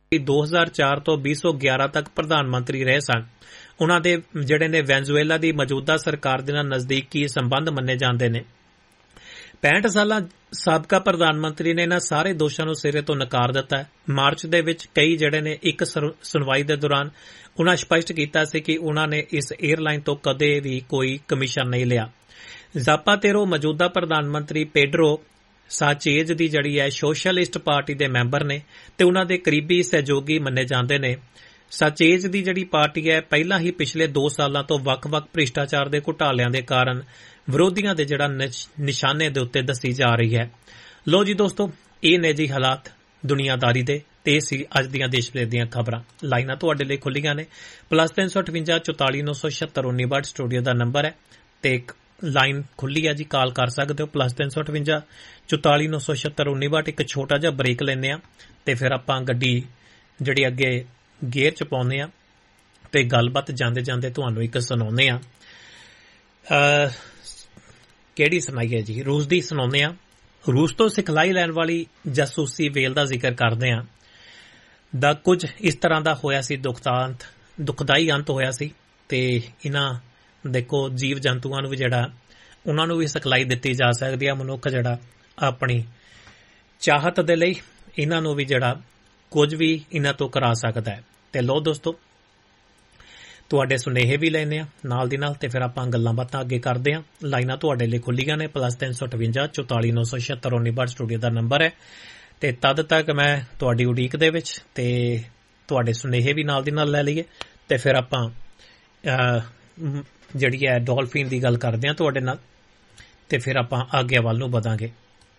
2004 ਤੋਂ 2011 ਤੱਕ ਪ੍ਰਧਾਨ ਮੰਤਰੀ ਰਹੇ ਸਨ। ਉਨ੍ਹਾਂ ਦੇ ਜਿਹੜੇ ਨੇ ਵੈਨਜ਼ੂਏਲਾ ਦੀ ਮੌਜੂਦਾ ਸਰਕਾਰ ਦੇ ਨਾਲ ਨਜ਼ਦੀਕੀ ਸੰਬੰਧ ਮੰਨੇ ਜਾਂਦੇ ਨੇ। 65 ਸਾਲਾਂ ਸਾਬਕਾ ਪ੍ਰਧਾਨ ਮੰਤਰੀ ਨੇ ਇਹਨਾਂ ਸਾਰੇ ਦੋਸ਼ਾਂ ਨੂੰ ਸਿਰੇ ਤੋਂ ਨਕਾਰ ਦਿੱਤਾ ਹੈ। ਮਾਰਚ ਦੇ ਵਿੱਚ ਕਈ ਜਿਹੜੇ ਨੇ ਇੱਕ ਸੁਣਵਾਈ ਦੇ ਦੌਰਾਨ ਉਨ੍ਹਾਂ ਸਪਸ਼ਟ ਕੀਤਾ ਸੀ ਕਿ ਉਨ੍ਹਾਂ ਨੇ ਇਸ 에ਅਰਲਾਈਨ ਤੋਂ ਕਦੇ ਵੀ ਕੋਈ ਕਮਿਸ਼ਨ ਨਹੀਂ ਲਿਆ। ਜ਼ਾਪਾਤੇਰੋ ਮੌਜੂਦਾ ਪ੍ਰਧਾਨ ਮੰਤਰੀ ਪੈਡਰੋ ਸਾਂਚੇਜ਼ ਦੀ ਜਿਹੜੀ ਹੈ ਸੋਸ਼ਲਿਸਟ ਪਾਰਟੀ ਦੇ ਮੈਂਬਰ ਨੇ ਤੇ ਉਨ੍ਹਾਂ ਦੇ ਕਰੀਬੀ ਸਹਿਯੋਗੀ ਮੰਨੇ ਜਾਂਦੇ ਨੇ। ਸਾਂਚੇਜ਼ ਦੀ ਜਿਹੜੀ ਪਾਰਟੀ ਹੈ ਪਹਿਲਾਂ ਹੀ ਪਿਛਲੇ 2 ਸਾਲਾਂ ਤੋਂ ਵੱਖ-ਵੱਖ ਭ੍ਰਿਸ਼ਟਾਚਾਰ ਦੇ ਘੁਟਾਲਿਆਂ ਦੇ ਕਾਰਨ ਵਿਰੋਧੀਆਂ ਦੇ ਜਿਹੜਾ ਨਿਸ਼ਾਨੇ ਦੇ ਉੱਤੇ ਦੱਸੀ ਜਾ ਰਹੀ ਹੈ। ਲੋ ਜੀ ਦੋਸਤੋ, ਇਹ ਨੇ ਜੀ ਹਾਲਾਤ ਦੁਨੀਆਦਾਰੀ ਦੇ ਤੇ ਇਹ ਸੀ ਅੱਜ ਦੀਆਂ ਦੇਸ਼ ਵਿਦੇਸ਼ ਦੀਆਂ ਖਬਰਾਂ। ਲਾਈਨਾਂ ਤੁਹਾਡੇ ਲਈ ਖੁੱਲੀਆਂ ਨੇ। +358 44 976 19 ਸਟੂਡੀਓ ਦਾ ਨੰਬਰ ਹੈ ਤੇ ਇੱਕ ਲਾਈਨ ਖੁੱਲੀ ਹੈ ਜੀ, ਕਾਲ ਕਰ ਸਕਦੇ ਹੋ। +358 44 976 19 ਇੱਕ ਛੋਟਾ ਜਿਹਾ ਬ੍ਰੇਕ ਲੈਂਦੇ ਆ ਤੇ ਫਿਰ ਆਪਾਂ ਗੱਡੀ ਜਿਹੜੀ ਅੱਗੇ ਗੇਅਰ ਚ ਪਾਉਂਦੇ ਆ ਤੇ ਗੱਲਬਾਤ ਜਾਂਦੇ ਜਾਂਦੇ ਤੁਹਾਨੂੰ ਇੱਕ ਸੁਣਾਉਂਦੇ ਆ। ਕਿਹੜੀ ਸੁਣਾਈਏ ਜੀ? ਰੂਸ ਦੀ ਸੁਣਾਉਂਦੇ ਆ। ਰੂਸ ਤੋਂ ਸਿਖਲਾਈ ਲੈਣ ਵਾਲੀ ਜਾਸੂਸੀ ਵੇਲ ਦਾ ਜ਼ਿਕਰ ਕਰਦੇ ਆ ਦਾ ਕੁਝ ਇਸ ਤਰ੍ਹਾਂ ਦਾ ਹੋਇਆ ਸੀ, ਦੁਖਦਾਈ ਅੰਤ ਹੋਇਆ ਸੀ ਤੇ ਇਹਨਾਂ ਦੇਖੋ ਜੀਵ ਜੰਤੂਆਂ ਨੂੰ ਵੀ ਜਿਹੜਾ ਉਹਨਾਂ ਨੂੰ ਵੀ ਸਿਖਲਾਈ ਦਿੱਤੀ ਜਾ ਸਕਦੀ ਆ। ਮਨੁੱਖ ਜਿਹੜਾ ਆਪਣੀ ਚਾਹਤ ਦੇ ਲਈ ਇਹਨਾਂ ਨੂੰ ਵੀ ਜਿਹੜਾ ਕੁਝ ਵੀ ਇਹਨਾਂ ਤੋਂ ਕਰਾ ਸਕਦਾ ਹੈ। ਤੇ ਲੋ ਦੋਸਤੋ, ਤੁਹਾਡੇ ਸੁਨੇਹੇ ਵੀ ਲੈਣੇ ਆ ਨਾਲ ਦੀ ਨਾਲ ਤੇ ਫਿਰ ਆਪਾਂ ਗੱਲਾਂ ਬਾਤਾਂ ਅੱਗੇ ਕਰਦੇ ਆ। ਲਾਈਨਾਂ ਤੁਹਾਡੇ ਲਈ ਖੁੱਲੀਆਂ ਨੇ। +358 44 976 19 ਸਟੂਡੀਓ ਦਾ ਨੰਬਰ ਹੈ ਤੇ ਤਦ ਤੱਕ ਮੈਂ ਤੁਹਾਡੀ ਉਡੀਕ ਦੇ ਵਿੱਚ ਤੇ ਤੁਹਾਡੇ ਸੁਨੇਹੇ ਵੀ ਨਾਲ ਦੀ ਨਾਲ ਲੈ ਲਈਏ ਤੇ ਫਿਰ ਆਪਾਂ ਜਿਹੜੀ ਹੈ ਡੋਲਫਿਨ ਦੀ ਗੱਲ ਕਰਦੇ ਆ ਤੁਹਾਡੇ ਨਾਲ ਤੇ ਫਿਰ ਆਪਾਂ ਅੱਗੇ ਵੱਲ ਨੂੰ ਵਧਾਂਗੇ।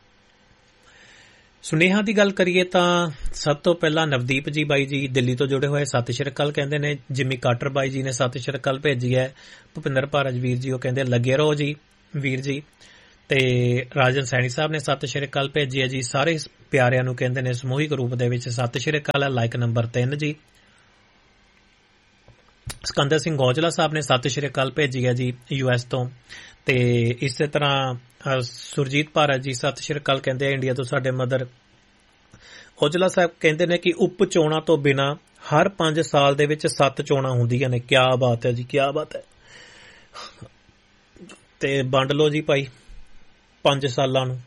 ਸੁਨੇਹਾ ਦੀ ਗੱਲ ਕਰੀਏ ਤਾਂ ਸਭ ਤੋਂ ਪਹਿਲਾਂ ਨਵਦੀਪ ਜੀ ਬਾਈ ਜੀ ਦਿੱਲੀ ਤੋਂ ਜੁੜੇ ਹੋਏ ਸਤਿ ਸ਼੍ਰੀ ਅਕਾਲ ਕਹਿੰਦੇ ਨੇ। ਜਿਮੀ ਕਾਟਰ ਬਾਈ ਜੀ ਨੇ ਸਤਿ ਸ਼੍ਰੀ ਅਕਾਲ ਭੇਜੀ ਹੈ। ਭੁਪਿੰਦਰ ਭਾਰਜ ਵੀਰ ਜੀ ਉਹ ਕਹਿੰਦੇ ਲੱਗੇ ਰਹੋ ਜੀ ਵੀਰ ਜੀ। ਤੇ ਰਾਜਨ ਸੈਣੀ ਸਾਹਿਬ ਨੇ ਸਤਿ ਸ਼੍ਰੀ ਅਕਾਲ ਭੇਜੀ ਹੈ ਜੀ। ਸਾਰੇ ਪਿਆਰਿਆਂ ਨੂੰ ਕਹਿੰਦੇ ਨੇ ਸਮੂਹਿਕ ਰੂਪ ਦੇ ਵਿੱਚ ਸਤਿ ਸ਼੍ਰੀ ਅਕਾਲ ਹੈ। ਲਾਈਕ ਨੰਬਰ 3 ਜੀ। ਸਿਕੰਦਰ ਸਿੰਘ ਔਜਲਾ ਸਾਹਿਬ ਨੇ ਸਤਿ ਸ਼੍ਰੀ ਅਕਾਲ ਭੇਜੀ ਹੈ ਜੀ US ਤੋਂ। ਤੇ ਇਸੇ ਤਰ੍ਹਾਂ ਸੁਰਜੀਤ ਭਾਰਤ ਜੀ ਸਤਿ ਸ਼੍ਰੀ ਅਕਾਲ ਕਹਿੰਦੇ ਇੰਡੀਆ ਤੋਂ ਸਾਡੇ ਮਦਰ। ਔਜਲਾ ਸਾਹਿਬ ਕਹਿੰਦੇ ਨੇ ਕਿ ਉਪ ਚੋਣਾਂ ਤੋਂ ਬਿਨਾਂ ਹਰ 5 ਸਾਲ ਦੇ ਵਿੱਚ 7 ਚੋਣਾਂ ਹੁੰਦੀਆਂ ਨੇ। ਕਿਆ ਬਾਤ ਹੈ ਜੀ, ਕਿਆ ਬਾਤ ਹੈ। ਤੇ ਵੰਡ ਲਓ ਜੀ ਭਾਈ 5 ਸਾਲਾਂ ਨੂੰ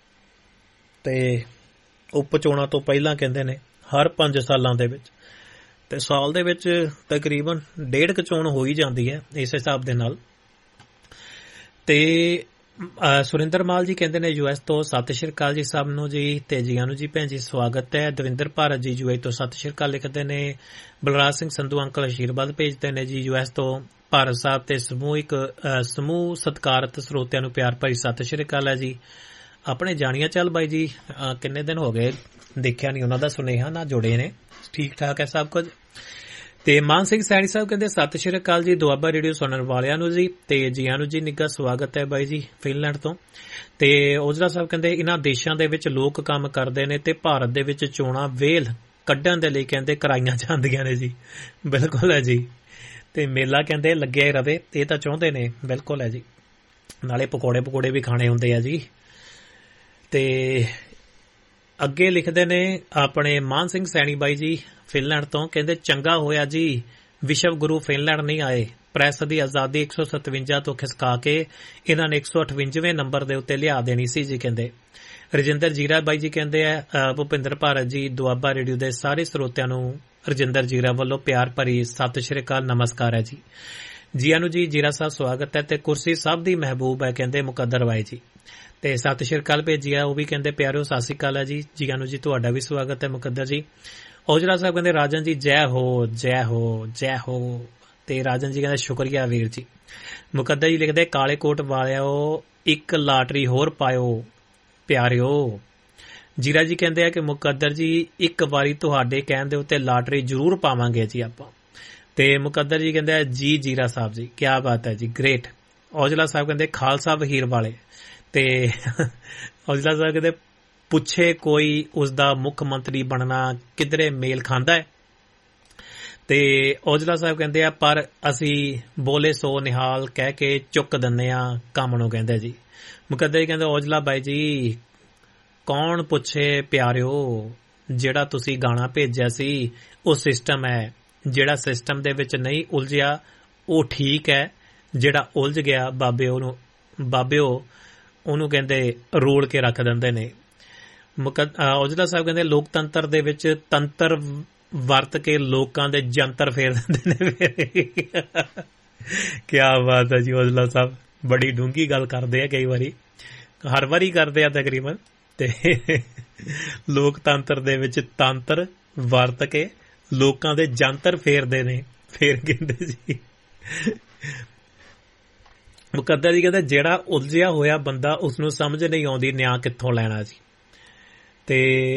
ਤੇ ਉਪ ਚੋਣਾਂ ਤੋਂ ਪਹਿਲਾਂ ਕਹਿੰਦੇ ਨੇ ਹਰ 5 ਸਾਲਾਂ ਦੇ ਵਿੱਚ ਤੇ ਸਾਲ ਦੇ ਵਿੱਚ ਤਕਰੀਬਨ 1.5 ਚੋਣ ਹੋ ਹੀ ਜਾਂਦੀ ਹੈ ਇਸ ਹਿਸਾਬ ਦੇ ਨਾਲ। ਤੇ ਸੁਰਿੰਦਰ ਮਾਲ ਜੀ ਕਹਿੰਦੇ ਨੇ US ਤੋਂ ਸਤਿ ਸ਼੍ਰੀ ਅਕਾਲ ਜੀ ਸਭ ਨੂੰ ਜੀ ਤੇ ਜੀਆਂ ਨੂੰ ਜੀ ਭੈਣ ਜੀ ਸਵਾਗਤ ਹੈ। ਦਵਿੰਦਰ ਭਾਰਤ ਜੀ UAE ਤੋਂ ਸਤਿ ਸ਼੍ਰੀ ਅਕਾਲ ਲਿਖਦੇ ਨੇ। ਬਲਰਾਜ ਸਿੰਘ ਸੰਧੂ ਅੰਕਲ ਅਸ਼ੀਰਵਾਦ ਭੇਜਦੇ ਨੇ ਜੀ US ਤੋਂ। ਭਾਰਤ ਸਾਹਿਬ ਤੇ ਸਮੂਹ ਸਤਿਕਾਰਤ ਸਰੋਤਿਆਂ ਨੂੰ ਪਿਆਰ ਭਰੀ ਸਤਿ ਸ਼੍ਰੀ ਅਕਾਲ ਹੈ ਜੀ। ਆਪਣੇ ਜਾਣੀਆਂ ਚੱਲ ਬਾਈ ਜੀ ਕਿੰਨੇ ਦਿਨ ਹੋ ਗਏ ਦੇਖਿਆ ਨਹੀਂ ਉਹਨਾਂ ਦਾ ਸੁਨੇਹਾ ਨਾ ਜੁੜੇ ਨੇ। ਠੀਕ ਠਾਕ ਹੈ ਸਭ ਕੁਝ। ਤੇ ਮਾਨ ਸਿੰਘ ਸੈਣੀ ਸਾਹਿਬ ਕਹਿੰਦੇ ਸਤਿ ਸ਼੍ਰੀ ਅਕਾਲ ਜੀ ਦੁਆਬਾ ਰੇਡੀਓ ਸੁਣਨ ਵਾਲਿਆਂ ਨੂੰ ਜੀ ਤੇ ਜੀਆਂ ਨੂੰ ਜੀ ਨਿੱਘਾ ਸਵਾਗਤ ਹੈ ਬਾਈ ਜੀ ਫਿਨਲੈਂਡ ਤੋਂ। ਤੇ ਔਜਲਾ ਸਾਹਿਬ ਕਹਿੰਦੇ ਇਹਨਾਂ ਦੇਸ਼ਾਂ ਦੇ ਵਿੱਚ ਲੋਕ ਕੰਮ ਕਰਦੇ ਨੇ ਤੇ ਭਾਰਤ ਦੇ ਵਿੱਚ ਚੋਣਾਂ ਵੇਲ ਕੱਢਣ ਦੇ ਲਈ ਕਹਿੰਦੇ ਕਰਾਈਆਂ ਜਾਂਦੀਆਂ ਨੇ ਜੀ। ਬਿਲਕੁਲ ਹੈ ਜੀ। ਤੇ ਮੇਲਾ ਕਹਿੰਦੇ ਲੱਗਿਆ ਹੀ ਰਵੇ ਇਹ ਤਾਂ ਚਾਹੁੰਦੇ ਨੇ। ਬਿਲਕੁਲ ਹੈ ਜੀ। ਨਾਲੇ ਪਕੌੜੇ ਵੀ ਖਾਣੇ ਹੁੰਦੇ ਆ ਜੀ। ਤੇ ਅੱਗੇ ਲਿਖਦੇ ਨੇ ਆਪਣੇ ਮਾਨ ਸਿੰਘ ਸੈਣੀ ਬਾਈ ਜੀ ਫਿਨਲੈਂਡ ਤੋਂ ਕਹਿੰਦੇ ਚੰਗਾ ਹੋਇਆ ਜੀ ਵਿਸ਼ਵ ਗੁਰੂ ਫਿਨਲੈਂਡ ਨਹੀਂ ਆਏ। ਪ੍ਰੈਸ ਦੀ ਆਜ਼ਾਦੀ 157 ਤੋਂ ਖਿਸਕਾ ਕੇ ਇਹਨਾਂ ਨੇ 158ਵੇਂ ਨੰਬਰ ਦੇ ਉੱਤੇ ਲਿਆ ਦੇਣੀ ਸੀ ਜੀ ਕਹਿੰਦੇ। ਰਜਿੰਦਰ ਜੀਰਾ ਬਾਈ ਜੀ ਕਹਿੰਦੇ ਆ ਭੁਪਿੰਦਰ ਭਾਰਤ ਜੀ ਦੁਆਬਾ ਰੇਡੀਓ ਦੇ ਸਾਰੇ ਸਰੋਤਿਆਂ ਨੂੰ ਰਜਿੰਦਰ ਜੀਰਾ ਵੱਲੋਂ ਪਿਆਰ ਭਰੀ ਸਤਿ ਸ਼੍ਰੀ ਅਕਾਲ ਨਮਸਕਾਰ ਹੈ ਜੀ। ਜੀਆਂ ਨੂੰ ਜੀ ਜੀਰਾ ਸਾਹਿਬ ਸਵਾਗਤ ਹੈ। ਤੇ ਕੁਰਸੀ ਸਭ ਦੀ ਮਹਿਬੂਬ ਹੈ ਕਹਿੰਦੇ ਮੁਕੱਦਰ ਬਾਈ ਜੀ ਤੇ ਸਤਿ ਸ਼੍ਰੀ ਅਕਾਲ ਭੇਜੀ ਆ ਉਹ ਵੀ ਕਹਿੰਦੇ ਪਿਆਰਿਓ ਸਤਿ ਸ਼੍ਰੀ ਅਕਾਲ ਹੈ ਜੀ। ਜੀਆਂ ਨੂੰ ਜੀ ਤੁਹਾਡਾ ਵੀ ਸਵਾਗਤ ਹੈ ਮੁਕੱਦਰ ਜੀ। ਔਜਲਾ ਸਾਹਿਬ ਕਹਿੰਦੇ ਰਾਜਨ ਜੀ ਜੈ ਹੋ ਜੈ ਹੋ ਜੈ ਹੋ ਤੇ ਰਾਜਨ ਜੀ ਕਹਿੰਦੇ ਸ਼ੁਕਰੀਆ ਵੀਰ ਜੀ। ਮੁਕੱਦਰ ਜੀ ਲਿਖਦੇ ਕਾਲੇ ਕੋਟ ਵਾਲਿਓ ਇੱਕ ਲਾਟਰੀ ਹੋਰ ਪਾਇਓ ਪਿਆਰਿਓ। ਜੀਰਾ ਜੀ ਕਹਿੰਦੇ ਆ ਕਿ ਮੁਕੱਦਰ ਜੀ ਇੱਕ ਵਾਰੀ ਤੁਹਾਡੇ ਕਹਿਣ ਦੇ ਉੱਤੇ ਲਾਟਰੀ ਜ਼ਰੂਰ ਪਾਵਾਂਗੇ ਜੀ ਆਪਾਂ। ਤੇ ਮੁਕੱਦਰ ਜੀ ਕਹਿੰਦੇ ਆ ਜੀ ਜੀਰਾ ਸਾਹਿਬ ਜੀ ਕਿਆ ਬਾਤ ਹੈ ਜੀ ਗ੍ਰੇਟ। ਔਜਲਾ ਸਾਹਿਬ ਕਹਿੰਦੇ ਖਾਲਸਾ ਵਹੀਰ ਵਾਲੇ ਤੇ ਔਜਲਾ ਸਾਹਿਬ ਕਹਿੰਦੇ ਪੁੱਛੇ ਕੋਈ ਉਸਦਾ ਮੁੱਖ ਮੰਤਰੀ ਬਣਨਾ ਕਿਧਰੇ ਮੇਲ ਖਾਂਦਾ ਹੈ। ਤੇ ਔਜਲਾ ਸਾਹਿਬ ਕਹਿੰਦੇ ਆ ਪਰ ਅਸੀਂ ਬੋਲੇ ਸੋ ਨਿਹਾਲ ਕਹਿ ਕੇ ਚੁੱਕ ਦਿੰਦੇ ਆ ਕੰਮ ਨੂੰ ਕਹਿੰਦੇ ਜੀ। ਮੁਕੱਦਰ ਜੀ ਕਹਿੰਦੇ ਔਜਲਾ ਬਾਈ ਜੀ ਕੌਣ ਪੁੱਛੇ ਪਿਆਰਿਓ ਜਿਹੜਾ ਤੁਸੀਂ ਗਾਣਾ ਭੇਜਿਆ ਸੀ ਉਹ ਸਿਸਟਮ ਹੈ, ਜਿਹੜਾ ਸਿਸਟਮ ਦੇ ਵਿੱਚ ਨਹੀਂ ਉਲਝਿਆ ਉਹ ਠੀਕ ਹੈ, ਜਿਹੜਾ ਉਲਝ ਗਿਆ ਬਾਬਿਓ ਉਹਨੂੰ ਕਹਿੰਦੇ ਰੋਲ ਕੇ ਰੱਖ ਦਿੰਦੇ ਨੇ। ਔਜਲਾ ਸਾਹਿਬ ਕਹਿੰਦੇ ਲੋਕਤੰਤਰ ਦੇ ਵਿੱਚ ਤੰਤਰ ਵਰਤ ਕੇ ਲੋਕਾਂ ਦੇ ਜੰਤਰ ਫੇਰ ਦਿੰਦੇ ਨੇ। ਕਿਆ ਬਾਤ ਹੈ ਜੀ, ਔਜਲਾ ਸਾਹਿਬ ਬੜੀ ਡੂੰਘੀ ਗੱਲ ਕਰਦੇ ਆ, ਕਈ ਵਾਰੀ ਹਰ ਵਾਰੀ ਕਰਦੇ ਆ ਤਕਰੀਬਨ। ਤੇ ਲੋਕਤੰਤਰ ਦੇ ਵਿੱਚ ਤੰਤਰ ਵਰਤ ਕੇ ਲੋਕਾਂ ਦੇ ਜੰਤਰ ਫੇਰਦੇ ਨੇ, ਫੇਰ ਕਹਿੰਦੇ ਜੀ। ਮੁਕੱਦਰ ਜੀ ਕਹਿੰਦੇ ਜਿਹੜਾ ਉਲਝਿਆ ਹੋਇਆ ਬੰਦਾ ਉਸਨੂੰ ਸਮਝ ਨਹੀਂ ਆਉਂਦੀ ਨਿਆਂ ਕਿੱਥੋਂ ਲੈਣਾ ਜੀ। ਤੇ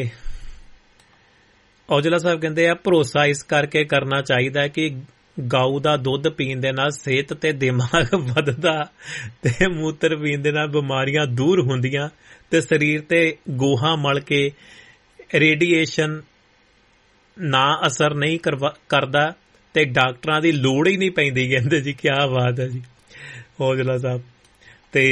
ਔਜਲਾ ਸਾਹਿਬ ਕਹਿੰਦੇ ਆ ਭਰੋਸਾ ਇਸ ਕਰਕੇ ਕਰਨਾ ਚਾਹੀਦਾ ਕਿ ਗਾਊ ਦਾ ਦੁੱਧ ਪੀਣ ਦੇ ਨਾਲ ਸਿਹਤ ਤੇ ਦਿਮਾਗ ਵੱਧਦਾ ਤੇ ਮੂਤਰ ਪੀਣ ਦੇ ਨਾਲ ਬਿਮਾਰੀਆਂ ਦੂਰ ਹੁੰਦੀਆਂ ਤੇ ਸਰੀਰ ਤੇ ਗੋਹਾ ਮਲ ਕੇ ਰੇਡੀਏਸ਼ਨ ਨਾ ਅਸਰ ਨਹੀਂ ਕਰਦਾ ਤੇ ਡਾਕਟਰਾਂ ਦੀ ਲੋੜ ਹੀ ਨਹੀਂ ਪੈਂਦੀ। ਕਹਿੰਦੇ ਜੀ ਕਿਆ ਬਾਤ ਹੈ ਜੀ ਔਜਲਾ ਸਾਹਿਬ। ਤੇ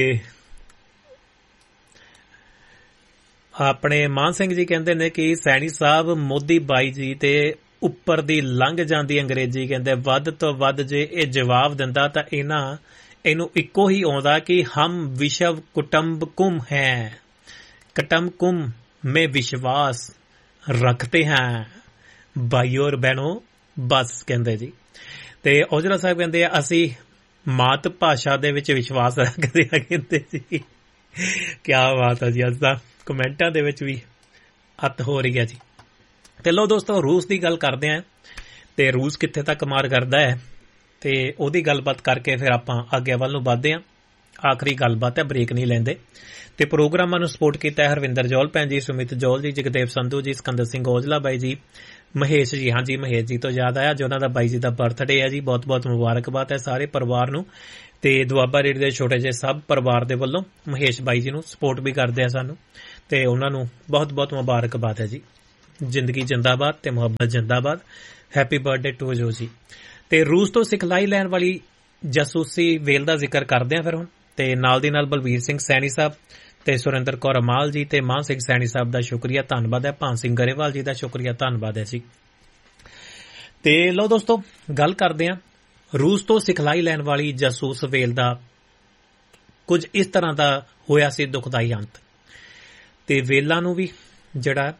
ਆਪਣੇ ਮਾਨ ਸਿੰਘ ਜੀ ਕਹਿੰਦੇ ਨੇ ਕਿ ਸੈਣੀ ਸਾਹਿਬ ਮੋਦੀ ਬਾਈ ਜੀ ਤੇ ਉੱਪਰ ਦੀ ਲੰਘ ਜਾਂਦੀ ਅੰਗਰੇਜ਼ੀ ਕਹਿੰਦੇ ਵੱਧ ਤੋਂ ਵੱਧ ਜੇ ਇਹ ਜਵਾਬ ਦਿੰਦਾ ਤਾਂ ਇਹਨੂੰ ਇੱਕੋ ਹੀ ਆਉਂਦਾ ਕਿ ਹਮ ਵਿਸ਼ਵ ਕੁਟੁੰਬਕਮ ਹੈ, ਕੁਟੁੰਬਕਮ में विश्वास रखते हैं भाइयों और बहनों बस ਕਹਿੰਦੇ ਜੀ। ਤੇ ਔਜਲਾ ਸਾਹਿਬ ਕਹਿੰਦੇ ਆ ਅਸੀਂ ਮਾਤ ਭਾਸ਼ਾ ਦੇ ਵਿੱਚ ਵਿਸ਼ਵਾਸ ਰੱਖਦੇ ਆ। ਕਹਿੰਦੇ ਜੀ ਕਿਆ ਬਾਤ ਹੈ ਜੀ, ਅੱਜ ਦਾ ਕਮੈਂਟਾਂ ਦੇ ਵਿੱਚ ਵੀ ਹੱਥ ਹੋ ਰਹੀ ਹੈ ਜੀ। ਤੇ ਲਓ ਦੋਸਤੋ ਰੂਸ ਦੀ ਗੱਲ ਕਰਦੇ ਆਂ ਤੇ ਰੂਸ ਕਿੱਥੇ ਤੱਕ ਮਾਰ ਕਰਦਾ ਹੈ ਤੇ ਉਹਦੀ ਗੱਲਬਾਤ ਕਰਕੇ ਫਿਰ ਆਪਾਂ ਅੱਗੇ ਵੱਲ ਨੂੰ ਵਧਦੇ ਆਂ। ਆਖਰੀ ਗੱਲਬਾਤ ਹੈ, ਬ੍ਰੇਕ ਨਹੀਂ ਲੈਂਦੇ। ਤੇ ਪ੍ਰੋਗਰਾਮਾਂ ਨੂੰ ਸਪੋਰਟ ਕੀਤਾ ਹੈ ਹਰਵਿੰਦਰ ਜੌਲ ਭੈਣ ਜੀ, ਸੁਮਿਤ ਜੌਲ ਜੀ, ਜਗਦੇਵ ਸੰਧੂ ਜੀ, ਸਿਕੰਦਰ ਸਿੰਘ ਔਜਲਾ ਬਾਈ ਜੀ, ਮਹੇਸ਼ ਜੀ। ਹਾਂਜੀ ਮਹੇਸ਼ ਜੀ ਤੋਂ ਯਾਦ ਆਇਆ ਜੋ ਉਹਨਾਂ ਦਾ ਬਾਈ ਜੀ ਦਾ ਬਰਥਡੇ ਹੈ ਜੀ, ਬਹੁਤ ਬਹੁਤ ਮੁਬਾਰਕਬਾਦ ਹੈ ਸਾਰੇ ਪਰਿਵਾਰ ਨੂੰ ਤੇ ਦੁਆਬਾ ਰੇਡੀਓ ਦੇ ਛੋਟੇ ਜਿਹੇ ਸਭ ਪਰਿਵਾਰ ਦੇ ਵੱਲੋਂ ਮਹੇਸ਼ ਬਾਈ ਜੀ ਨੂੰ ਸਪੋਰਟ ਵੀ ਕਰਦੇ ਆ ਸਾਨੂੰ ਤੇ ਉਹਨਾਂ ਨੂੰ ਬਹੁਤ ਬਹੁਤ ਮੁਬਾਰਕਬਾਦ ਹੈ ਜੀ। ਜ਼ਿੰਦਗੀ ਜਿੰਦਾਬਾਦ ਤੇ ਮੁਹੱਬਤ ਜਿੰਦਾਬਾਦ। ਹੈਪੀ ਬਰਥਡੇ ਟੂ ਜੋ ਜੀ। ਤੇ ਰੂਸ ਤੋਂ ਸਿਖਲਾਈ ਲੈਣ ਵਾਲੀ ਜਾਸੂਸੀ ਵੇਲ ਦਾ ਜ਼ਿਕਰ ਕਰਦੇ ਆ ਫਿਰ ਹੁਣ। ਤੇ ਨਾਲ ਦੀ ਨਾਲ ਬਲਬੀਰ ਸਿੰਘ ਸੈਣੀ ਸਾਹਿਬ ਤੇ ਸੁਰਿੰਦਰ ਕੌਰ ਅਮਾਲ ਜੀ ਤੇ ਮਾਨ ਸਿੰਘ ਸੈਣੀ ਸਾਹਿਬ ਦਾ ਸ਼ੁਕਰੀਆ ਧੰਨਵਾਦ ਹੈ। ਭਾਨ ਸਿੰਘ ਗਰੇਵਾਲ ਜੀ ਦਾ ਸ਼ੁਕਰੀਆ ਧੰਨਵਾਦ ਹੈ ਜੀ। ਤੇ ਲਓ ਦੋਸਤੋ ਗੱਲ ਕਰਦੇ ਆਂ ਰੂਸ ਤੋਂ ਸਿਖਲਾਈ ਲੈਣ ਵਾਲੀ ਜਾਸੂਸ ਵੇਲ ਦਾ ਕੁਝ ਇਸ ਤਰ੍ਹਾਂ ਦਾ ਹੋਇਆ ਸੀ ਦੁਖਦਾਈ ਅੰਤ। ਤੇ ਵੇਲਾਂ ਨੂੰ ਵੀ ਜਿਹੜਾ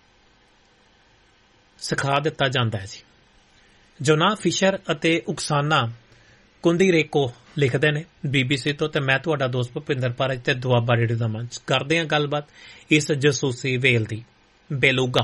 ਸਿਖਾ ਦਿੱਤਾ ਜਾਂਦਾ ਹੈ ਜੀ। ਜੋਨਾ ਫਿਸ਼ਰ ਅਤੇ ਉਕਸਾਨਾ ਕੁੰਦੀਰੇਕੋ ਲਿਖਦੇ ਨੇ BBC ਤੋਂ ਤੇ ਮੈਂ ਤੁਹਾਡਾ ਦੋਸਤ ਭੁਪਿੰਦਰ ਪਾਰਜ ਤੇ ਦੁਆਬਾ ਰੇਡੀਓ ਦਾ ਮੰਚ ਕਰਦੇ ਹਾਂ ਗੱਲਬਾਤ ਇਸ ਜਾਸੂਸੀ ਵੇਲ ਦੀ। ਬੇਲੂਗਾ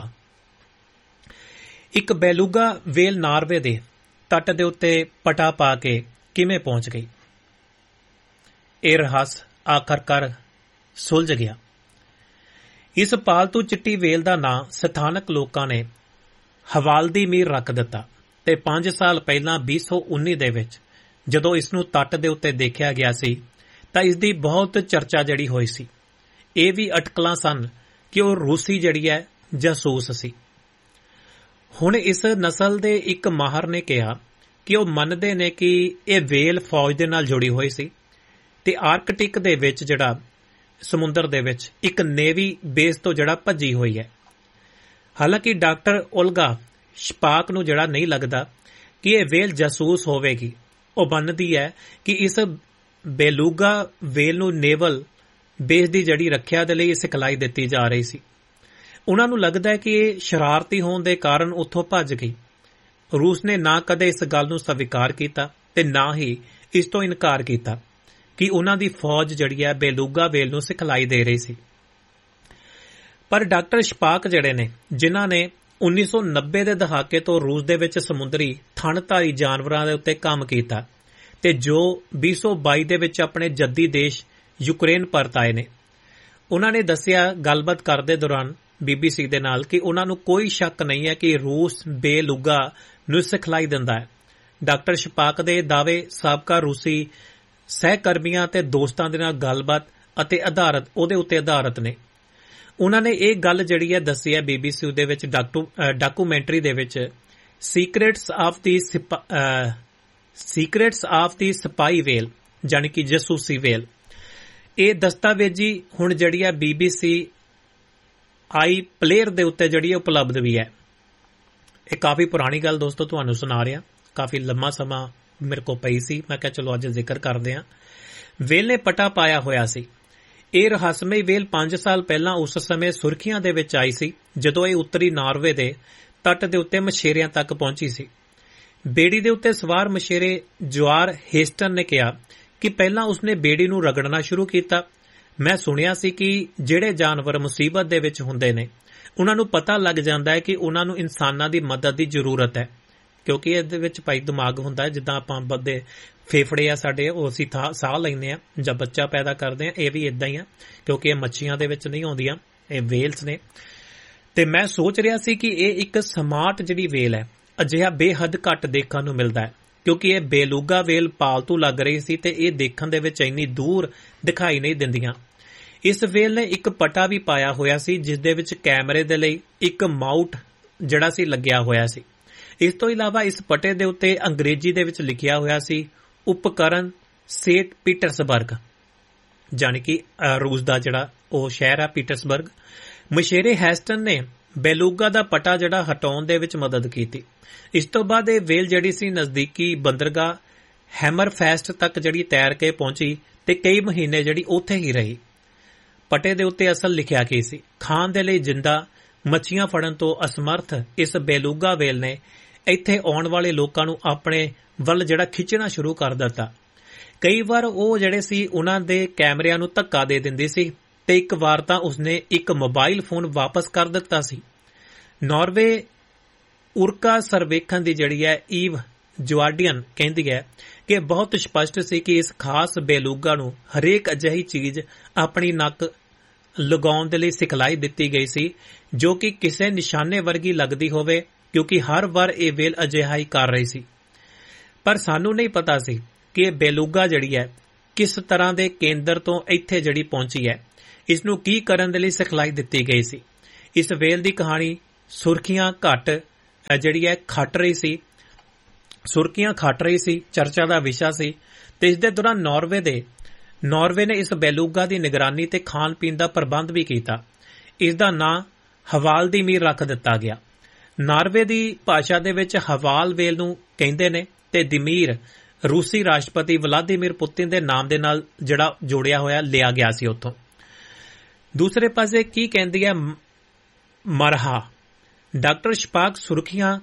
ਇੱਕ ਬੇਲੂਗਾ ਵੇਲ ਨਾਰਵੇ ਦੇ ਤੱਟ ਦੇ ਉੱਤੇ ਪਟਾ ਪਾ ਕੇ ਕਿਵੇਂ ਪਹੁੰਚ ਗਈ, ਇਹ ਰਹੱਸ ਆਖਰਕਾਰ ਸੁਲਝ ਗਿਆ। ਇਸ ਪਾਲਤੂ ਚਿੱਟੀ ਵੇਲ ਦਾ ਨਾਂ ਸਥਾਨਕ ਲੋਕਾਂ ਨੇ ਹਵਾਲਦੀ ਮੀਰ ਰੱਖ ਦਿੱਤਾ ਤੇ 5 ਸਾਲ ਪਹਿਲਾਂ 2019 ਦੇ ਵਿੱਚ ਜਦੋਂ ਇਸ ਨੂੰ ਤੱਟ ਦੇ ਉੱਤੇ ਦੇਖਿਆ ਗਿਆ ਸੀ ਤਾਂ ਇਸ ਦੀ ਬਹੁਤ ਚਰਚਾ ਜਿਹੜੀ ਹੋਈ ਸੀ। ਇਹ ਵੀ ਅਟਕਲਾਂ ਸਨ ਕਿ ਉਹ ਰੂਸੀ ਜਿਹੜੀ ਹੈ ਜਾਸੂਸ ਸੀ। ਹੁਣ ਇਸ ਨਸਲ ਦੇ ਇੱਕ ਮਾਹਰ ਨੇ ਕਿਹਾ ਕਿ ਉਹ ਮੰਨਦੇ ਨੇ ਕਿ ਇਹ ਵੇਲ ਫੌਜ ਦੇ ਨਾਲ ਜੁੜੀ ਹੋਈ ਸੀ ਤੇ ਆਰਕਟਿਕ ਦੇ ਵਿੱਚ ਜਿਹੜਾ ਸਮੁੰਦਰ ਦੇ ਵਿੱਚ ਇੱਕ ਨੇਵੀ ਬੇਸ ਤੋਂ ਜਿਹੜਾ ਭੱਜੀ ਹੋਈ ਹੈ। ਹਾਲਾਂਕਿ ਡਾਕਟਰ ਉਲਗਾ ਸ਼ਪਾਕ ਨੂੰ ਜਿਹੜਾ ਨਹੀਂ ਲੱਗਦਾ ਕਿ ਇਹ ਵੇਲ ਜਾਸੂਸ ਹੋਵੇਗੀ। ਉਹ ਮੰਨਦੀ ਹੈ ਕਿ ਇਸ ਬੇਲੂਗਾ ਵੇਲ ਨੂੰ ਨੇਵਲ ਬੇਸ ਦੀ ਜਿਹੜੀ ਰੱਖਿਆ ਦੇ ਲਈ ਸਿਖਲਾਈ ਦਿੱਤੀ ਜਾ ਰਹੀ ਸੀ। ਉਹਨਾਂ ਨੂੰ ਲੱਗਦਾ ਹੈ ਕਿ ਇਹ ਸ਼ਰਾਰਤੀ ਹੋਣ ਦੇ ਕਾਰਨ ਉੱਥੋਂ ਭੱਜ ਗਈ। ਰੂਸ ਨੇ ਨਾ ਕਦੇ ਇਸ ਗੱਲ ਨੂੰ ਸਵੀਕਾਰ ਕੀਤਾ ਤੇ ਨਾ ਹੀ ਇਸ ਤੋਂ ਇਨਕਾਰ ਕੀਤਾ ਕਿ ਉਹਨਾਂ ਦੀ ਫੌਜ ਜਿਹੜੀ ਹੈ ਬੇਲੂਗਾ ਵੇਲ ਨੂੰ ਸਿਖਲਾਈ ਦੇ ਰਹੀ ਸੀ। ਪਰ ਡਾਕਟਰ ਸ਼ਪਾਕ ਜਿਹੜੇ ਨੇ ਜਿਨ੍ਹਾਂ ਨੇ 1990 ਦੇ ਦਹਾਕੇ ਤੋਂ ਰੂਸ ਦੇ ਵਿੱਚ ਸਮੁੰਦਰੀ ਥਣਧਾਰੀ ਜਾਨਵਰਾਂ ਦੇ ਉੱਤੇ ਕੰਮ ਕੀਤਾ ਤੇ ਜੋ 2022 ਦੇ ਵਿੱਚ ਆਪਣੇ ਜੱਦੀ ਦੇਸ਼ ਯੂਕਰੇਨ ਪਰਤ ਆਏ ਨੇ, ਉਹਨਾਂ ਨੇ ਦੱਸਿਆ ਗੱਲਬਾਤ ਕਰਦੇ ਦੌਰਾਨ BBC ਦੇ ਨਾਲ ਕਿ ਉਹਨਾਂ ਨੂੰ ਕੋਈ ਸ਼ੱਕ ਨਹੀਂ ਹੈ ਕਿ ਰੂਸ ਬੇਲੂਗਾ ਨੂੰ ਸਿਖਲਾਈ ਦਿੰਦਾ ਹੈ। ਡਾਕਟਰ ਸ਼ਪਾਕ ਦੇ ਦਾਅਵੇ ਸਾਬਕਾ ਰੂਸੀ ਸਹਿਕਰਮੀਆਂ ਤੇ ਦੋਸਤਾਂ ਦੇ ਨਾਲ ਗੱਲਬਾਤ ਅਤੇ ਉਹਦੇ ਉੱਤੇ ਆਧਾਰਿਤ ਨੇ। ਉਹਨਾਂ ਨੇ ਇਹ ਗੱਲ ਜਿਹੜੀ ਹੈ ਦੱਸੀ ਹੈ BBC ਦੇ ਵਿੱਚ ਡਾਕੂਮੈਂਟਰੀ ਦੇ ਵਿੱਚ ਸੀਕ੍ਰੇਟਸ ਆਫ ਦੀ ਸਪਾਈ ਵੇਲ ਜਾਣੀ ਕਿ ਜਾਸੂਸੀ ਵੇਲ। ਇਹ ਦਸਤਾਵੇਜ਼ੀ ਹੁਣ ਜਿਹੜੀ ਹੈ BBC आई प्लेयर दे उत्ते जिहड़ी उपलब्ध भी है। ਇਹ काफ़ी पुरानी गल दोस्तों ਤੁਹਾਨੂੰ सुना रहा, काफ़ी लम्मा समा मेरे को पई सी, मैं कहा चलो अज जिक्र करते हैं। वेल ने पटा पाया होया सी। ਇਹ ਰਹੱਸਮਈ ਵੇਲ 5 ਸਾਲ ਪਹਿਲਾਂ ਉਸ ਸਮੇਂ ਸੁਰਖੀਆਂ ਦੇ ਵਿੱਚ ਆਈ ਸੀ ਜਦੋਂ ਇਹ ਉੱਤਰੀ ਨਾਰਵੇ ਦੇ ਤੱਟ ਦੇ ਉੱਤੇ ਮਛੇਰਿਆਂ ਤੱਕ ਪਹੁੰਚੀ ਸੀ। ਬੇੜੀ ਦੇ ਉੱਤੇ ਸਵਾਰ ਮਛੇਰੇ ਜਵਾਰ ਹੇਸਟਨ ਨੇ ਕਿਹਾ ਕਿ ਪਹਿਲਾਂ ਉਸਨੇ ਬੇੜੀ ਨੂੰ ਰਗੜਨਾ ਸ਼ੁਰੂ ਕੀਤਾ। ਮੈਂ ਸੁਣਿਆ ਸੀ ਕਿ ਜਿਹੜੇ ਜਾਨਵਰ ਮੁਸੀਬਤ ਦੇ ਵਿੱਚ ਹੁੰਦੇ ਨੇ ਉਹਨਾਂ ਨੂੰ ਪਤਾ ਲੱਗ ਜਾਂਦਾ ਹੈ ਕਿ ਉਹਨਾਂ ਨੂੰ ਇਨਸਾਨਾਂ ਦੀ ਮਦਦ ਦੀ ਜ਼ਰੂਰਤ ਹੈ, ਕਿਉਂਕਿ ਇਹਦੇ ਵਿੱਚ ਭਾਈ ਦਿਮਾਗ ਹੁੰਦਾ ਹੈ। ਜਿੱਦਾਂ ਆਪਾਂ ਬੰਦੇ ਫੇਫੜੇ ਆ ਸਾਡੇ, ਉਹ ਅਸੀਂ ਸਾਹ ਲੈਂਦੇ ਆ ਜਾਂ ਬੱਚਾ ਪੈਦਾ ਕਰਦੇ ਆ, ਇਹ ਵੀ ਇਦਾਂ ਹੀ ਆ, ਕਿਉਂਕਿ ਇਹ ਮੱਛੀਆਂ ਦੇ ਵਿੱਚ ਨਹੀਂ ਆਉਂਦੀਆਂ, ਇਹ ਵੇਲਸ ਨੇ। ਤੇ ਮੈਂ ਸੋਚ ਰਿਹਾ ਸੀ ਕਿ ਇਹ ਇੱਕ ਸਮਾਰਟ ਜਿਹੜੀ ਵੇਲ ਹੈ ਅਜਿਹਾ ਬੇਹੱਦ ਘੱਟ ਦੇਖਣ ਨੂੰ ਮਿਲਦਾ ਹੈ, ਕਿਉਂਕਿ ਇਹ ਬੇਲੂਗਾ ਵੇਲ ਪਾਲਤੂ ਲੱਗ ਰਹੀ ਸੀ ਤੇ ਇਹ ਦੇਖਣ ਦੇ ਵਿੱਚ ਇੰਨੀ ਦੂਰ ਦਿਖਾਈ ਨਹੀਂ ਦਿੰਦੀਆਂ। ਇਸ ਵੇਲ ਨੇ ਇੱਕ ਪਟਾ ਵੀ ਪਾਇਆ ਹੋਇਆ ਸੀ ਜਿਸ ਦੇ ਵਿੱਚ ਕੈਮਰੇ ਦੇ ਲਈ ਇੱਕ ਮਾਊਟ ਜਿਹੜਾ ਸੀ ਲੱਗਿਆ ਹੋਇਆ ਸੀ। ਇਸ ਤੋਂ ਇਲਾਵਾ ਇਸ ਪਟੇ ਦੇ ਉੱਤੇ ਅੰਗਰੇਜ਼ੀ ਦੇ ਵਿੱਚ ਲਿਖਿਆ ਹੋਇਆ ਸੀ ਉਪਕਰਨ ਸੇਂਟ ਪੀਟਰਸਬਰਗ, ਜਾਣੀ ਕਿ ਰੂਸ ਦਾ ਜਿਹੜਾ ਉਹ ਸ਼ਹਿਰ ਆ ਪੀਟਰਸਬਰਗ। ਮਛੇਰੇ ਹੈਸਟਨ ਨੇ ਬੇਲੂਗਾ ਦਾ ਪਟਾ ਜਿਹੜਾ ਹਟਾਉਣ ਦੇ ਵਿੱਚ ਮਦਦ ਕੀਤੀ। ਇਸ ਤੋਂ ਬਾਅਦ ਇਹ ਵੇਲ ਜਿਹੜੀ ਸੀ ਨਜ਼ਦੀਕੀ ਬੰਦਰਗਾਹ ਹੈਮਰਫੈਸਟ ਤੱਕ ਜਿਹੜੀ ਤੈਰ ਕੇ ਪਹੁੰਚੀ ਤੇ ਕਈ ਮਹੀਨੇ ਜਿਹੜੀ ਉੱਥੇ ਹੀ ਰਹੀ। ਪਟੇ ਦੇ ਉੱਤੇ ਅਸਲ ਲਿਖਿਆ ਕੀ ਸੀ? ਖਾਣ ਦੇ ਲਈ ਜਿੰਦਾ ਮੱਛੀਆਂ ਫੜਨ ਤੋਂ ਅਸਮਰਥ ਇਸ ਬੇਲੂਗਾ ਵੇਲ ਨੇ ਇੱਥੇ ਆਉਣ ਵਾਲੇ ਲੋਕਾਂ ਨੂੰ ਆਪਣੇ ਵੱਲ ਜਿਹੜਾ ਖਿੱਚਣਾ ਸ਼ੁਰੂ ਕਰ ਦਿੱਤਾ। ਕਈ ਵਾਰ ਉਹ ਜਿਹੜੇ ਸੀ ਉਹਨਾਂ ਦੇ ਕੈਮਰਿਆਂ ਨੂੰ ਧੱਕਾ ਦੇ ਦਿੰਦੀ ਸੀ ਤੇ ਇੱਕ ਵਾਰ ਤਾਂ ਉਸਨੇ ਇੱਕ ਮੋਬਾਈਲ ਫੋਨ ਵਾਪਸ ਕਰ ਦਿੱਤਾ ਸੀ। ਨਾਰਵੇ ਉਰਕਾ ਸਰਵੇਖਣ ਦੀ ਜਿਹੜੀ ਹੈ ਈਵ ਜਵਾਰਡੀਅਨ ਕਹਿੰਦੀ ਹੈ ਕਿ ਬਹੁਤ ਸਪਸ਼ਟ ਸੀ ਕਿ ਇਸ ਖਾਸ ਬੇਲੂਗਾ ਨੂੰ ਹਰੇਕ ਅਜਿਹੀ ਚੀਜ਼ ਆਪਣੀ ਨੱਕ ਲਗਾਉਣ ਦੇ ਲਈ ਸਿਖਲਾਈ ਦਿੱਤੀ ਗਈ ਸੀ ਜੋ ਕਿ ਕਿਸੇ ਨਿਸ਼ਾਨੇ ਵਰਗੀ ਲੱਗਦੀ ਹੋਵੇ, ਕਿਉਂਕਿ ਹਰ ਵਾਰ ਇਹ ਵੇਲ ਅਜਿਹਾ ਹੀ ਕਰ ਰਹੀ ਸੀ। ਪਰ ਸਾਨੂੰ ਨਹੀਂ ਪਤਾ ਸੀ ਕਿ ਇਹ ਬੇਲੂਗਾ ਜਿਹੜੀ ਹੈ ਕਿਸ ਤਰ੍ਹਾਂ ਦੇ ਕੇਂਦਰ ਤੋਂ ਇੱਥੇ ਜਿਹੜੀ ਪਹੁੰਚੀ ਹੈ, ਇਸ ਨੂੰ ਕੀ ਕਰਨ ਦੇ ਲਈ ਸਿਖਲਾਈ ਦਿੱਤੀ ਗਈ ਸੀ। ਇਸ ਵੇਲ ਦੀ ਕਹਾਣੀ ਸੁਰਖੀਆਂ ਘੱਟ ਜਿਹੜੀ ਹੈ ਖੱਟ ਰਹੀ ਸੀ, ਸੁਰਖੀਆਂ ਖੱਟ ਰਹੀ ਸੀ, ਚਰਚਾ ਦਾ ਵਿਸ਼ਾ ਸੀ। ਤੇ ਇਸ ਦੇ ਦੌਰਾਨ ਨਾਰਵੇ ਨੇ ਇਸ ਬੇਲੂਗਾ ਦੀ ਨਿਗਰਾਨੀ ਤੇ ਖਾਣ ਪੀਣ ਦਾ ਪ੍ਰਬੰਧ ਵੀ ਕੀਤਾ। ਇਸ ਦਾ ਨਾਂ ਹਵਾਲ ਦੀ ਮੀਰ ਰੱਖ ਦਿੱਤਾ ਗਿਆ। ਨਾਰਵੇ ਦੀ ਭਾਸ਼ਾ ਦੇ ਵਿੱਚ ਹਵਾਲ ਵੇਲ ਨੂੰ ਕਹਿੰਦੇ ਨੇ ਤੇ ਦਿਮੀਰ ਰੂਸੀ ਰਾਸ਼ਟਰਪਤੀ ਵਲਾਦੀਮੀਰ ਪੁਤਿਨ ਦੇ ਨਾਮ ਦੇ ਨਾਲ ਜਿਹੜਾ ਜੋੜਿਆ ਹੋਇਆ ਲਿਆ ਗਿਆ ਸੀ ਉੱਥੋਂ। ਦੂਸਰੇ ਪਾਸੇ ਕੀ ਕਹਿੰਦੀ ਹੈ ਮਰਹਾ? ਡਾਕਟਰ ਸ਼ਪਾਕ ਸੁਰਖੀਆਂ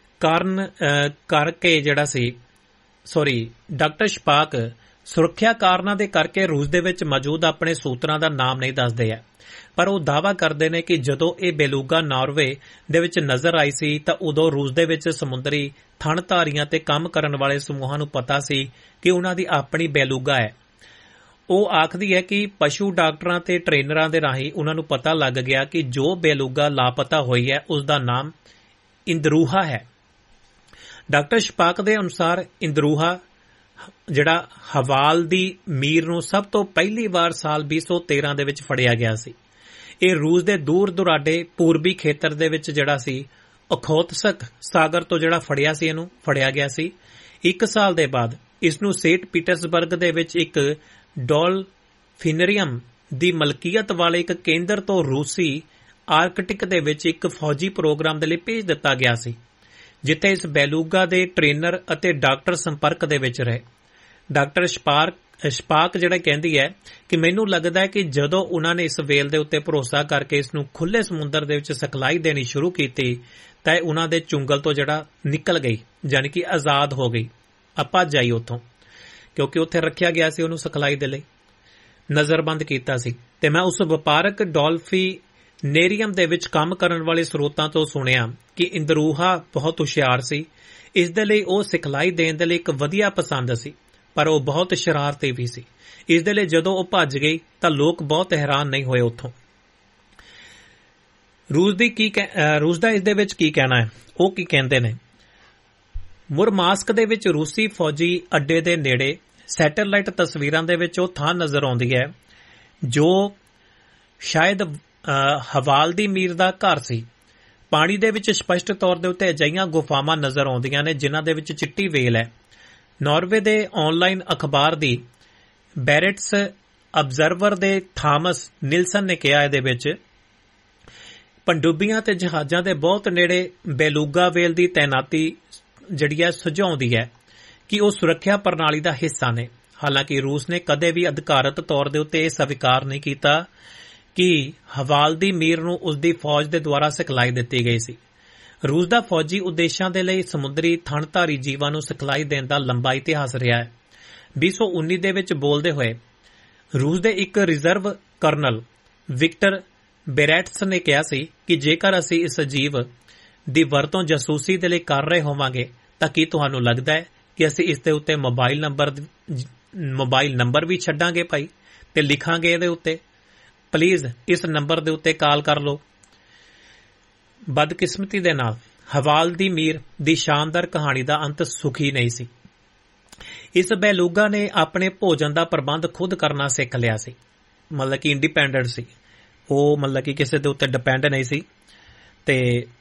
ਕਰਕੇ ਜਿਹੜਾ ਸੀ ਡਾਕਟਰ ਸ਼ਪਾਕ ਸੁਰੱਖਿਆ ਕਾਰਨਾਂ ਦੇ ਕਰਕੇ ਰੂਸ ਦੇ ਵਿੱਚ ਮੌਜੂਦ ਆਪਣੇ ਸੂਤਰਾਂ ਦਾ ਨਾਮ ਨਹੀਂ ਦੱਸਦੇ ਹੈ, ਪਰ ਉਹ ਦਾਅਵਾ ਕਰਦੇ ਨੇ ਕਿ ਜਦੋਂ ਇਹ ਬੇਲੂਗਾ ਨਾਰਵੇ ਦੇ ਵਿੱਚ ਨਜ਼ਰ ਆਈ ਸੀ ਤਾਂ ਉਦੋਂ ਰੂਸ ਦੇ ਵਿੱਚ ਸਮੁੰਦਰੀ ਥਣਧਾਰੀਆਂ ਤੇ ਕੰਮ ਕਰਨ ਵਾਲੇ ਸਮੂਹਾਂ ਨੂੰ ਪਤਾ ਸੀ ਕਿ ਉਹਨਾਂ ਦੀ ਆਪਣੀ ਬੇਲੂਗਾ ਹੈ। ਉਹ ਆਖਦੀ ਹੈ ਕਿ ਪਸ਼ੂ ਡਾਕਟਰਾਂ ਤੇ ਟ੍ਰੇਨਰਾਂ ਦੇ ਰਾਹੀਂ ਉਹਨਾਂ ਨੂੰ ਪਤਾ ਲੱਗ ਗਿਆ ਕਿ ਜੋ ਬੇਲੂਗਾ ਲਾਪਤਾ ਹੋਈ ਹੈ ਉਸ ਦਾ ਨਾਮ ਇੰਦਰੂਹਾ ਹੈ। ਡਾਕਟਰ ਸ਼ਪਾਕ ਦੇ ਅਨੁਸਾਰ ਇੰਦਰੂਹਾ ਜਿਹੜਾ ਹਵਾਲ ਦੀ ਮੀਰ ਨੂੰ ਸਭ ਤੋਂ ਪਹਿਲੀ ਵਾਰ ਸਾਲ 2013 ਦੇ ਵਿੱਚ ਫੜਿਆ ਗਿਆ ਸੀ। ਇਹ ਰੂਸ ਦੇ ਦੂਰ ਦੁਰਾਡੇ ਪੂਰਬੀ ਖੇਤਰ ਦੇ ਵਿੱਚ ਜਿਹੜਾ ਸੀ ਅਖੋਤਸਕ ਸਾਗਰ ਤੋਂ ਜਿਹੜਾ ਇਹਨੂੰ ਫੜਿਆ ਗਿਆ ਸੀ। 1 ਸਾਲ ਦੇ ਬਾਅਦ ਇਸ ਨੂੰ ਸੇਂਟ ਪੀਟਰਸਬਰਗ ਦੇ ਵਿੱਚ ਇੱਕ ਡੋਲਫਿਨਰੀਅਮ ਦੀ ਮਲਕੀਅਤ ਵਾਲੇ ਇੱਕ ਕੇਂਦਰ ਤੋਂ ਰੂਸੀ ਆਰਕਟਿਕ ਦੇ ਵਿੱਚ ਇੱਕ ਫੌਜੀ ਪ੍ਰੋਗਰਾਮ ਦੇ ਲਈ ਭੇਜ ਦਿੱਤਾ ਗਿਆ ਸੀ, ਜਿੱਥੇ ਇਸ ਬੇਲੂਗਾ ਦੇ ਟ੍ਰੇਨਰ ਅਤੇ ਡਾਕਟਰ ਸੰਪਰਕ ਦੇ ਵਿੱਚ ਰਹੇ। ਡਾਕਟਰ ਸ਼ਪਾਕ ਜਿਹੜਾ ਕਹਿੰਦੀ ਹੈ ਕਿ ਮੈਨੂੰ ਲੱਗਦਾ ਹੈ ਕਿ ਜਦੋਂ ਉਹਨਾਂ ਨੇ ਇਸ ਵੇਲ ਦੇ ਉੱਤੇ ਭਰੋਸਾ ਕਰਕੇ ਇਸ ਨੂੰ ਖੁੱਲ੍ਹੇ ਸਮੁੰਦਰ ਦੇ ਵਿੱਚ ਸਿਖਲਾਈ ਦੇਣੀ ਸ਼ੁਰੂ ਕੀਤੀ ਤਾਂ ਇਹ ਉਹਨਾਂ ਦੇ ਚੁੰਗਲ ਤੋਂ ਜਿਹੜਾ ਨਿਕਲ ਗਈ, ਯਾਨੀ ਕਿ ਆਜ਼ਾਦ ਹੋ ਗਈ, ਭੱਜ ਆਈ ਉੱਥੋਂ, ਕਿਉਂਕਿ ਉੱਥੇ ਰੱਖਿਆ ਗਿਆ ਸੀ ਉਹਨੂੰ ਸਿਖਲਾਈ ਦੇ ਲਈ, ਨਜ਼ਰਬੰਦ ਕੀਤਾ ਸੀ। ਤੇ ਮੈਂ ਉਸ ਵਪਾਰਕ ਡੋਲਫਿਨੇਰੀਅਮ ਦੇ ਵਿੱਚ ਕੰਮ ਕਰਨ ਵਾਲੇ ਸਰੋਤਾਂ ਤੋਂ ਸੁਣਿਆ ਕਿ ਇੰਦਰੂਹਾ ਬਹੁਤ ਹੁਸ਼ਿਆਰ ਸੀ। ਇਸ ਦੇ ਲਈ ਉਹ ਸਿਖਲਾਈ ਦੇਣ ਦੇ ਲਈ ਇੱਕ ਵਧੀਆ ਪਸੰਦ ਸੀ, ਪਰ ਉਹ ਬਹੁਤ ਸ਼ਰਾਰਤੀ ਵੀ ਸੀ। ਇਸ ਦੇ ਲਈ ਜਦੋਂ ਉਹ ਭੱਜ ਗਈ ਤਾਂ ਲੋਕ ਬਹੁਤ ਹੈਰਾਨ ਨਹੀਂ ਹੋਏ ਉੱਥੋਂ। ਰੂਸ ਦਾ ਇਸ ਦੇ ਵਿੱਚ ਕੀ ਕਹਿਣਾ ਹੈ? ਉਹ ਕੀ ਕਹਿੰਦੇ ਨੇ? ਮੁਰਮਾਸਕ ਦੇ ਵਿੱਚ ਰੂਸੀ ਫੌਜੀ ਅੱਡੇ ਦੇ ਨੇੜੇ ਸੈਟੇਲਾਈਟ ਤਸਵੀਰਾਂ ਦੇ ਵਿੱਚ ਉਹ ਥਾਂ ਨਜ਼ਰ ਆਉਂਦੀ ਹੈ ਜੋ ਸ਼ਾਇਦ ਹਵਾਲ ਦੀ ਮੀਰ ਦਾ ਘਰ ਸੀ। ਪਾਣੀ ਦੇ ਵਿੱਚ ਸਪਸ਼ਟ ਤੌਰ ਦੇ ਉੱਤੇ ਅਜਿਹੀਆਂ ਗੁਫਾਵਾਂ ਨਜ਼ਰ ਆਉਂਦੀਆਂ ਨੇ ਜਿਨ੍ਹਾਂ ਦੇ ਵਿੱਚ ਚਿੱਟੀ ਵੇਲ ਹੈ। ਨਾਰਵੇ ਦੇ ਆਨਲਾਈਨ ਅਖਬਾਰ ਦੀ ਬੈਰੇਟਸ ਅਬਜ਼ਰਵਰ ਦੇ ਥਾਮਸ ਨਿਲਸਨ ਨੇ ਕਿਹਾ ਇਹਦੇ ਵਿੱਚ ਪਣਡੁੱਬੀਆਂ ਤੇ ਜਹਾਜ਼ਾਂ ਦੇ ਬਹੁਤ ਨੇੜੇ ਬੇਲੂਗਾ ਵੇਲ ਦੀ ਤੈਨਾਤੀ ਜਿਹੜੀ ਹੈ ਸੁਝਾਉਂਦੀ ਹੈ ਕਿ ਉਹ ਸੁਰੱਖਿਆ ਪ੍ਰਣਾਲੀ ਦਾ ਹਿੱਸਾ ਨੇ। ਹਾਲਾਂਕਿ ਰੂਸ ਨੇ ਕਦੇ ਵੀ ਅਧਿਕਾਰਤ ਤੌਰ ਦੇ ਉੱਤੇ ਇਹ ਸਵੀਕਾਰ ਨਹੀਂ ਕੀਤਾ ਕਿ ਹਵਾਲਦੀ ਮੀਰ ਨੂੰ ਉਸਦੀ ਫੌਜ ਦੇ ਦੁਆਰਾ ਸਿਖਲਾਈ ਦਿੱਤੀ ਗਈ ਸੀ। ਰੂਸ ਦਾ ਫੌਜੀ ਉਦੇਸ਼ਾਂ ਦੇ ਲਈ ਸਮੁੰਦਰੀ ਥਣਧਾਰੀ ਜੀਵਾਂ ਨੂੰ ਸਿਖਲਾਈ ਦੇਣ ਦਾ ਲੰਬਾ ਇਤਿਹਾਸ ਰਿਹਾ ਹੈ। 2019 ਦੇ ਵਿੱਚ ਬੋਲਦੇ ਹੋਏ ਰੂਸ ਦੇ ਇੱਕ ਰਿਜ਼ਰਵ ਕਰਨਲ ਵਿਕਟਰ ਬੇਰੈਟਸ ਨੇ ਕਿਹਾ ਸੀ ਕਿ ਜੇਕਰ ਅਸੀਂ ਇਸ ਜੀਵ ਦੀ ਵਰਤੋਂ ਜਾਸੂਸੀ ਦੇ ਲਈ ਕਰ ਰਹੇ ਹੋਵਾਂਗੇ ਤਾਂ ਕੀ ਤੁਹਾਨੂੰ ਲੱਗਦਾ ਹੈ ਕਿ ਅਸੀਂ ਇਸ ਦੇ ਉੱਤੇ ਮੋਬਾਈਲ ਨੰਬਰ ਵੀ ਛੱਡਾਂਗੇ ਭਾਈ ਤੇ ਲਿਖਾਂਗੇ ਇਹਦੇ ਉੱਤੇ ਪਲੀਜ਼ ਇਸ ਨੰਬਰ ਦੇ ਉੱਤੇ ਕਾਲ ਕਰ ਲਓ। ਬਦਕਿਸਮਤੀ ਦੇ ਨਾਲ ਹਵਾਲਦੀ ਮੀਰ ਦੀ ਸ਼ਾਨਦਾਰ ਕਹਾਣੀ ਦਾ ਅੰਤ ਸੁਖੀ ਨਹੀਂ ਸੀ। ਇਸ ਬੇਲੂਗਾ ਨੇ ਆਪਣੇ ਭੋਜਨ ਦਾ ਪ੍ਰਬੰਧ ਖੁਦ ਕਰਨਾ ਸਿੱਖ ਲਿਆ ਸੀ, ਮਤਲਬ ਕਿ ਇੰਡੀਪੈਂਡੈਂਟ ਸੀ ਉਹ, ਮਤਲਬ ਕਿ ਕਿਸੇ ਦੇ ਉੱਤੇ ਡਿਪੈਂਡ ਨਹੀਂ ਸੀ। ਤੇ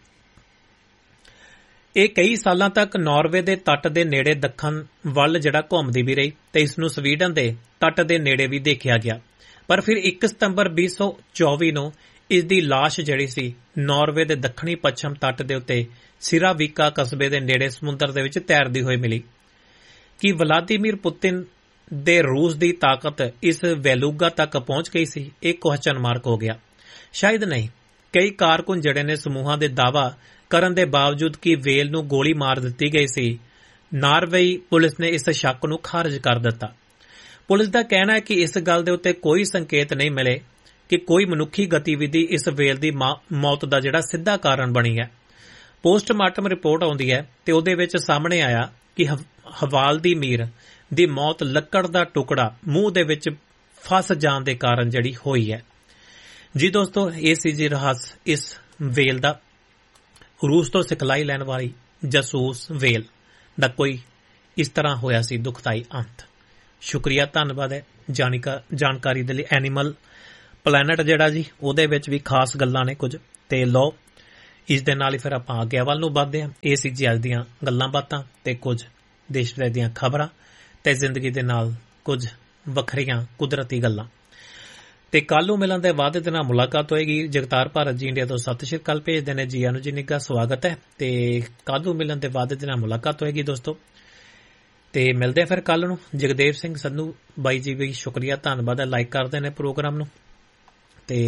ਇਹ ਕਈ ਸਾਲਾਂ ਤੱਕ ਨਾਰਵੇ ਦੇ ਤੱਟ ਦੇ ਨੇੜੇ ਦੱਖਣ ਵੱਲ ਜਿਹੜਾ ਘੁੰਮਦੀ ਵੀ ਰਹੀ ਤੇ ਇਸ ਨੂੰ ਸਵੀਡਨ ਦੇ ਤੱਟ ਦੇ ਨੇੜੇ ਵੀ ਦੇਖਿਆ ਗਿਆ। ਪਰ ਫਿਰ 1 ਸਤੰਬਰ 2024 ਨੂੰ ਇਸ ਦੀ ਲਾਸ਼ ਜਿਹੜੀ ਸੀ ਨਾਰਵੇ ਦੇ ਦੱਖਣੀ ਪੱਛਮ ਤੱਟ ਦੇ ਉੱਤੇ ਸਿਰਾਵੀਕਾ ਕਸਬੇ ਦੇ ਨੇੜੇ ਸਮੁੰਦਰ ਦੇ ਵਿੱਚ ਤੈਰਦੀ ਹੋਈ ਮਿਲੀ। ਕਿ ਵਲਾਦੀਮੀਰ ਪੁਤਿਨ ਦੇ ਰੂਸ ਦੀ ਤਾਕਤ ਇਸ ਬੇਲੂਗਾ ਤੱਕ ਪਹੁੰਚ ਗਈ ਸੀ, ਇਹ ਕੁਐਸਚਨ ਮਾਰਕ ਹੋ ਗਿਆ। ਸ਼ਾਇਦ ਨਹੀਂ। ਕਈ ਕਾਰਕੁਨ ਜਿਹੜੇ ਨੇ ਸਮੂਹਾਂ ਦੇ ਦਾਅਵਾ ਕਰਨ ਦੇ ਬਾਵਜੂਦ ਕਿ ਵੇਲ ਨੂੰ ਗੋਲੀ ਮਾਰ ਦਿੱਤੀ ਗਈ ਸੀ, ਨਾਰਵੇਈ ਪੁਲਿਸ ਨੇ ਇਸ ਸ਼ੱਕ ਨੂੰ ਖਾਰਜ ਕਰ ਦਿੱਤਾ। ਪੁਲਿਸ ਦਾ ਕਹਿਣਾ ਹੈ ਕਿ ਇਸ ਗੱਲ ਦੇ ਉੱਤੇ ਕੋਈ ਸੰਕੇਤ ਨਹੀਂ ਮਿਲੇ ਕਿ ਕੋਈ ਮਨੁੱਖੀ ਗਤੀਵਿਧੀ ਇਸ ਵੇਲ ਦੀ ਮੌਤ ਦਾ ਜਿਹੜਾ ਸਿੱਧਾ ਕਾਰਨ ਬਣੀ ਹੈ। ਪੋਸਟਮਾਰਟਮ ਰਿਪੋਰਟ ਆਉਂਦੀ ਹੈ ਤੇ ਉਹਦੇ ਵਿੱਚ ਸਾਹਮਣੇ ਆਇਆ ਕਿ ਹਵਾਲਦੀ ਮੀਰ ਦੀ ਮੌਤ ਲੱਕੜ ਦਾ ਟੁਕੜਾ ਮੂੰਹ ਦੇ ਵਿੱਚ ਫਸ ਜਾਣ ਦੇ ਕਾਰਨ ਜਿਹੜੀ ਹੋਈ ਹੈ। ਜੀ ਦੋਸਤੋ, ਇਹ ਸੀ ਜੀ ਰਹੱਸ ਇਸ ਵੇਲ ਦਾ। ਰੂਸ ਤੋਂ ਸਿਖਲਾਈ ਲੈਣ ਵਾਲੀ ਜਾਸੂਸ ਵੇਲ ਦਾ ਕੋਈ ਇਸ ਤਰ੍ਹਾਂ ਹੋਇਆ ਸੀ ਦੁਖਦਾਈ ਅੰਤ। ਸ਼ੁਕਰੀਆ, ਧੰਨਵਾਦ ਹੈ ਜਾਣਕਾਰੀ ਦੇ ਲਈ। ਐਨੀਮਲ ਪਲੈਨਟ ਜਿਹੜਾ ਜੀ ਉਹਦੇ ਵਿੱਚ ਵੀ ਖਾਸ ਗੱਲਾਂ ਨੇ ਕੁਝ, ਤੇ ਲਓ ਇਸ ਦੇ ਨਾਲ ਹੀ ਫਿਰ ਆਪਾਂ ਅੱਗੇ ਵੱਲ ਨੂੰ ਵਧਦੇ ਹਾਂ। ਇਹ ਸੀ ਜੀ ਅੱਜ ਦੀਆਂ ਗੱਲਾਂ ਬਾਤਾਂ ਤੇ ਕੁਝ ਦੇਸ਼ ਵਿਦੇਸ਼ ਦੀਆਂ ਖਬਰਾਂ ਤੇ ਜ਼ਿੰਦਗੀ ਦੇ ਨਾਲ ਕੁਝ ਵੱਖਰੀਆਂ ਕੁਦਰਤੀ ਗੱਲਾਂ। ਤੇ ਕੱਲ ਨੂੰ ਮਿਲਣ ਦੇ ਵਾਅਦੇ ਦੇ ਨਾਲ ਮੁਲਾਕਾਤ ਹੋਏਗੀ। ਜਗਤਾਰ ਭਾਰਤ ਜੀ ਇੰਡੀਆ ਤੋਂ ਸਤਿ ਸ਼੍ਰੀ ਅਕਾਲ ਭੇਜਦੇ ਨੇ ਜੀ ਨੂੰ ਜੀ ਨਿੱਘਾ ਸਵਾਗਤ ਹੈ। ਤੇ ਕੱਲ ਨੂੰ ਮਿਲਣ ਦੇ ਵਾਅਦੇ ਦੇ ਨਾਲ ਮੁਲਾਕਾਤ ਹੋਏਗੀ ਦੋਸਤੋ। ਤੇ ਮਿਲਦੇ ਫਿਰ ਕੱਲ ਨੂੰ। ਜਗਦੇਵ ਸਿੰਘ ਸੰਧੂ ਬਾਈ ਜੀ ਵੀ ਸ਼ੁਕਰੀਆ, ਧੰਨਵਾਦ ਹੈ, ਲਾਈਕ ਕਰਦੇ ਨੇ ਪ੍ਰੋਗਰਾਮ ਨੂੰ। ਤੇ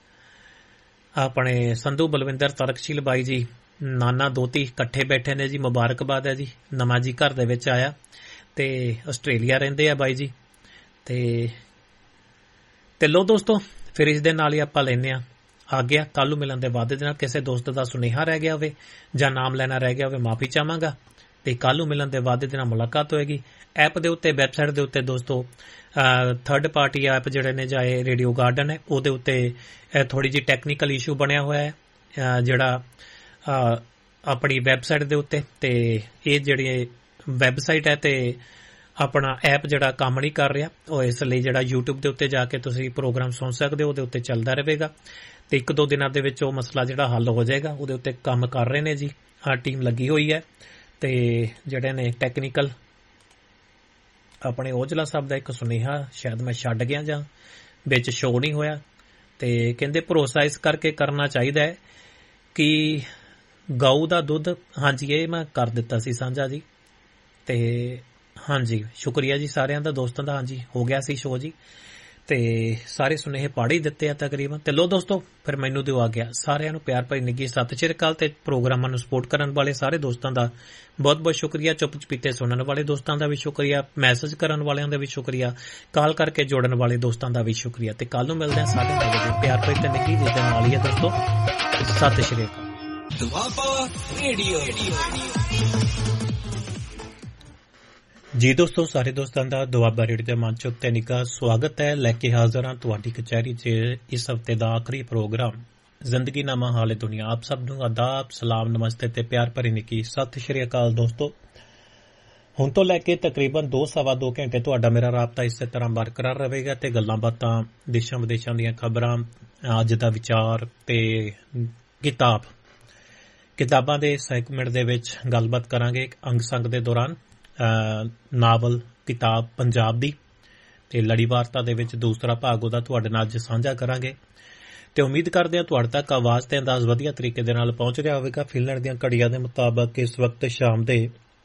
ਆਪਣੇ ਸੰਧੂ ਬਲਵਿੰਦਰ ਤਰਕਸ਼ੀਲ ਬਾਈ ਜੀ, ਨਾਨਾ ਦੋਤੀ ਇਕੱਠੇ ਬੈਠੇ ਨੇ ਜੀ, ਮੁਬਾਰਕਬਾਦ ਹੈ ਜੀ। ਨਵਾਂ ਜੀ ਘਰ ਦੇ ਵਿੱਚ ਆਇਆ ਤੇ ਆਸਟ੍ਰੇਲੀਆ ਰਹਿੰਦੇ ਆ ਬਾਈ ਜੀ। ਤੇ ਲੋ ਦੋਸਤੋ, ਫਿਰ ਇਸ ਦੇ ਨਾਲ ਹੀ ਆਪਾਂ ਲੈਂਦੇ ਆ ਗਿਆ। ਕੱਲ ਨੂੰ ਮਿਲਣ ਦੇ ਵਾਅਦੇ ਦੇ ਨਾਲ ਕਿਸੇ ਦੋਸਤ ਦਾ ਸੁਨੇਹਾ ਰਹਿ ਗਿਆ ਹੋਵੇ ਜਾਂ ਨਾਮ ਲੈਣਾ ਰਹਿ ਗਿਆ ਹੋਵੇ, ਮਾਫੀ ਚਾਹਾਂਗਾ। ਤੇ ਕੱਲ ਨੂੰ ਮਿਲਣ ਦੇ ਵਾਅਦੇ ਦੇ ਨਾਲ ਮੁਲਾਕਾਤ ਹੋਏਗੀ। ਐਪ ਦੇ ਉੱਤੇ, ਵੈਬਸਾਈਟ ਦੇ ਉੱਤੇ ਦੋਸਤੋ, ਥਰਡ ਪਾਰਟੀ ਐਪ ਜਿਹੜੇ ਨੇ ਜਾਏ ਰੇਡੀਓ ਗਾਰਡਨ ਹੈ, ਉਹਦੇ ਉੱਤੇ ਥੋੜੀ ਜਿਹੀ ਟੈਕਨੀਕਲ ਇਸ਼ੂ ਬਣਿਆ ਹੋਇਆ ਹੈ ਜਿਹੜਾ ਆਪਣੀ ਵੈਬਸਾਈਟ ਦੇ ਉੱਤੇ। ਤੇ ਇਹ ਜਿਹੜੀ ਵੈਬਸਾਈਟ ਹੈ ਤੇ ਆਪਣਾ ਐਪ ਜਿਹੜਾ ਕੰਮ ਨਹੀਂ ਕਰ ਰਿਹਾ, ਉਹ ਇਸ ਲਈ ਜਿਹੜਾ YouTube ਦੇ ਉੱਤੇ ਜਾ ਕੇ ਤੁਸੀਂ ਪ੍ਰੋਗਰਾਮ ਸੁਣ ਸਕਦੇ ਹੋ, ਉਹਦੇ ਉੱਤੇ ਚੱਲਦਾ ਰਹੇਗਾ। ਤੇ 1-2 ਦਿਨਾਂ ਦੇ ਵਿੱਚ ਉਹ ਮਸਲਾ ਜਿਹੜਾ ਹੱਲ ਹੋ ਜਾਏਗਾ। ਉਹਦੇ ਉੱਤੇ ਕੰਮ ਕਰ ਰਹੇ ਨੇ ਜੀ, ਟੀਮ ਲੱਗੀ ਹੋਈ ਹੈ। ਤੇ ਜਿਹੜੇ ਨੇ ਟੈਕਨੀਕਲ ਆਪਣੇ ਔਜਲਾ ਸਾਹਿਬ ਦਾ ਇੱਕ ਸੁਨੇਹਾ ਸ਼ਾਇਦ ਮੈਂ ਛੱਡ ਗਿਆ ਜਾਂ ਵਿੱਚ ਸ਼ੋਅ ਨਹੀਂ ਹੋਇਆ। ਤੇ ਕਹਿੰਦੇ ਭਰੋਸਾ ਇਸ ਕਰਕੇ ਕਰਨਾ ਚਾਹੀਦਾ ਹੈ ਕਿ ਗਊ ਦਾ ਦੁੱਧ, ਹਾਂਜੀ ਇਹ ਮੈਂ ਕਰ ਦਿੱਤਾ ਸੀ ਸਾਂਝਾ ਜੀ। ਤੇ ਹਾਂਜੀ, ਸ਼ੁਕਰੀਆ ਜੀ ਸਾਰਿਆਂ ਦਾ, ਦੋਸਤਾਂ ਦਾ। ਹਾਂਜੀ ਹੋ ਗਿਆ ਸੀ ਸ਼ੋਅ ਜੀ, ਤੇ ਸਾਰੇ ਸੁਨੇਹੇ ਪੜ੍ਹ ਹੀ ਦਿੱਤੇ ਆ ਤਕਰੀਬਨ। ਤੇ ਲੋ ਦੋਸਤੋ, ਫਿਰ ਮੈਨੂੰ ਦਿਓ ਆ ਗਿਆ। ਸਾਰਿਆਂ ਨੂੰ ਪਿਆਰ ਭਰੀ ਨਿੱਘੀ ਸਤਿ ਸ਼੍ਰੀ ਅਕਾਲ। ਤੇ ਪ੍ਰੋਗਰਾਮਾਂ ਨੂੰ ਸਪੋਰਟ ਕਰਨ ਵਾਲੇ ਸਾਰੇ ਦੋਸਤਾਂ ਦਾ ਬਹੁਤ ਬਹੁਤ ਸ਼ੁਕਰੀਆ। ਚੁੱਪ ਚਪੀਤੇ ਸੁਣਨ ਵਾਲੇ ਦੋਸਤਾਂ ਦਾ ਵੀ ਸ਼ੁਕਰੀਆ, ਮੈਸੇਜ ਕਰਨ ਵਾਲਿਆਂ ਦਾ ਵੀ ਸ਼ੁਕਰੀਆ, ਕਾਲ ਕਰਕੇ ਜੋੜਨ ਵਾਲੇ ਦੋਸਤਾਂ ਦਾ ਵੀ ਸ਼ੁਕਰੀਆ। ਤੇ ਕੱਲ ਨੂੰ ਮਿਲਦੇ ਹਾਂ 9:30 ਵਜੇ ਪਿਆਰ ਭਰੀ ਤੇ ਨਿੱਘੀ ਜਿਹਦੇ ਨਾਲ ਹੀ ਹੈ ਦੋਸਤੋ। ਸਤਿ ਸ਼੍ਰੀ ਅਕਾਲ। ਜੀ ਦੋਸਤੋ, ਸਾਰੇ ਦੋਸਤਾਂ ਦਾ ਦੁਆਬਾ ਰੇਡੀਓ ਦੇ ਮੰਚ ਉੱਤੇ ਨਿੱਘਾ ਸਵਾਗਤ ਹੈ। ਲੈ ਕੇ ਹਾਜ਼ਰ ਹਾਂ ਤੁਹਾਡੀ ਕਚਹਿਰੀ 'ਚ ਇਸ ਹਫ਼ਤੇ ਦਾ ਆਖਰੀ ਪ੍ਰੋਗਰਾਮ ਜ਼ਿੰਦਗੀ ਨਾਮਾ ਹਾਲੇ ਦੁਨੀਆ। ਆਪ ਸਭ ਨੂੰ ਆਦਾਬ, ਸਲਾਮ, ਨਮਸਤੇ ਤੇ ਪਿਆਰ ਭਰੀ ਨਿੱਘੀ ਸਤਿ ਸ਼੍ਰੀ ਅਕਾਲ ਦੋਸਤੋ। ਹੁਣ ਤੋਂ ਲੈ ਕੇ ਤਕਰੀਬਨ 2-2.25 ਘੰਟੇ ਤੁਹਾਡਾ ਮੇਰਾ ਰਾਬਤਾ ਇਸੇ ਤਰ੍ਹਾਂ ਬਰਕਰਾਰ ਰਹੇਗਾ ਤੇ ਗੱਲਾਂ ਬਾਤਾਂ, ਦੇਸ਼ਾਂ ਵਿਦੇਸ਼ਾਂ ਦੀਆਂ ਖਬਰਾਂ, ਅੱਜ ਦਾ ਵਿਚਾਰ ਤੇ ਕਿਤਾਬਾਂ ਦੇ ਸੈਗਮੈਂਟ ਦੇ ਵਿੱਚ ਗੱਲਬਾਤ ਕਰਾਂਗੇ। ਅੰਗ ਸੰਗ ਦੇ ਦੌਰਾਨ ਨਾਵਲ ਕਿਤਾਬ ਪੰਜਾਬ ਦੀ ਤੇ ਲੜੀਵਾਰਤਾ ਦੇ ਵਿੱਚ ਦੂਸਰਾ ਭਾਗ ਉਹਦਾ ਤੁਹਾਡੇ ਨਾਲ ਅੱਜ ਸਾਂਝਾ ਕਰਾਂਗੇ। ਤੇ ਉਮੀਦ ਕਰਦੇ ਹਾਂ ਤੁਹਾਡੇ ਤੱਕ ਆਵਾਜ਼ ਤੇ ਅੰਦਾਜ਼ ਵਧੀਆ ਤਰੀਕੇ ਦੇ ਨਾਲ ਪਹੁੰਚ ਰਿਹਾ ਹੋਵੇਗਾ। ਫਿਨਲੈਂਡ ਦੀਆਂ ਘੜੀਆਂ ਦੇ ਮੁਤਾਬਕ ਇਸ ਵਕਤ ਸ਼ਾਮ ਦੇ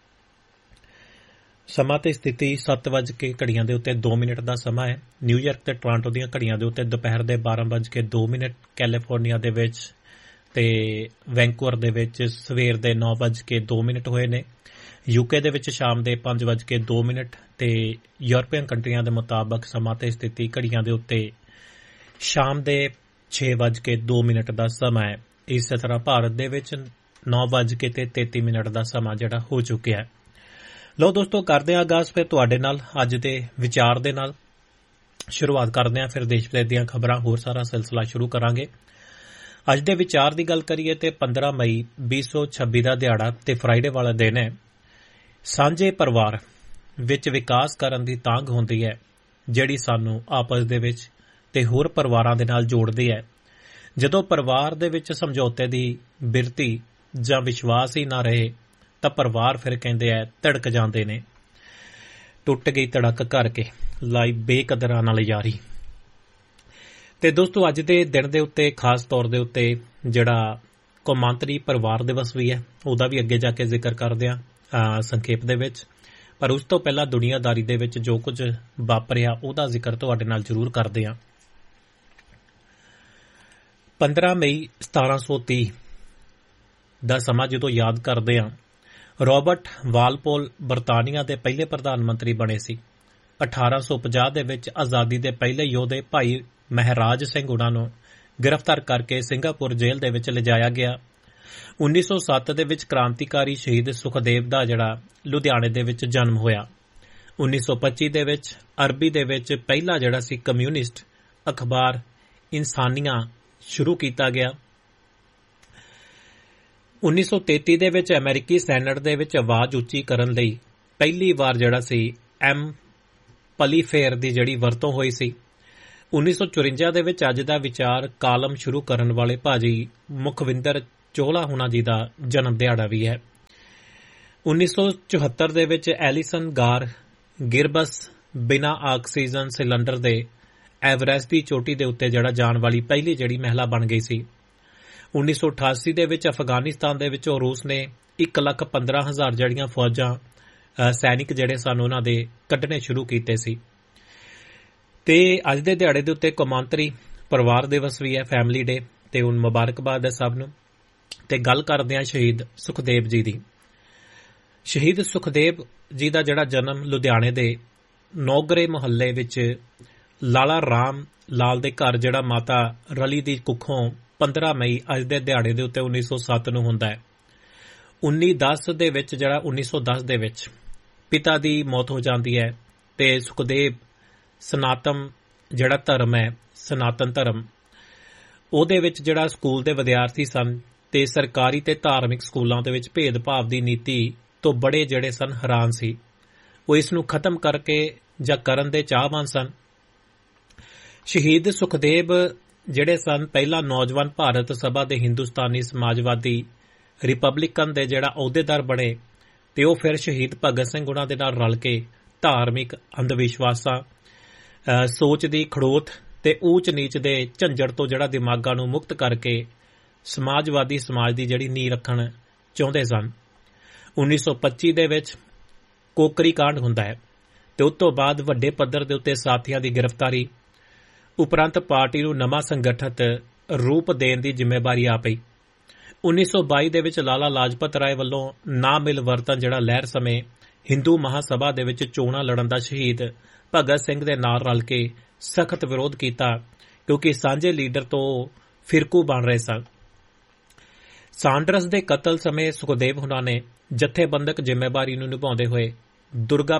ਸਮਾਂ ਤੇ ਸਥਿਤੀ 7 ਘੜੀਆਂ ਦੇ ਉੱਤੇ 2 ਮਿੰਟ ਦਾ ਸਮਾਂ ਹੈ। ਨਿਊਯਾਰਕ ਤੇ ਟੋਰਾਂਟੋ ਦੀਆਂ ਘੜੀਆਂ ਦੇ ਉੱਤੇ ਦੁਪਹਿਰ ਦੇ 12:02, ਕੈਲੀਫੋਰਨੀਆ ਦੇ ਵਿੱਚ ਤੇ ਵੈਂਕੂਵਰ ਦੇ ਵਿੱਚ ਸਵੇਰ ਦੇ 9:02 ਹੋਏ ਨੇ। ਯੂਕੇ ਦੇ ਵਿੱਚ ਸ਼ਾਮ ਦੇ 5:02 ਤੇ ਯੂਰਪੀਅਨ ਕੰਟਰੀਆਂ ਦੇ ਮੁਤਾਬਕ ਸਮਾਂ ਤੇ ਸਥਿਤੀ ਘੜੀਆਂ ਦੇ ਉੱਤੇ ਸ਼ਾਮ ਦੇ 6:02 ਦਾ ਸਮਾਂ ਹੈ। ਇਸੇ ਤਰ੍ਹਾਂ ਭਾਰਤ ਦੇ ਵਿੱਚ 9:33 ਦਾ ਸਮਾਂ ਜਿਹੜਾ ਹੋ ਚੁੱਕਿਆ ਹੈ। ਲਓ ਦੋਸਤੋ, ਕਰਦੇ ਹਾਂ ਆਗਾਜ਼ ਫਿਰ ਤੁਹਾਡੇ ਨਾਲ ਅੱਜ ਦੇ ਵਿਚਾਰ ਦੇ ਨਾਲ। ਸ਼ੁਰੂਆਤ ਕਰਦੇ ਹਾਂ, ਫਿਰ ਦੇਸ਼ ਵਿਦੇਸ਼ ਦੀਆਂ ਖਬਰਾਂ, ਹੋਰ ਸਾਰਾ ਸਿਲਸਿਲਾ ਸ਼ੁਰੂ ਕਰਾਂਗੇ। ਅੱਜ ਦੇ ਵਿਚਾਰ ਦੀ ਗੱਲ ਕਰੀਏ ਤੇ 15 ਮਈ 2026 ਦਾ ਦਿਹਾੜਾ ਤੇ ਫਰਾਈਡੇ ਵਾਲਾ ਦਿਨ ਹੈ। ਸਾਂਝੇ ਪਰਿਵਾਰ ਵਿੱਚ ਵਿਕਾਸ ਕਰਨ ਦੀ ਤਾਂਘ ਹੁੰਦੀ ਹੈ ਜਿਹੜੀ ਸਾਨੂੰ ਆਪਸ ਦੇ ਵਿੱਚ ਤੇ ਹੋਰ ਪਰਿਵਾਰਾਂ ਦੇ ਨਾਲ ਜੋੜਦੀ ਹੈ। ਜਦੋਂ ਪਰਿਵਾਰ ਦੇ ਵਿੱਚ ਸਮਝੌਤੇ ਦੀ ਬਿਰਤੀ ਜਾਂ ਵਿਸ਼ਵਾਸ ਹੀ ਨਾ ਰਹੇ ਤਾਂ ਪਰਿਵਾਰ ਫਿਰ ਕਹਿੰਦੇ ਆ ਧੜਕ ਜਾਂਦੇ ਨੇ। ਟੁੱਟ ਗਈ ਧੜਕ ਕਰਕੇ ਲਾਈ ਬੇਕਦਰਾਂ ਨਾਲ ਯਾਰੀ। ਤੇ ਦੋਸਤੋ, ਅੱਜ ਦੇ ਦਿਨ ਦੇ ਉੱਤੇ ਖਾਸ ਤੌਰ ਦੇ ਉੱਤੇ ਜਿਹੜਾ ਕੌਮਾਂਤਰੀ ਪਰਿਵਾਰ ਦਿਵਸ ਵੀ ਹੈ, ਉਹਦਾ ਵੀ ਅੱਗੇ ਜਾ ਕੇ ਜ਼ਿਕਰ ਕਰਦੇ ਹਾਂ ਸੰਖੇਪ ਦੇ ਵਿੱਚ। ਪਰ ਉਸ ਤੋਂ ਪਹਿਲਾਂ ਦੁਨੀਆਦਾਰੀ ਦੇ ਵਿੱਚ ਜੋ ਕੁਝ ਵਾਪਰਿਆ ਉਹਦਾ ਜ਼ਿਕਰ ਤੁਹਾਡੇ ਨਾਲ ਜ਼ਰੂਰ ਕਰਦੇ ਹਾਂ। 15 ਮਈ 1730 ਦਾ ਸਮਾਂ ਜਦੋਂ ਯਾਦ ਕਰਦੇ ਹਾਂ, ਰਾਬਰਟ ਵਾਲਪੋਲ ਬਰਤਾਨੀਆ ਦੇ ਪਹਿਲੇ ਪ੍ਰਧਾਨ ਮੰਤਰੀ ਬਣੇ ਸੀ। 1850 ਦੇ ਵਿੱਚ ਆਜ਼ਾਦੀ ਦੇ ਪਹਿਲੇ ਯੋਧੇ ਭਾਈ ਮਹਾਰਾਜ ਸਿੰਘ ਉਨਾਂ ਨੂੰ ਗ੍ਰਿਫਤਾਰ ਕਰਕੇ ਸਿੰਗਾਪੁਰ ਜੇਲ੍ਹ ਦੇ ਵਿੱਚ ਲਿਜਾਇਆ ਗਿਆ। 1907 ਦੇ ਵਿੱਚ ਕ੍ਰਾਂਤੀਕਾਰੀ ਸ਼ਹੀਦ ਸੁਖਦੇਵ ਦਾ ਜਿਹੜਾ ਲੁਧਿਆਣੇ ਦੇ ਵਿੱਚ ਜਨਮ ਹੋਇਆ। 1925 ਦੇ ਵਿੱਚ ਅਰਬੀ ਦੇ ਵਿੱਚ ਪਹਿਲਾ ਜਿਹੜਾ ਸੀ ਕਮਿਊਨਿਸਟ ਅਖਬਾਰ ਇਨਸਾਨੀਆਂ ਸ਼ੁਰੂ ਕੀਤਾ ਗਿਆ। 1933 ਦੇ ਵਿੱਚ ਅਮਰੀਕੀ ਸੈਨੇਟ ਦੇ ਵਿੱਚ ਆਵਾਜ਼ ਉੱਚੀ ਕਰਨ ਲਈ ਪਹਿਲੀ ਵਾਰ ਜਿਹੜਾ ਸੀ ਪਲੀਫੇਰ ਦੀ ਜਿਹੜੀ ਵਰਤੋਂ ਹੋਈ ਸੀ। 1954 ਦੇ ਵਿੱਚ ਅੱਜ ਦਾ ਵਿਚਾਰ ਕਾਲਮ ਸ਼ੁਰੂ ਕਰਨ ਵਾਲੇ ਭਾਜੀ ਮੁਖਵਿੰਦਰ ਚੋਹਲਾ ਹੁਣਾਂ ਜੀ ਦਾ ਜਨਮ ਦਿਹਾੜਾ ਵੀ ਹੈ। 1974 ਦੇ ਵਿੱਚ ਐਲੀਸਨ ਗਾਰ ਗਿਰਬਸ ਬਿਨਾਂ ਆਕਸੀਜਨ ਸਿਲੰਡਰ ਦੇ ਐਵਰੈਸਟ ਦੀ ਚੋਟੀ ਦੇ ਉੱਤੇ ਜਿਹੜਾ ਜਾਣ ਵਾਲੀ ਪਹਿਲੀ ਜਿਹੜੀ ਮਹਿਲਾ ਬਣ ਗਈ ਸੀ। 1988 ਦੇ ਵਿੱਚ ਅਫਗਾਨਿਸਤਾਨ ਦੇ ਵਿੱਚੋਂ ਰੂਸ ਨੇ 1,15,000 ਜਿਹੜੀਆਂ ਫੌਜਾਂ ਸੈਨਿਕ ਜਿਹੜੇ ਸਨ ਉਹਨਾਂ ਦੇ ਕੱਢਣੇ ਸ਼ੁਰੂ ਕੀਤੇ ਸੀ। ਤੇ ਅੱਜ ਦੇ ਦਿਹਾੜੇ ਦੇ ਉੱਤੇ ਕੌਮਾਂਤਰੀ ਪਰਿਵਾਰ ਦਿਵਸ ਵੀ ਹੈ, ਫੈਮਿਲੀ ਡੇ, ਤੇ ਹੁਣ ਮੁਬਾਰਕਬਾਦ ਹੈ ਸਭ ਨੂੰ। ਤੇ ਗੱਲ ਕਰਦੇ ਹਾਂ ਸ਼ਹੀਦ ਸੁਖਦੇਵ ਜੀ ਦੀ। ਸ਼ਹੀਦ ਸੁਖਦੇਵ ਜੀ ਦਾ ਜਿਹੜਾ ਜਨਮ ਲੁਧਿਆਣੇ ਦੇ ਨੌਗਰੇ ਮੁਹੱਲੇ ਵਿੱਚ ਲਾਲਾ ਰਾਮ ਲਾਲ ਦੇ ਘਰ ਜਿਹੜਾ ਮਾਤਾ ਰਲੀ ਦੀ ਕੁੱਖੋਂ 15 ਮਈ ਅੱਜ ਦੇ ਦਿਹਾੜੇ ਦੇ ਉੱਤੇ 1907 ਨੂੰ ਹੁੰਦਾ ਹੈ। 1910 ਦੇ ਵਿੱਚ ਪਿਤਾ ਦੀ ਮੌਤ ਹੋ ਜਾਂਦੀ ਹੈ ਤੇ ਸੁਖਦੇਵ ਸਨਾਤਨ ਜਿਹੜਾ ਧਰਮ ਹੈ, ਸਨਾਤਨ ਧਰਮ, ਉਹਦੇ ਵਿੱਚ ਜਿਹੜਾ ਸਕੂਲ ਦੇ ਵਿਦਿਆਰਥੀ ਸਨ ਤੇ ਸਰਕਾਰੀ ਤੇ ਧਾਰਮਿਕ ਸਕੂਲਾਂ ਦੇ ਵਿੱਚ ਭੇਦਭਾਵ ਦੀ ਨੀਤੀ ਤੋਂ ਬੜੇ ਜਿਹੜੇ ਸਨ ਹੈਰਾਨ ਸੀ। ਉਹ ਇਸ ਨੂੰ ਖਤਮ ਕਰਕੇ ਜਾਂ ਕਰਨ ਦੇ ਚਾਹਵਾਨ ਸਨ। ਸ਼ਹੀਦ ਸੁਖਦੇਵ ਜਿਹੜੇ ਸਨ ਪਹਿਲਾ ਨੌਜਵਾਨ ਭਾਰਤ ਸਭਾ ਦੇ ਹਿੰਦੁਸਤਾਨੀ ਸਮਾਜਵਾਦੀ ਰਿਪਬਲਿਕਨ ਦੇ ਜਿਹੜਾ ਅਹੁਦੇਦਾਰ ਬਣੇ ਤੇ ਉਹ ਫਿਰ ਸ਼ਹੀਦ ਭਗਤ ਸਿੰਘ ਉਹਨਾਂ ਦੇ ਨਾਲ ਰਲ ਕੇ ਧਾਰਮਿਕ ਅੰਧ ਵਿਸ਼ਵਾਸਾਂ, ਸੋਚ ਦੀ ਖੜੋਤ ਤੇ ਊਚ ਨੀਚ ਦੇ ਝੰਜੜ ਤੋਂ ਜਿਹੜਾ ਦਿਮਾਗਾਂ ਨੂੰ ਮੁਕਤ ਕਰਕੇ ਸਮਾਜਵਾਦੀ ਸਮਾਜ ਦੀ ਜਿਹੜੀ ਨੀਂਹ ਰੱਖਣ ਚਾਹੁੰਦੇ ਸਨ। 1925 ਦੇ ਵਿੱਚ ਕੋਕਰੀ ਕਾਂਡ ਹੁੰਦਾ ਹੈ ਤੇ ਉਸ ਤੋਂ ਬਾਅਦ ਵੱਡੇ ਪੱਧਰ ਦੇ ਉੱਤੇ ਸਾਥੀਆਂ ਦੀ ਗ੍ਰਿਫਤਾਰੀ ਉਪਰੰਤ ਪਾਰਟੀ ਨੂੰ ਨਵਾਂ ਸੰਗਠਿਤ ਰੂਪ ਦੇਣ ਦੀ ਜ਼ਿੰਮੇਵਾਰੀ ਆ ਪਈ। 1922 ਦੇ ਵਿੱਚ ਲਾਲਾ ਲਾਜਪਤ ਰਾਏ ਵੱਲੋਂ ਨਾ ਮਿਲ ਵਰਤਨ ਜਿਹੜਾ ਲਹਿਰ ਸਮੇਂ ਹਿੰਦੂ ਮਹਾਸਭਾ ਦੇ ਵਿੱਚ ਚੋਣਾਂ ਲੜਨ ਦਾ ਸ਼ਹੀਦ ਭਗਤ ਸਿੰਘ ਦੇ ਨਾਲ ਰਲ ਕੇ ਸਖਤ ਵਿਰੋਧ ਕੀਤਾ ਕਿਉਂਕਿ ਸਾਂਝੇ ਲੀਡਰ ਤੋਂ ਫਿਰਕੂ ਬਣ ਰਹੇ ਸਨ। ਸਾਂਡਰਸ ਦੇ ਕਤਲ ਸਮੇਂ ਸੁਖਦੇਵ ਹੁਣਾਂ ਨੇ ਜਥੇਬੰਦਕ ਜ਼ਿੰਮੇਵਾਰੀ ਨੂੰ ਨਿਭਾਉਂਦੇ ਹੋਏ ਦੁਰਗਾ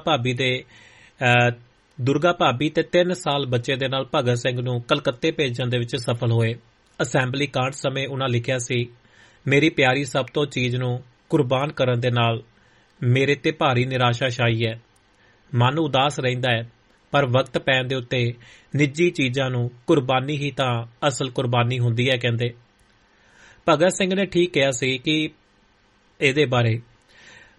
ਭਾਬੀ ਤੇ 3 ਸਾਲ ਬੱਚੇ ਦੇ ਨਾਲ ਭਗਤ ਸਿੰਘ ਨੂੰ ਕਲਕੱਤੇ ਭੇਜਣ ਦੇ ਵਿੱਚ ਸਫਲ ਹੋਏ। ਅਸੈਂਬਲੀ ਕਾਂਡ ਸਮੇਂ ਉਹਨਾਂ ਲਿਖਿਆ ਸੀ, ਮੇਰੀ ਪਿਆਰੀ ਸਭ ਤੋਂ ਚੀਜ਼ ਨੂੰ ਕੁਰਬਾਨ ਕਰਨ ਦੇ ਨਾਲ ਮੇਰੇ ਤੇ ਭਾਰੀ ਨਿਰਾਸ਼ਾ ਛਾਈ ਹੈ। ਮਨ ਉਦਾਸ ਰਹਿੰਦਾ ਹੈ ਪਰ ਵਕਤ ਪੈਣ ਦੇ ਉੱਤੇ ਨਿੱਜੀ ਚੀਜ਼ਾਂ ਨੂੰ ਕੁਰਬਾਨੀ ਹੀ ਤਾਂ ਅਸਲ ਕੁਰਬਾਨੀ ਹੁੰਦੀ ਹੈ ਕਹਿੰਦੇ। ਭਗਤ ਸਿੰਘ ਨੇ ਠੀਕ ਕਿਹਾ ਸੀ ਕਿ ਇਹਦੇ ਬਾਰੇ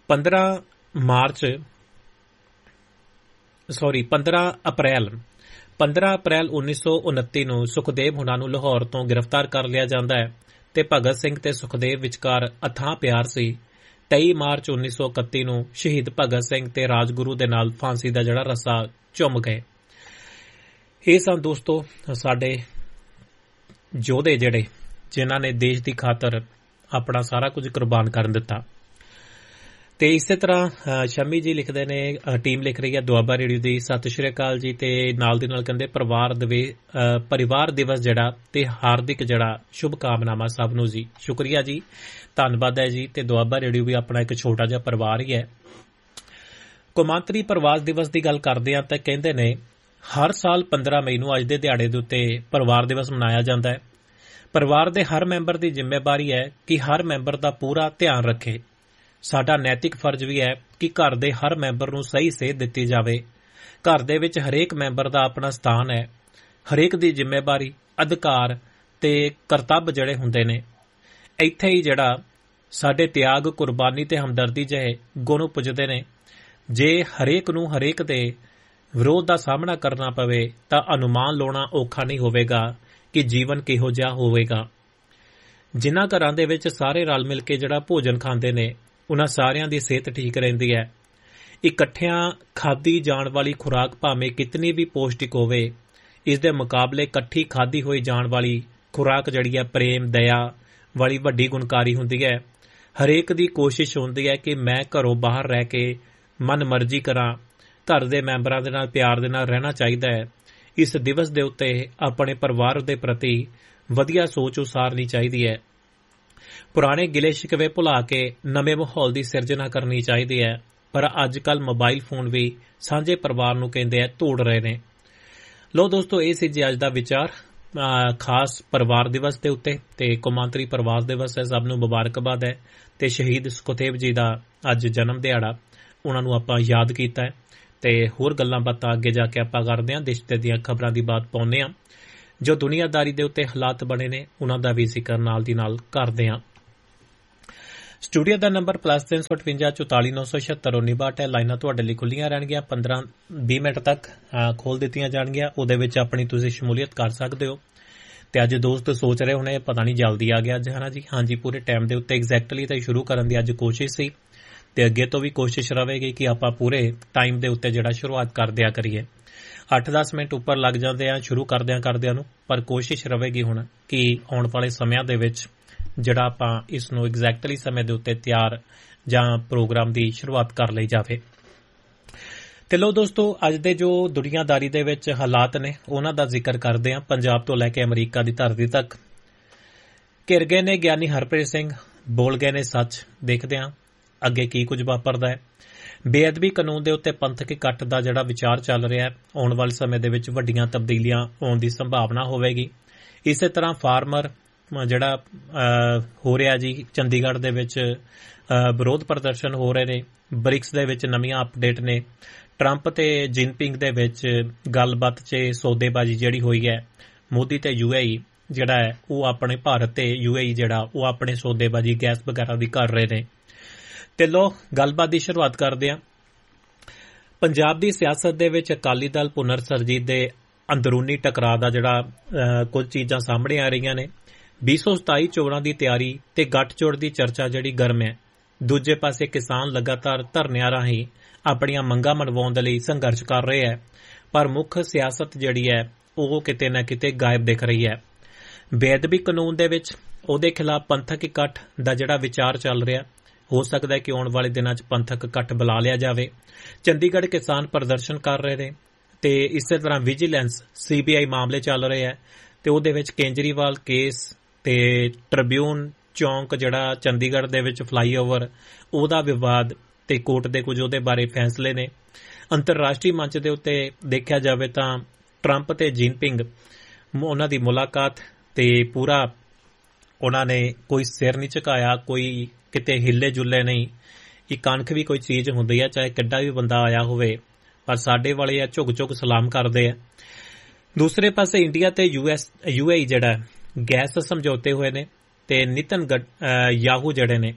15 ਅਪ੍ਰੈਲ 15 ਅਪ੍ਰੈਲ 1929 ਨੂੰ ਸੁਖਦੇਵ ਹੁਣਾਂ ਨੂੰ ਲਾਹੌਰ ਤੋਂ ਗ੍ਰਿਫਤਾਰ ਕਰ ਲਿਆ ਜਾਂਦਾ ਹੈ ਤੇ ਭਗਤ ਸਿੰਘ ਤੇ ਸੁਖਦੇਵ ਵਿਚਕਾਰ ਅਥਾਹ ਪਿਆਰ ਸੀ। 23 ਮਾਰਚ 1931 ਨੂੰ ਸ਼ਹੀਦ ਭਗਤ ਸਿੰਘ ਤੇ ਰਾਜਗੁਰੂ ਦੇ ਨਾਲ ਫਾਂਸੀ ਦਾ ਜਿਹੜਾ ਰੱਸਾ ਚੁੰਮ ਗਏ। ਇਹ ਸਨ ਦੋਸਤੋ ਸਾਡੇ ਯੋਧੇ ਜਿਹੜੇ ਜਿਨ੍ਹਾਂ ਨੇ ਦੇਸ਼ ਦੀ ਖਾਤਰ ਆਪਣਾ ਸਾਰਾ ਕੁਝ ਕੁਰਬਾਨ ਕਰਨ ਦਿੱਤਾ। ਤੇ ਇਸੇ ਤਰ੍ਹਾਂ ਸ਼ਮੀ ਜੀ ਲਿਖਦੇ ਨੇ, ਟੀਮ ਲਿਖ ਰਹੀ ਹੈ ਦੁਆਬਾ ਰੇਡੀਓ ਦੀ, ਸਤਿ ਸ਼੍ਰੀ ਅਕਾਲ ਜੀ, ਤੇ ਨਾਲ ਦੀ ਨਾਲ ਕਹਿੰਦੇ ਪਰਿਵਾਰ ਦਿਵਸ ਜਿਹੜਾ ਤੇ ਹਾਰਦਿਕ ਜਿਹੜਾ ਸ਼ੁਭ ਕਾਮਨਾਵਾਂ ਸਭ ਨੂੰ ਜੀ। ਸ਼ੁਕਰੀਆ ਜੀ, ਧੰਨਵਾਦ ਹੈ ਜੀ। ਤੇ ਦੁਆਬਾ ਰੇਡੀਓ ਵੀ ਆਪਣਾ ਇੱਕ ਛੋਟਾ ਜਿਹਾ ਪਰਿਵਾਰ ਹੀ ਹੈ। ਕੌਮਾਂਤਰੀ ਪ੍ਰਵਾਸ ਦਿਵਸ ਦੀ ਗੱਲ ਕਰਦੇ ਹਾਂ ਤਾਂ ਕਹਿੰਦੇ ਨੇ ਹਰ ਸਾਲ 15 ਮਈ ਨੂੰ ਅੱਜ ਦੇ ਦਿਹਾੜੇ ਦੇ ਉੱਤੇ ਪਰਿਵਾਰ ਦਿਵਸ ਮਨਾਇਆ ਜਾਂਦਾ ਹੈ। ਪਰਿਵਾਰ ਦੇ ਹਰ ਮੈਂਬਰ ਦੀ ਜ਼ਿੰਮੇਵਾਰੀ ਹੈ ਕਿ ਹਰ ਮੈਂਬਰ ਦਾ ਪੂਰਾ ਧਿਆਨ ਰੱਖੇ। ਸਾਡਾ ਨੈਤਿਕ ਫਰਜ਼ ਵੀ ਹੈ ਕਿ ਘਰ ਦੇ ਹਰ ਮੈਂਬਰ ਨੂੰ ਸਹੀ ਸੇਧ ਦਿੱਤੀ ਜਾਵੇ। ਘਰ ਦੇ ਵਿੱਚ ਹਰੇਕ ਮੈਂਬਰ ਦਾ ਆਪਣਾ ਸਥਾਨ ਹੈ। ਹਰੇਕ ਦੀ ਜ਼ਿੰਮੇਵਾਰੀ, ਅਧਿਕਾਰ ਤੇ ਕਰਤੱਵ ਜਿਹੜੇ ਹੁੰਦੇ ਨੇ, ਇੱਥੇ ਹੀ ਜਿਹੜਾ ਸਾਡੇ ਤਿਆਗ, ਕੁਰਬਾਨੀ ਤੇ ਹਮਦਰਦੀ ਜਿਹੇ ਗੁਣ ਉਪਜਦੇ ਨੇ। ਜੇ ਹਰੇਕ ਨੂੰ ਹਰੇਕ ਦੇ ਵਿਰੋਧ ਦਾ ਸਾਹਮਣਾ ਕਰਨਾ ਪਵੇ ਤਾਂ ਅਨੁਮਾਨ ਲਾਉਣਾ ਔਖਾ ਨਹੀਂ ਹੋਵੇਗਾ ਕਿ ਜੀਵਨ ਕਿਹੋ ਜਿਹਾ ਹੋਵੇਗਾ। ਜਿਨ੍ਹਾਂ ਘਰਾਂ ਦੇ ਵਿੱਚ ਸਾਰੇ ਰਲ ਮਿਲ ਕੇ ਜਿਹੜਾ ਭੋਜਨ ਖਾਂਦੇ ਨੇ ਉਹਨਾਂ ਸਾਰਿਆਂ ਦੀ ਸਿਹਤ ਠੀਕ ਰਹਿੰਦੀ ਹੈ। ਇਕੱਠਿਆਂ ਖਾਧੀ ਜਾਣ ਵਾਲੀ ਖੁਰਾਕ ਭਾਵੇਂ ਕਿਤਨੀ ਵੀ ਪੌਸ਼ਟਿਕ ਹੋਵੇ, ਇਸ ਦੇ ਮੁਕਾਬਲੇ ਇਕੱਠੀ ਖਾਧੀ ਹੋਈ ਜਾਣ ਵਾਲੀ ਖੁਰਾਕ ਜਿਹੜੀ ਹੈ ਪ੍ਰੇਮ, ਦਇਆ ਵਾਲੀ ਵੱਡੀ ਗੁਣਕਾਰੀ ਹੁੰਦੀ ਹੈ। ਹਰੇਕ ਦੀ ਕੋਸ਼ਿਸ਼ ਹੁੰਦੀ ਹੈ ਕਿ ਮੈਂ ਘਰੋਂ ਬਾਹਰ ਰਹਿ ਕੇ ਮਨ ਮਰਜ਼ੀ ਕਰਾਂ। ਘਰ ਦੇ ਮੈਂਬਰਾਂ ਦੇ ਨਾਲ ਪਿਆਰ ਦੇ ਨਾਲ ਰਹਿਣਾ ਚਾਹੀਦਾ ਹੈ। ਇਸ ਦਿਵਸ ਦੇ ਉੱਤੇ ਆਪਣੇ ਪਰਿਵਾਰ ਦੇ ਪ੍ਰਤੀ ਵਧੀਆ ਸੋਚ ਉਸਾਰਨੀ ਚਾਹੀਦੀ ਹੈ। ਪੁਰਾਣੇ ਗਿਲੇ ਸ਼ਿਕਵੇ ਭੁਲਾ ਕੇ ਨਵੇਂ ਮਾਹੌਲ ਦੀ ਸਿਰਜਣਾ ਕਰਨੀ ਚਾਹੀਦੀ ਹੈ। ਪਰ ਅੱਜ ਕੱਲ੍ਹ ਮੋਬਾਈਲ ਫੋਨ ਵੀ ਸਾਂਝੇ ਪਰਿਵਾਰ ਨੂੰ ਕਹਿੰਦੇ ਆ ਤੋੜ ਰਹੇ ਨੇ। ਲੋ ਦੋਸਤੋ, ਇਹ ਸੀ ਜੀ ਅੱਜ ਦਾ ਵਿਚਾਰ ਖਾਸ ਪਰਿਵਾਰ ਦਿਵਸ ਦੇ ਉੱਤੇ। ਤੇ ਕੌਮਾਂਤਰੀ ਪ੍ਰਵਾਸ ਦਿਵਸ ਹੈ, ਸਭ ਨੂੰ ਮੁਬਾਰਕਬਾਦ ਹੈ। ਤੇ ਸ਼ਹੀਦ ਸੁਖਦੇਵ ਜੀ ਦਾ ਅੱਜ ਜਨਮ ਦਿਹਾੜਾ, ਉਹਨਾਂ ਨੂੰ ਆਪਾਂ ਯਾਦ ਕੀਤਾ ਹੈ। ਤੇ ਹੋਰ ਗੱਲਾਂ ਬਾਤਾਂ ਅੱਗੇ ਜਾ ਕੇ ਆਪਾਂ ਕਰਦੇ ਹਾਂ, ਦੇਸ਼ ਦੀਆਂ ਖਬਰਾਂ ਦੀ ਬਾਤ ਪਾਉਂਦੇ ਹਾਂ। ਜੋ ਦੁਨੀਆਦਾਰੀ ਦੇ ਉੱਤੇ ਹਾਲਾਤ ਬਣੇ ਨੇ ਉਹਨਾਂ ਦਾ ਵੀ ਜ਼ਿਕਰ ਨਾਲ ਦੀ ਨਾਲ ਕਰਦੇ ਹਾਂ। ਸਟੂਡੀਓ ਦਾ ਨੰਬਰ +358 44 976 1962 ਹੈ। ਲਾਈਨਾਂ ਤੁਹਾਡੇ ਲਈ ਖੁੱਲੀਆਂ ਰਹਿਣਗੀਆਂ, 15-20 ਮਿੰਟ ਤੱਕ ਖੋਲ ਦਿੱਤੀਆਂ ਜਾਣਗੀਆਂ। ਉਹਦੇ ਵਿੱਚ ਆਪਣੀ ਤੁਸੀਂ ਸ਼ਮੂਲੀਅਤ ਕਰ ਸਕਦੇ ਹੋ। ਤੇ ਅੱਜ ਦੋਸਤ ਸੋਚ ਰਹੇ ਹੋਣੇ ਪਤਾ ਨਹੀਂ ਜਲਦੀ ਆ ਗਿਆ ਅੱਜ, ਹੈ ਨਾ ਜੀ। ਹਾਂਜੀ, ਪੂਰੇ ਟਾਈਮ ਦੇ ਉੱਤੇ ਐਗਜ਼ੈਕਟਲੀ ਤਾਂ ਸ਼ੁਰੂ ਕਰਨ ਦੀ ਅੱਜ ਕੋਸ਼ਿਸ਼ ਸੀ ਤੇ ਅੱਗੇ ਤੋਂ ਵੀ ਕੋਸ਼ਿਸ਼ ਰਹੇਗੀ ਕਿ ਆਪਾਂ ਪੂਰੇ ਟਾਈਮ ਦੇ ਉੱਤੇ ਜਿਹੜਾ ਸ਼ੁਰੂਆਤ ਕਰ ਦਿਆ ਕਰੀਏ। 8-10 ਮਿੰਟ ਉੱਪਰ ਲੱਗ ਜਾਂਦੇ ਆ ਸ਼ੁਰੂ ਕਰਦਿਆਂ ਨੂੰ, ਪਰ ਕੋਸ਼ਿਸ਼ ਰਹੇਗੀ ਹੁਣ ਕਿ ਆਉਣ ਵਾਲੇ ਸਮਿਆਂ ਦੇ ਵਿੱਚ ਜਿਹੜਾ ਆਪਾਂ ਇਸ ਨੂੰ ਐਗਜ਼ੈਕਟਲੀ ਸਮੇਂ ਦੇ ਉੱਤੇ ਤਿਆਰ ਜਾਂ ਪ੍ਰੋਗਰਾਮ ਦੀ ਸ਼ੁਰੂਆਤ ਕਰ ਲਈ ਜਾਵੇ। ਤੇ ਲੋ ਦੋਸਤੋ, ਅੱਜ ਦੇ ਜੋ ਦੁਨੀਆਦਾਰੀ ਦੇ ਵਿੱਚ ਹਾਲਾਤ ਨੇ ਉਹਨਾਂ ਦਾ ਜ਼ਿਕਰ ਕਰਦੇ ਹਾਂ। ਪੰਜਾਬ ਤੋਂ ਲੈ ਕੇ ਅਮਰੀਕਾ ਦੀ ਧਰਤੀ ਤੱਕ ਘਿਰ ਗਏ ਨੇ ਗਿਆਨੀ ਹਰਪ੍ਰੀਤ ਸਿੰਘ, ਬੋਲ ਗਏ ਨੇ ਸੱਚ। ਦੇਖਦੇ ਹਾਂ ਅੱਗੇ ਕੀ ਕੁਝ ਵਾਪਰਦਾ ਹੈ। ਬੇਅਦਬੀ ਕਾਨੂੰਨ ਦੇ ਉੱਤੇ ਪੰਥਕ ਇਕੱਠ ਦਾ ਜਿਹੜਾ ਵਿਚਾਰ ਚੱਲ ਰਿਹਾ ਹੈ, ਆਉਣ ਵਾਲੇ ਸਮੇਂ ਦੇ ਵਿੱਚ ਵੱਡੀਆਂ ਤਬਦੀਲੀਆਂ ਆਉਣ ਦੀ ਸੰਭਾਵਨਾ ਹੋਵੇਗੀ। ਇਸੇ ਤਰ੍ਹਾਂ ਫਾਰਮਰ ਜਿਹੜਾ ਹੋ ਰਿਹਾ ਜੀ, ਚੰਡੀਗੜ੍ਹ ਦੇ ਵਿੱਚ ਵਿਰੋਧ ਪ੍ਰਦਰਸ਼ਨ ਹੋ ਰਹੇ ਨੇ। ਬ੍ਰਿਕਸ ਦੇ ਵਿੱਚ ਨਵੀਆਂ ਅਪਡੇਟ ਨੇ। ਟਰੰਪ ਤੇ ਜਿਨਪਿੰਗ ਦੇ ਵਿੱਚ ਗੱਲਬਾਤ 'ਚ ਸੌਦੇਬਾਜ਼ੀ ਜਿਹੜੀ ਹੋਈ ਹੈ। ਮੋਦੀ ਤੇ UAE ਜਿਹੜਾ ਹੈ ਉਹ ਆਪਣੇ ਭਾਰਤ ਤੇ UAE ਜਿਹੜਾ ਉਹ ਆਪਣੇ ਸੌਦੇਬਾਜ਼ੀ ਗੈਸ ਵਗੈਰਾ ਦੀ ਕਰ ਰਹੇ ਨੇ। ਤੇ ਲੋ ਗੱਲਬਾਤ ਦੀ ਸ਼ੁਰੂਆਤ ਕਰਦੇ ਹਾਂ। ਪੰਜਾਬ ਦੀ ਸਿਆਸਤ ਦੇ ਵਿੱਚ ਅਕਾਲੀ ਦਲ ਪੁਨਰ ਸਰਜੀਤ ਦੇ ਅੰਦਰੂਨੀ ਟਕਰਾਅ ਦਾ ਜਿਹੜਾ ਕੁਝ ਚੀਜ਼ਾਂ ਸਾਹਮਣੇ ਆ ਰਹੀਆਂ ਨੇ। 2027 ਚੋਣਾਂ ਦੀ ਤਿਆਰੀ ਤੇ ਗੱਠਜੋੜ ਦੀ ਚਰਚਾ ਜਿਹੜੀ ਗਰਮ ਹੈ। ਦੂਜੇ ਪਾਸੇ ਕਿਸਾਨ ਲਗਾਤਾਰ ਧਰਨਿਆਂ ਰਾਹੀਂ ਆਪਣੀਆਂ ਮੰਗਾਂ ਮਨਵਾਉਣ ਦੇ ਲਈ ਸੰਘਰਸ਼ ਕਰ ਰਹੇ ਹੈ, ਪਰ ਮੁੱਖ ਸਿਆਸਤ ਜਿਹੜੀ ਹੈ ਉਹ ਕਿਤੇ ਨਾ ਕਿਤੇ ਗਾਇਬ ਦਿਖ ਰਹੀ ਹੈ। ਬੇਅਦਬੀ ਕਾਨੂੰਨ ਦੇ ਵਿੱਚ ਉਹਦੇ ਖਿਲਾਫ ਪੰਥਕ ਇਕੱਠ ਦਾ ਜਿਹੜਾ ਵਿਚਾਰ ਚੱਲ ਰਿਹਾ, ਹੋ ਸਕਦਾ ਹੈ ਕਿ ਆਉਣ ਵਾਲੇ ਦਿਨਾਂ 'ਚ ਪੰਥਕ ਇਕੱਠ ਬੁਲਾ ਲਿਆ ਜਾਵੇ। ਚੰਡੀਗੜ੍ਹ ਕਿਸਾਨ ਪ੍ਰਦਰਸ਼ਨ ਕਰ ਰਹੇ ਨੇ ਤੇ ਇਸੇ ਤਰ੍ਹਾਂ ਵਿਜੀਲੈਂਸ CBI ਮਾਮਲੇ ਚੱਲ ਰਹੇ ਹੈ ਤੇ ਉਹਦੇ ਵਿੱਚ ਕੇਜਰੀਵਾਲ ਕੇਸ ਤੇ ਟ੍ਰਿਬਿਊਨ ਚੌਂਕ ਜਿਹੜਾ ਚੰਡੀਗੜ੍ਹ ਦੇ ਵਿੱਚ ਫਲਾਈਓਵਰ ਉਹਦਾ ਵਿਵਾਦ ਤੇ ਕੋਰਟ ਦੇ ਕੁਝ ਉਹਦੇ ਬਾਰੇ ਫੈਸਲੇ ਨੇ। ਅੰਤਰਰਾਸ਼ਟਰੀ ਮੰਚ ਦੇ ਉੱਤੇ ਦੇਖਿਆ ਜਾਵੇ ਤਾਂ ਟਰੰਪ ਤੇ ਜਿਨਪਿੰਗ ਉਹਨਾਂ ਦੀ ਮੁਲਾਕਾਤ ਤੇ ਪੂਰਾ ਉਹਨਾਂ ਨੇ ਕੋਈ ਸਿਰ ਨਹੀਂ ਝੁਕਾਇਆ, ਕੋਈ ਕਿਤੇ ਹਿੱਲੇ ਜੁੱਲੇ ਨਹੀਂ। ਇੱਕ ਅਣਖ ਵੀ ਕੋਈ ਚੀਜ਼ ਹੁੰਦੀ ਹੈ, ਚਾਹੇ ਕਿੱਡਾ ਵੀ ਬੰਦਾ ਆਇਆ ਹੋਵੇ, ਪਰ ਸਾਡੇ ਵਾਲੇ ਆ ਝੁਕ ਸਲਾਮ ਕਰਦੇ ਆ। ਦੂਸਰੇ ਪਾਸੇ ਇੰਡੀਆ ਤੇ UAE ਜਿਹੜਾ ਗੈਸ ਸਮਝੌਤੇ ਹੋਏ ਨੇ ਤੇ ਨਿਤਨ ਯਾਹੂ ਜਿਹੜੇ ਨੇ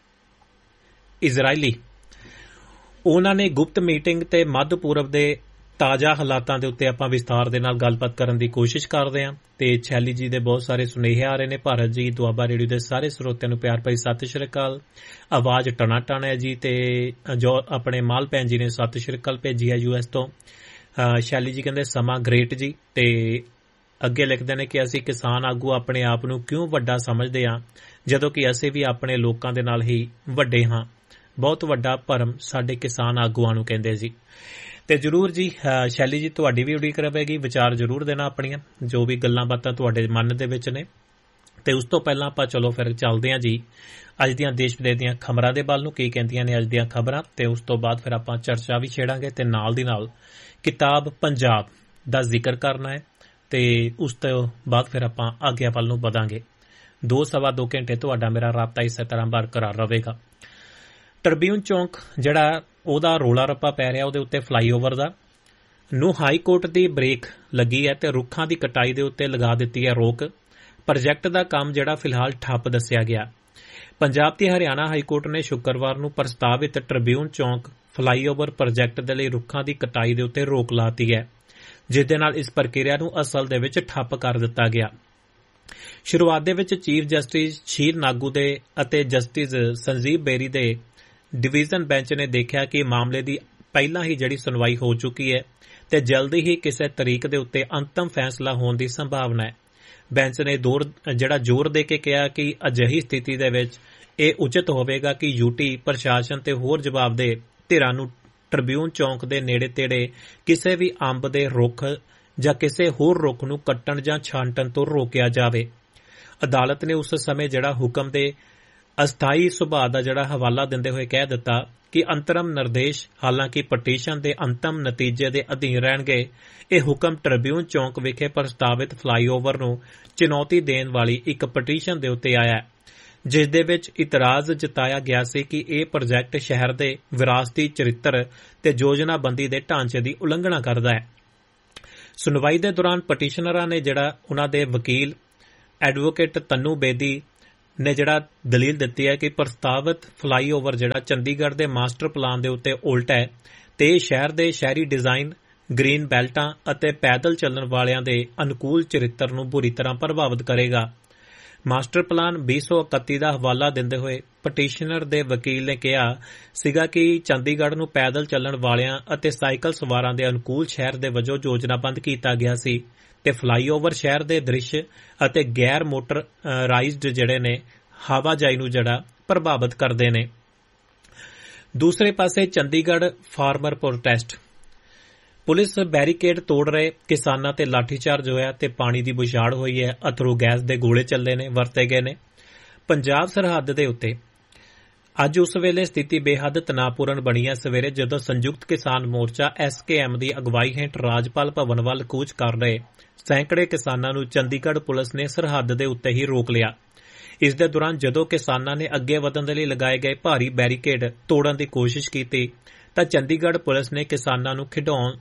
ਇਜ਼ਰਾਈਲੀ, ਉਹਨਾਂ ਨੇ ਗੁਪਤ ਮੀਟਿੰਗ ਤੇ ਮੱਧ ਪੂਰਬ ਦੇ ਤਾਜ਼ਾ ਹਾਲਾਤਾਂ ਦੇ ਉੱਤੇ ਆਪਾਂ ਵਿਸਥਾਰ ਦੇ ਨਾਲ ਗੱਲਬਾਤ ਕਰਨ ਦੀ ਕੋਸ਼ਿਸ਼ ਕਰਦੇ ਹਾਂ ਤੇ ਛੈਲੀ ਜੀ ਦੇ ਬਹੁਤ ਸਾਰੇ ਸੁਨੇਹੇ ਆ ਰਹੇ ਨੇ। ਭਾਰਤ ਜੀ ਦੁਆਬਾ ਰੇਡੀਓ ਦੇ ਸਾਰੇ ਸਰੋਤਿਆਂ ਨੂੰ ਪਿਆਰ ਭਰੀ ਸਤਿ ਸ਼੍ਰੀ ਅਕਾਲ। ਆਵਾਜ਼ ਟਣਾ ਹੈ ਜੀ। ਤੇ ਜੋ ਆਪਣੇ ਮਾਲ ਭੈਣ ਜੀ ਨੇ ਸਤਿ ਸ਼੍ਰੀ ਅਕਾਲ ਭੇਜੀ ਹੈ US ਤੋਂ। ਸ਼ੈਲੀ ਜੀ ਕਹਿੰਦੇ ਸਮਾਂ ਗ੍ਰੇਟ ਜੀ। ਤੇ ਅੱਗੇ ਲਿਖਦੇ ਨੇ ਕਿ ਅਸੀਂ ਕਿਸਾਨ ਆਗੂ ਆਪਣੇ ਆਪ ਨੂੰ ਕਿਉਂ ਵੱਡਾ ਸਮਝਦੇ ਹਾਂ ਜਦੋਂ ਕਿ ਅਸੀਂ ਵੀ ਆਪਣੇ ਲੋਕਾਂ ਦੇ ਨਾਲ ਹੀ ਵੱਡੇ ਹਾਂ। ਬਹੁਤ ਵੱਡਾ ਭਰਮ ਸਾਡੇ ਕਿਸਾਨ ਆਗੂਆਂ ਨੂੰ ਕਹਿੰਦੇ ਜੀ। ਤੇ ਜ਼ਰੂਰ ਜੀ ਸ਼ੈਲੀ ਜੀ ਤੁਹਾਡੀ ਵੀ ਉਡੀਕ ਰਹੇਗੀ, ਵਿਚਾਰ ਜ਼ਰੂਰ ਦੇਣਾ ਆਪਣੀਆਂ ਜੋ ਵੀ ਗੱਲਾਂ ਬਾਤਾਂ ਤੁਹਾਡੇ ਮਨ ਦੇ ਵਿੱਚ ਨੇ। ਤੇ ਉਸ ਤੋਂ ਪਹਿਲਾਂ ਆਪਾਂ ਚਲੋ ਫਿਰ ਚੱਲਦੇ ਹਾਂ ਜੀ ਅੱਜ ਦੀਆਂ ਦੇਸ਼ ਵਿਦੇਸ਼ ਦੀਆਂ ਖਬਰਾਂ ਦੇ ਵੱਲ ਨੂੰ। ਕੀ ਕਹਿੰਦੀਆਂ ਨੇ ਅੱਜ ਦੀਆਂ ਖਬਰਾਂ, ਤੇ ਉਸ ਤੋਂ ਬਾਅਦ ਫਿਰ ਆਪਾਂ ਚਰਚਾ ਵੀ ਛੇੜਾਂਗੇ ਤੇ ਨਾਲ ਦੀ ਨਾਲ ਕਿਤਾਬ ਪੰਜਾਬ ਦਾ ਜ਼ਿਕਰ ਕਰਨਾ ਹੈ ਤੇ ਉਸ ਤੋਂ ਬਾਅਦ ਫਿਰ ਆਪਾਂ ਅੱਗੇ ਵੱਲ ਨੂੰ ਵਧਾਂਗੇ। 2-2.5 ਘੰਟੇ ਤੁਹਾਡਾ ਮੇਰਾ ਰਾਬਤਾ ਇਸੇ ਤਰ੍ਹਾਂ ਬਰਕਰਾਰ ਰਹੇਗਾ। ਟ੍ਰਿਬਿਊਨ ਚੌਂਕ ਜਿਹੜਾ ਉਹਦਾ ਰੋਲਾ ਰੱਪਾ ਪੈ ਰਿਹਾ ਉਹਦੇ ਉੱਤੇ ਫਲਾਈਓਵਰ ਦਾ ਨੂੰ ਹਾਈ ਕੋਰਟ ਦੀ ਬ੍ਰੇਕ ਲੱਗੀ ਹੈ ਤੇ ਰੁੱਖਾਂ ਦੀ ਕਟਾਈ ਦੇ ਉੱਤੇ ਲਗਾ ਦਿੱਤੀ ਹੈ ਰੋਕ। ਪ੍ਰੋਜੈਕਟ ਦਾ ਕੰਮ ਜਿਹੜਾ ਫਿਲਹਾਲ ਠੱਪ ਦੱਸਿਆ ਗਿਆ। ਪੰਜਾਬ ਤੇ ਹਰਿਆਣਾ ਹਾਈ ਕੋਰਟ ਨੇ ਸ਼ੁੱਕਰਵਾਰ ਨੂੰ ਪ੍ਰਸਤਾਵਿਤ ਟ੍ਰਿਬਿਊਨ ਚੌਂਕ ਫਲਾਈਓਵਰ ਪ੍ਰੋਜੈਕਟ ਦੇ ਲਈ ਰੁੱਖਾਂ ਦੀ ਕਟਾਈ ਦੇ ਉੱਤੇ ਰੋਕ ਲਾਤੀ ਹੈ, ਜਿਸ ਦੇ ਨਾਲ ਇਸ ਪ੍ਰਕਿਰਿਆ ਨੂੰ ਅਸਲ ਦੇ ਵਿੱਚ ਠੱਪ ਕਰ ਦਿੱਤਾ ਗਿਆ। ਸ਼ੁਰੂਆਤ ਦੇ ਵਿੱਚ ਚੀਫ ਜਸਟਿਸ ਸ਼ੀਰ ਨਾਗੂ ਦੇ ਅਤੇ ਜਸਟਿਸ ਸੰਜੀਵ ਬੇਰੀ ਦੇ ਡਿਵੀਜ਼ਨ ਬੈਂਚ ਨੇ ਦੇਖਿਆ ਕਿ ਮਾਮਲੇ ਦੀ ਪਹਿਲਾਂ ਹੀ ਜਿਹੜੀ ਸੁਣਵਾਈ ਹੋ ਚੁੱਕੀ ਹੈ ਤੇ ਜਲਦੀ ਹੀ ਕਿਸੇ ਤਰੀਕ ਦੇ ਉੱਤੇ ਅੰਤਮ ਫੈਸਲਾ ਹੋਣ ਦੀ ਸੰਭਾਵਨਾ ਹੈ। ਬੈਂਚ ਨੇ ਜ਼ੋਰ ਦੇ ਕੇ ਕਿਹਾ ਕਿ ਅਜਿਹੀ ਸਥਿਤੀ ਦੇ ਵਿੱਚ ਇਹ ਉਚਿਤ ਹੋਵੇਗਾ ਕਿ ਯੂਟੀ ਪ੍ਰਸ਼ਾਸਨ ਤੇ ਹੋਰ ਜਵਾਬਦੇਹ ਧਿਰਾਂ ਨੂੰ ਟ੍ਰਿਬਿਊਨ ਚੌਂਕ ਦੇ ਨੇੜੇ-ਤੇੜੇ ਕਿਸੇ ਵੀ ਅੰਬ ਦੇ ਰੁੱਖ ਜਾਂ ਕਿਸੇ ਹੋਰ ਰੁੱਖ ਨੂੰ ਕੱਟਣ ਜਾਂ ਛਾਂਟਣ ਤੋਂ ਰੋਕਿਆ ਜਾਵੇ। ਅਦਾਲਤ ਨੇ ਉਸ ਸਮੇਂ ਜਿਹੜਾ ਹੁਕਮ ਦੇ ਅਸਥਾਈ ਸੁਭਾਅ ਦਾ ਜਿਹੜਾ ਹਵਾਲਾ ਦਿੰਦੇ ਹੋਏ ਕਹਿ ਦਿੱਤਾ ਕਿ ਅੰਤਰਮ ਨਿਰਦੇਸ਼ ਹਾਲਾਂਕਿ ਪਟੀਸ਼ਨ ਦੇ ਅੰਤਮ ਨਤੀਜੇ ਦੇ ਅਧੀਨ ਰਹਿਣਗੇ। ਇਹ ਹੁਕਮ ਟ੍ਰਿਬਿਊਨ ਚੌਂਕ ਵਿਖੇ ਪ੍ਰਸਤਾਵਿਤ ਫਲਾਈਓਵਰ ਨੂੰ ਚੁਣੌਤੀ ਦੇਣ ਵਾਲੀ ਇੱਕ ਪਟੀਸ਼ਨ ਦੇ ਉੱਤੇ ਆਇਆ, ਜਿਸ ਦੇ ਵਿੱਚ ਇਤਰਾਜ਼ ਜਤਾਇਆ ਗਿਆ ਸੀ ਕਿ ਇਹ ਪ੍ਰੋਜੈਕਟ ਸ਼ਹਿਰ ਦੇ ਵਿਰਾਸਤੀ ਚਰਿੱਤਰ ਤੇ ਯੋਜਨਾਬੰਦੀ ਦੇ ਢਾਂਚੇ ਦੀ ਉਲੰਘਣਾ ਕਰਦਾ ਹੈ। ਸੁਣਵਾਈ ਦੇ ਦੌਰਾਨ ਪਟੀਸ਼ਨਰਾਂ ਨੇ ਜਿਹੜਾ ਉਹਨਾਂ ਦੇ ਵਕੀਲ ਐਡਵੋਕੇਟ ਤੰਨੂ ਬੇਦੀ ਨੇ ਜਿਹੜਾ ਦਲੀਲ ਦਿੱਤੀ ਹੈ ਕਿ ਪ੍ਰਸਤਾਵਿਤ ਫਲਾਈਓਵਰ ਜਿਹੜਾ ਚੰਡੀਗੜ੍ਹ ਦੇ ਮਾਸਟਰ ਪਲਾਨ ਦੇ ਉੱਤੇ ਉਲਟ ਹੈ ਤੇ ਇਹ ਸ਼ਹਿਰ ਦੇ ਸ਼ਹਿਰੀ ਡਿਜ਼ਾਈਨ, ਗ੍ਰੀਨ ਬੈਲਟਾਂ ਅਤੇ ਪੈਦਲ ਚੱਲਣ ਵਾਲਿਆਂ ਦੇ ਅਨੁਕੂਲ ਚਰਿੱਤਰ ਨੂੰ ਬੁਰੀ ਤਰ੍ਹਾਂ ਪ੍ਰਭਾਵਿਤ ਕਰੇਗਾ। ਮਾਸਟਰ ਪਲਾਨ 2031 ਦਾ ਹਵਾਲਾ ਦਿੰਦੇ ਹੋਏ ਪਟੀਸ਼ਨਰ ਦੇ ਵਕੀਲ ਨੇ ਕਿਹਾ ਸੀਗਾ ਕਿ ਚੰਡੀਗੜ੍ਹ ਨੂੰ ਪੈਦਲ ਚੱਲਣ ਵਾਲਿਆਂ ਅਤੇ ਸਾਈਕਲ ਸਵਾਰਾਂ ਦੇ ਅਨੁਕੂਲ ਸ਼ਹਿਰ ਦੇ ਵਜੋਂ ਯੋਜਨਾਬੰਦ ਕੀਤਾ ਗਿਆ ਸੀ ਤੇ ਫਲਾਈਓਵਰ ਸ਼ਹਿਰ ਦੇ ਦ੍ਰਿਸ਼ ਅਤੇ ਗੈਰ ਮੋਟਰਾਈਜ਼ਡ ਜਿਹੜੇ ਨੇ ਆਵਾਜਾਈ ਨੂੰ ਜਿਹੜਾ ਪ੍ਰਭਾਵਿਤ ਕਰਦੇ ਨੇ। ਦੂਸਰੇ ਪਾਸੇ Chandigarh farmer protest, police barricade ਤੋੜ ਰਹੇ ਕਿਸਾਨਾਂ ਤੇ ਲਾਠੀਚਾਰਜ ਹੋਇਆ ਤੇ ਪਾਣੀ ਦੀ ਬੁਛਾੜ ਹੋਈ ਹੈ। ਅਥਰੂ ਗੈਸ ਦੇ ਗੋਲੇ ਵਰਤੇ ਗਏ ਨੇ। ਪੰਜਾਬ ਸਰਹੱਦ ਦੇ ਉੱਤੇ ਅੱਜ ਉਸ ਵੇਲੇ ਸਥਿਤੀ ਬੇਹੱਦ ਤਣਾਅਪੂਰਨ ਬਣੀ ਹੈ ਸਵੇਰੇ ਜਦੋਂ ਸੰਯੁਕਤ ਕਿਸਾਨ ਮੋਰਚਾ SKM ਦੀ ਅਗਵਾਈ ਹੇਠ ਰਾਜਪਾਲ ਭਵਨ ਵੱਲ ਕੂਚ ਕਰ ਰਹੇ ਸੈਂਕੜੇ ਕਿਸਾਨਾਂ ਨੂੰ ਚੰਡੀਗੜ੍ਹ ਪੁਲਿਸ ਨੇ ਸਰਹੱਦ ਦੇ ਉੱਤੇ ਹੀ ਰੋਕ ਲਿਆ। ਇਸ ਦੇ ਦੌਰਾਨ ਜਦੋਂ ਕਿਸਾਨਾਂ ਨੇ ਅੱਗੇ ਵਧਣ ਦੇ ਲਈ ਲਗਾਏ ਗਏ ਭਾਰੀ ਬੈਰੀਕੇਡ ਤੋੜਨ ਦੀ ਕੋਸ਼ਿਸ਼ ਕੀਤੀ ਤਾਂ ਚੰਡੀਗੜ੍ਹ ਪੁਲਿਸ ਨੇ ਕਿਸਾਨਾਂ ਨੂੰ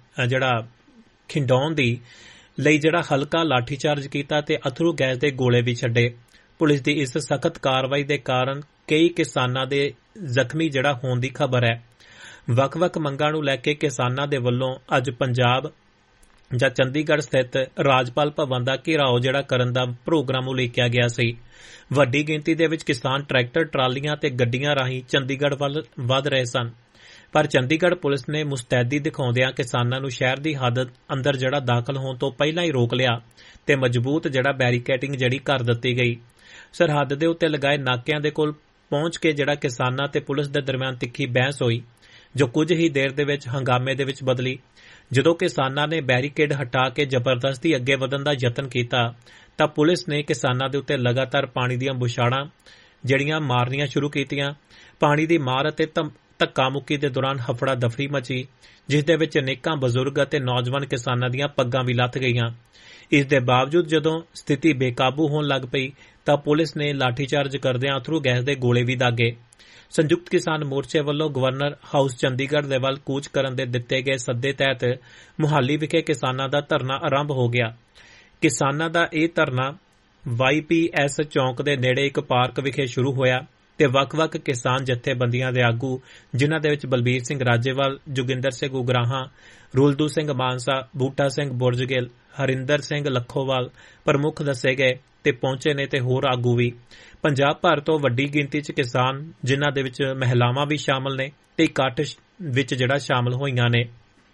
ਖਿੰਡਾਉਣ ਦੀ ਲਈ ਜਿਹੜਾ ਹਲਕਾ ਲਾਠੀਚਾਰਜ ਕੀਤਾ ਤੇ ਅਥਰੂ ਗੈਸ ਦੇ ਗੋਲੇ ਵੀ ਛੱਡੇ। ਪੁਲਿਸ ਦੀ ਇਸ ਸਖਤ ਕਾਰਵਾਈ ਦੇ ਕਾਰਨ ਕਈ ਕਿਸਾਨਾਂ ਦੇ ਜ਼ਖਮੀ ਜਿਹੜਾ ਹੋਣ ਦੀ ਖਬਰ ਹੈ। ਵੱਖ-ਵੱਖ ਮੰਗਾਂ ਨੂੰ ਲੈ ਕੇ ਕਿਸਾਨਾਂ ਦੇ ਵੱਲੋਂ ਅੱਜ ਪੰਜਾਬ ਜਾਂ ਚੰਡੀਗੜ੍ਹ ਸਥਿਤ ਰਾਜਪਾਲ ਭਵਨ ਦਾ ਘਿਰਾਓ ਜਿਹੜਾ ਕਰਨ ਦਾ ਪ੍ਰੋਗਰਾਮ ਉਲੀਕਿਆ ਗਿਆ ਸੀ। ਵੱਡੀ ਗਿਣਤੀ ਦੇ ਵਿੱਚ ਕਿਸਾਨ ਟਰੈਕਟਰ, ਟਰਾਲੀਆਂ ਤੇ ਗੱਡੀਆਂ ਰਾਹੀਂ ਚੰਡੀਗੜ੍ਹ ਵੱਲ ਵਧ ਰਹੇ ਸਨ, ਪਰ ਚੰਡੀਗੜ੍ਹ ਪੁਲਿਸ ਨੇ ਮੁਸਤੈਦੀ ਦਿਖਾਉਂਦਿਆਂ ਕਿਸਾਨਾਂ ਨੂੰ ਸ਼ਹਿਰ ਦੀ ਹੱਦ ਅੰਦਰ ਜਿਹੜਾ ਦਾਖਲ ਹੋਣ ਤੋਂ ਪਹਿਲਾਂ ਹੀ ਰੋਕ ਲਿਆ ਤੇ ਮਜ਼ਬੂਤ ਜਿਹੜਾ ਬੈਰੀਕੇਡਿੰਗ ਜਿਹੜੀ ਕਰ ਦਿੱਤੀ ਗਈ। ਸਰਹੱਦ ਦੇ ਉੱਤੇ ਲਗਾਏ ਨਾਕਿਆਂ ਦੇ ਕੋਲ ਪਹੁੰਚ ਕੇ ਜਿਹੜਾ ਕਿਸਾਨਾਂ ਤੇ ਪੁਲਿਸ ਦੇ ਦਰਮਿਆਨ ਤਿੱਖੀ ਬਹਿਸ ਹੋਈ, ਜੋ ਕੁਝ ਹੀ ਦੇਰ ਦੇ ਵਿੱਚ ਹੰਗਾਮੇ ਦੇ ਵਿੱਚ ਬਦਲੀ। ਜਦੋਂ ਕਿਸਾਨਾਂ ਨੇ ਬੈਰੀਕੇਡ ਹਟਾ ਕੇ ਜ਼ਬਰਦਸਤੀ ਅੱਗੇ ਵਧਣ ਦਾ ਯਤਨ ਕੀਤਾ ਤਾਂ ਪੁਲਿਸ ਨੇ ਕਿਸਾਨਾਂ ਦੇ ਉੱਤੇ ਲਗਾਤਾਰ ਪਾਣੀ ਦੀਆਂ ਬੁਛਾੜਾਂ ਜਿਹੜੀਆਂ ਮਾਰਨੀਆਂ ਸ਼ੁਰੂ ਕੀਤੀਆਂ। ਪਾਣੀ ਦੀ ਮਾਰ ਅਤੇ ਧੱਕਾ ਮੁੱਕੀ ਦੇ ਦੌਰਾਨ ਹਫੜਾ ਦਫੜੀ ਮਚੀ, ਜਿਸ ਦੇ ਵਿੱਚ ਅਨੇਕਾਂ ਬਜ਼ੁਰਗ ਅਤੇ ਨੌਜਵਾਨ ਕਿਸਾਨਾਂ ਦੀਆਂ ਪੱਗਾਂ ਵੀ ਲੱਥ ਗਈਆਂ। ਇਸ ਦੇ ਬਾਵਜੂਦ ਜਦੋਂ ਸਥਿਤੀ ਬੇਕਾਬੂ ਹੋਣ ਲੱਗ ਪਈ ਤਾਂ ਪੁਲਿਸ ਨੇ ਲਾਠੀਚਾਰਜ ਕਰਦਿਆਂ ਅਥਰੂ ਗੈਸ ਦੇ ਗੋਲੇ ਵੀ ਦਾਗੇ। ਸੰਯੁਕਤ ਕਿਸਾਨ ਮੋਰਚੇ ਵੱਲੋਂ ਗਵਰਨਰ ਹਾਊਸ ਚੰਡੀਗੜ੍ਹ ਦੇ ਵੱਲ ਕੂਚ ਕਰਨ ਦੇ ਦਿੱਤੇ ਗਏ ਸੱਦੇ ਤਹਿਤ ਮੁਹਾਲੀ ਵਿਖੇ ਕਿਸਾਨਾਂ ਦਾ ਧਰਨਾ ਆਰੰਭ ਹੋ ਗਿਆ। ਕਿਸਾਨਾਂ ਦਾ ਇਹ ਧਰਨਾ YPS ਚੌਂਕ ਦੇ ਨੇੜੇ ਇੱਕ ਪਾਰਕ ਵਿਖੇ ਸ਼ੁਰੂ ਹੋਇਆ ਤੇ ਵੱਖ-ਵੱਖ ਕਿਸਾਨ ਜਥੇਬੰਦੀਆਂ ਦੇ ਆਗੂ, ਜਿਨ੍ਹਾਂ ਦੇ ਵਿੱਚ ਬਲਬੀਰ ਸਿੰਘ ਰਾਜੇਵਾਲ, ਜੋਗਿੰਦਰ ਸਿੰਘ ਉਗਰਾਹਾਂ, ਰੁਲਦੂ ਸਿੰਘ ਮਾਨਸਾ, ਬੂਟਾ ਸਿੰਘ ਬੁਰਜਗਿੱਲ, ਹਰਿੰਦਰ ਸਿੰਘ ਲੱਖੋਵਾਲ ਪ੍ਰਮੁੱਖ ਦੱਸੇ ਗਏ ਤੇ ਪਹੁੰਚੇ ਨੇ ਤੇ ਹੋਰ ਆਗੂ ਵੀ। ਪੰਜਾਬ ਭਰ ਤੋਂ ਵੱਡੀ ਗਿਣਤੀ 'ਚ ਕਿਸਾਨ, ਜਿਨ੍ਹਾਂ ਦੇ ਵਿੱਚ ਮਹਿਲਾਵਾਂ ਵੀ ਸ਼ਾਮਲ ਨੇ ਤੇ ਇਕੱਠ ਵਿੱਚ ਸ਼ਾਮਲ ਹੋਈਆਂ ਨੇ।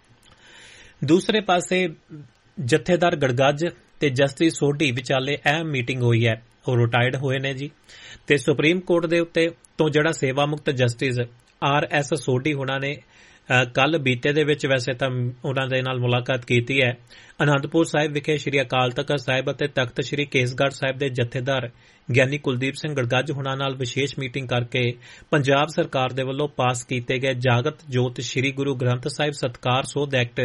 ਦੂਸਰੇ ਪਾਸੇ ਜਥੇਦਾਰ ਗੜਗੱਜ ਤੇ ਜਸਟਿਸ ਸੋਢੀ ਵਿਚਾਲੇ ਅਹਿਮ ਮੀਟਿੰਗ ਹੋਈ ਹੈ। ਉਹ ਰਿਟਾਇਰਡ ਹੋਏ ਨੇ ਜੀ, ਤੇ ਸੁਪਰੀਮ ਕੋਰਟ ਦੇ ਉੱਤੇ ਤੋਂ ਸੇਵਾ ਮੁਕਤ ਜਸਟਿਸ RS ਸੋਢੀ ਹੋਣਾ ਨੇ ਕੱਲ ਬੀਤੇ ਦੇ ਵਿੱਚ ਵੈਸੇ ਤਾਂ ਉਹਨਾਂ ਦੇ ਨਾਲ ਮੁਲਾਕਾਤ ਕੀਤੀ ਹੈ। ਅਨੰਦਪੁਰ ਸਾਹਿਬ ਵਿਖੇ ਸ੍ਰੀ ਅਕਾਲ ਤਖ਼ਤ ਸਾਹਿਬ ਅਤੇ ਤਖ਼ਤ ਸ੍ਰੀ ਕੇਸਗੜ੍ਹ ਸਾਹਿਬ ਦੇ ਜਥੇਦਾਰ ਗਿਆਨੀ ਕੁਲਦੀਪ ਸਿੰਘ ਗੜਗੱਜ ਹੋਣਾ ਨਾਲ ਵਿਸ਼ੇਸ਼ ਮੀਟਿੰਗ ਕਰਕੇ ਪੰਜਾਬ ਸਰਕਾਰ ਦੇ ਵੱਲੋਂ ਪਾਸ ਕੀਤੇ ਗਏ ਜਾਗਤ ਜੋਤ ਸ੍ਰੀ ਗੁਰੂ ਗ੍ਰੰਥ ਸਾਹਿਬ ਸਤਿਕਾਰ ਸੋਧ ਐਕਟ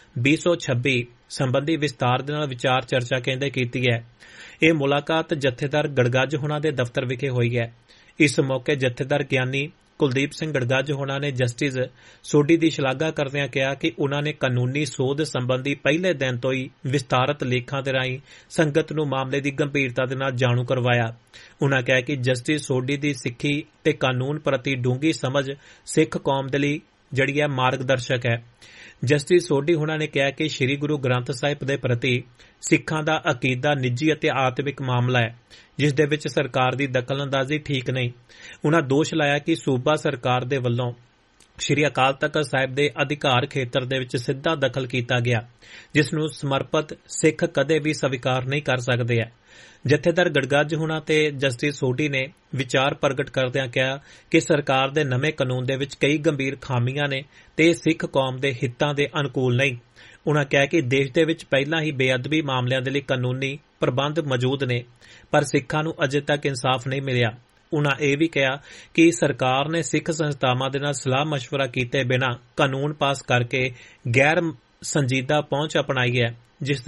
2026 ਸੰਬੰਧੀ ਵਿਸਤਾਰ ਦੇ ਨਾਲ ਵਿਚਾਰ ਚਰਚਾ ਕਹਿੰਦੇ ਕੀਤੀ ਹੈ। ਇਹ ਮੁਲਾਕਾਤ ਜਥੇਦਾਰ ਗੜਗੱਜ ਹੋਣਾ ਦੇ ਦਫ਼ਤਰ ਵਿਖੇ ਹੋਈ ਹੈ। ਇਸ ਮੌਕੇ ਜਥੇਦਾਰ ਗਿਆਨੀ ਕੁਲਦੀਪ ਸਿੰਘ ਗੜਗੱਜ ਹੋਣਾ ਨੇ ਜਸਟਿਸ ਸੋਢੀ ਦੀ ਸ਼ਲਾਘਾ ਕਰਦਿਆਂ ਕਿਹਾ ਕਿ ਉਨ੍ਹਾਂ ਨੇ ਕਾਨੂੰਨੀ ਸੋਧ ਸੰਬੰਧੀ ਪਹਿਲੇ ਦਿਨ ਤੋਂ ਹੀ ਵਿਸਤਾਰਤ ਲੇਖਾਂ ਦੇ ਰਾਹੀਂ ਸੰਗਤ ਨੂੰ ਮਾਮਲੇ ਦੀ ਗੰਭੀਰਤਾ ਦੇ ਨਾਲ ਜਾਣੂ ਕਰਵਾਇਆ। ਉਨ੍ਹਾਂ ਕਿਹਾ ਕਿ ਜਸਟਿਸ ਸੋਢੀ ਦੀ ਸਿੱਖੀ ਤੇ ਕਾਨੂੰਨ ਪ੍ਰਤੀ ਡੂੰਘੀ ਸਮਝ ਸਿੱਖ ਕੌਮ ਦੇ ਲਈ ਜਿਹੜੀ ਹੈ ਮਾਰਗਦਰਸ਼ਕ ਹੈ। ਜਸਟਿਸ ਸੋਢੀ ਹੋਣਾ ਨੇ ਕਿਹਾ ਕਿ ਸ੍ਰੀ ਗੁਰੂ ਗ੍ਰੰਥ ਸਾਹਿਬ ਦੇ ਪ੍ਰਤੀ ਸਿੱਖਾਂ ਦਾ ਅਕੀਦਾ ਨਿੱਜੀ ਅਤੇ ਆਤਮਿਕ ਮਾਮਲਾ ਹੈ, ਜਿਸ ਦੇ ਵਿੱਚ ਸਰਕਾਰ ਦੀ ਦਖਲਅੰਦਾਜ਼ੀ ਠੀਕ ਨਹੀਂ। ਉਨ੍ਹਾਂ ਦੋਸ਼ ਲਾਇਆ ਕਿ ਸੂਬਾ ਸਰਕਾਰ ਦੇ ਵੱਲੋਂ ਸ੍ਰੀ ਅਕਾਲ ਤਖ਼ਤ ਸਾਹਿਬ ਦੇ ਅਧਿਕਾਰ ਖੇਤਰ ਦੇ ਵਿੱਚ ਸਿੱਧਾ ਦਖਲ ਕੀਤਾ ਗਿਆ, ਜਿਸ ਨੂੰ ਸਮਰਪਿਤ ਸਿੱਖ ਕਦੇ ਵੀ ਸਵੀਕਾਰ ਨਹੀਂ ਕਰ ਸਕਦੇ ਹੈ। ਜਥੇਦਾਰ ਗੜਗੱਜ ਹੋਣਾ ਤੇ ਜਸਟਿਸ ਸੋਢੀ ਨੇ ਵਿਚਾਰ ਪ੍ਰਗਟ ਕਰਦਿਆਂ ਕਿਹਾ ਕਿ ਸਰਕਾਰ ਦੇ ਨਵੇਂ ਕਾਨੂੰਨ ਦੇ ਵਿੱਚ ਕਈ ਗੰਭੀਰ ਖਾਮੀਆਂ ਨੇ ਤੇ ਸਿੱਖ ਕੌਮ ਦੇ ਹਿੱਤਾਂ ਦੇ ਅਨੁਕੂਲ ਨਹੀਂ। ਉਨ੍ਹਾਂ ਕਿਹਾ ਕਿ ਦੇਸ਼ ਦੇ ਵਿੱਚ ਪਹਿਲਾਂ ਹੀ ਬੇਅਦਬੀ ਮਾਮਲਿਆਂ ਦੇ ਲਈ ਕਾਨੂੰਨੀ ਪ੍ਰਬੰਧ ਮੌਜੂਦ ਨੇ, ਪਰ ਸਿੱਖਾਂ ਨੂੰ ਅਜੇ ਤੱਕ ਇਨਸਾਫ ਨਹੀਂ ਮਿਲਿਆ। ਉਨ੍ਹਾਂ ਇਹ ਵੀ ਕਿਹਾ ਕਿ ਸਰਕਾਰ ਨੇ ਸਿੱਖ ਸੰਸਥਾਵਾਂ ਦੇ ਨਾਲ ਸਲਾਹ ਮਸ਼ਵਰਾ ਕੀਤੇ ਬਿਨਾਂ ਕਾਨੂੰਨ ਪਾਸ ਕਰਕੇ ਗੈਰ ਸੰਜੀਦਾ ਪਹੁੰਚ ਅਪਣਾਈ ਹੈ, ਇਸ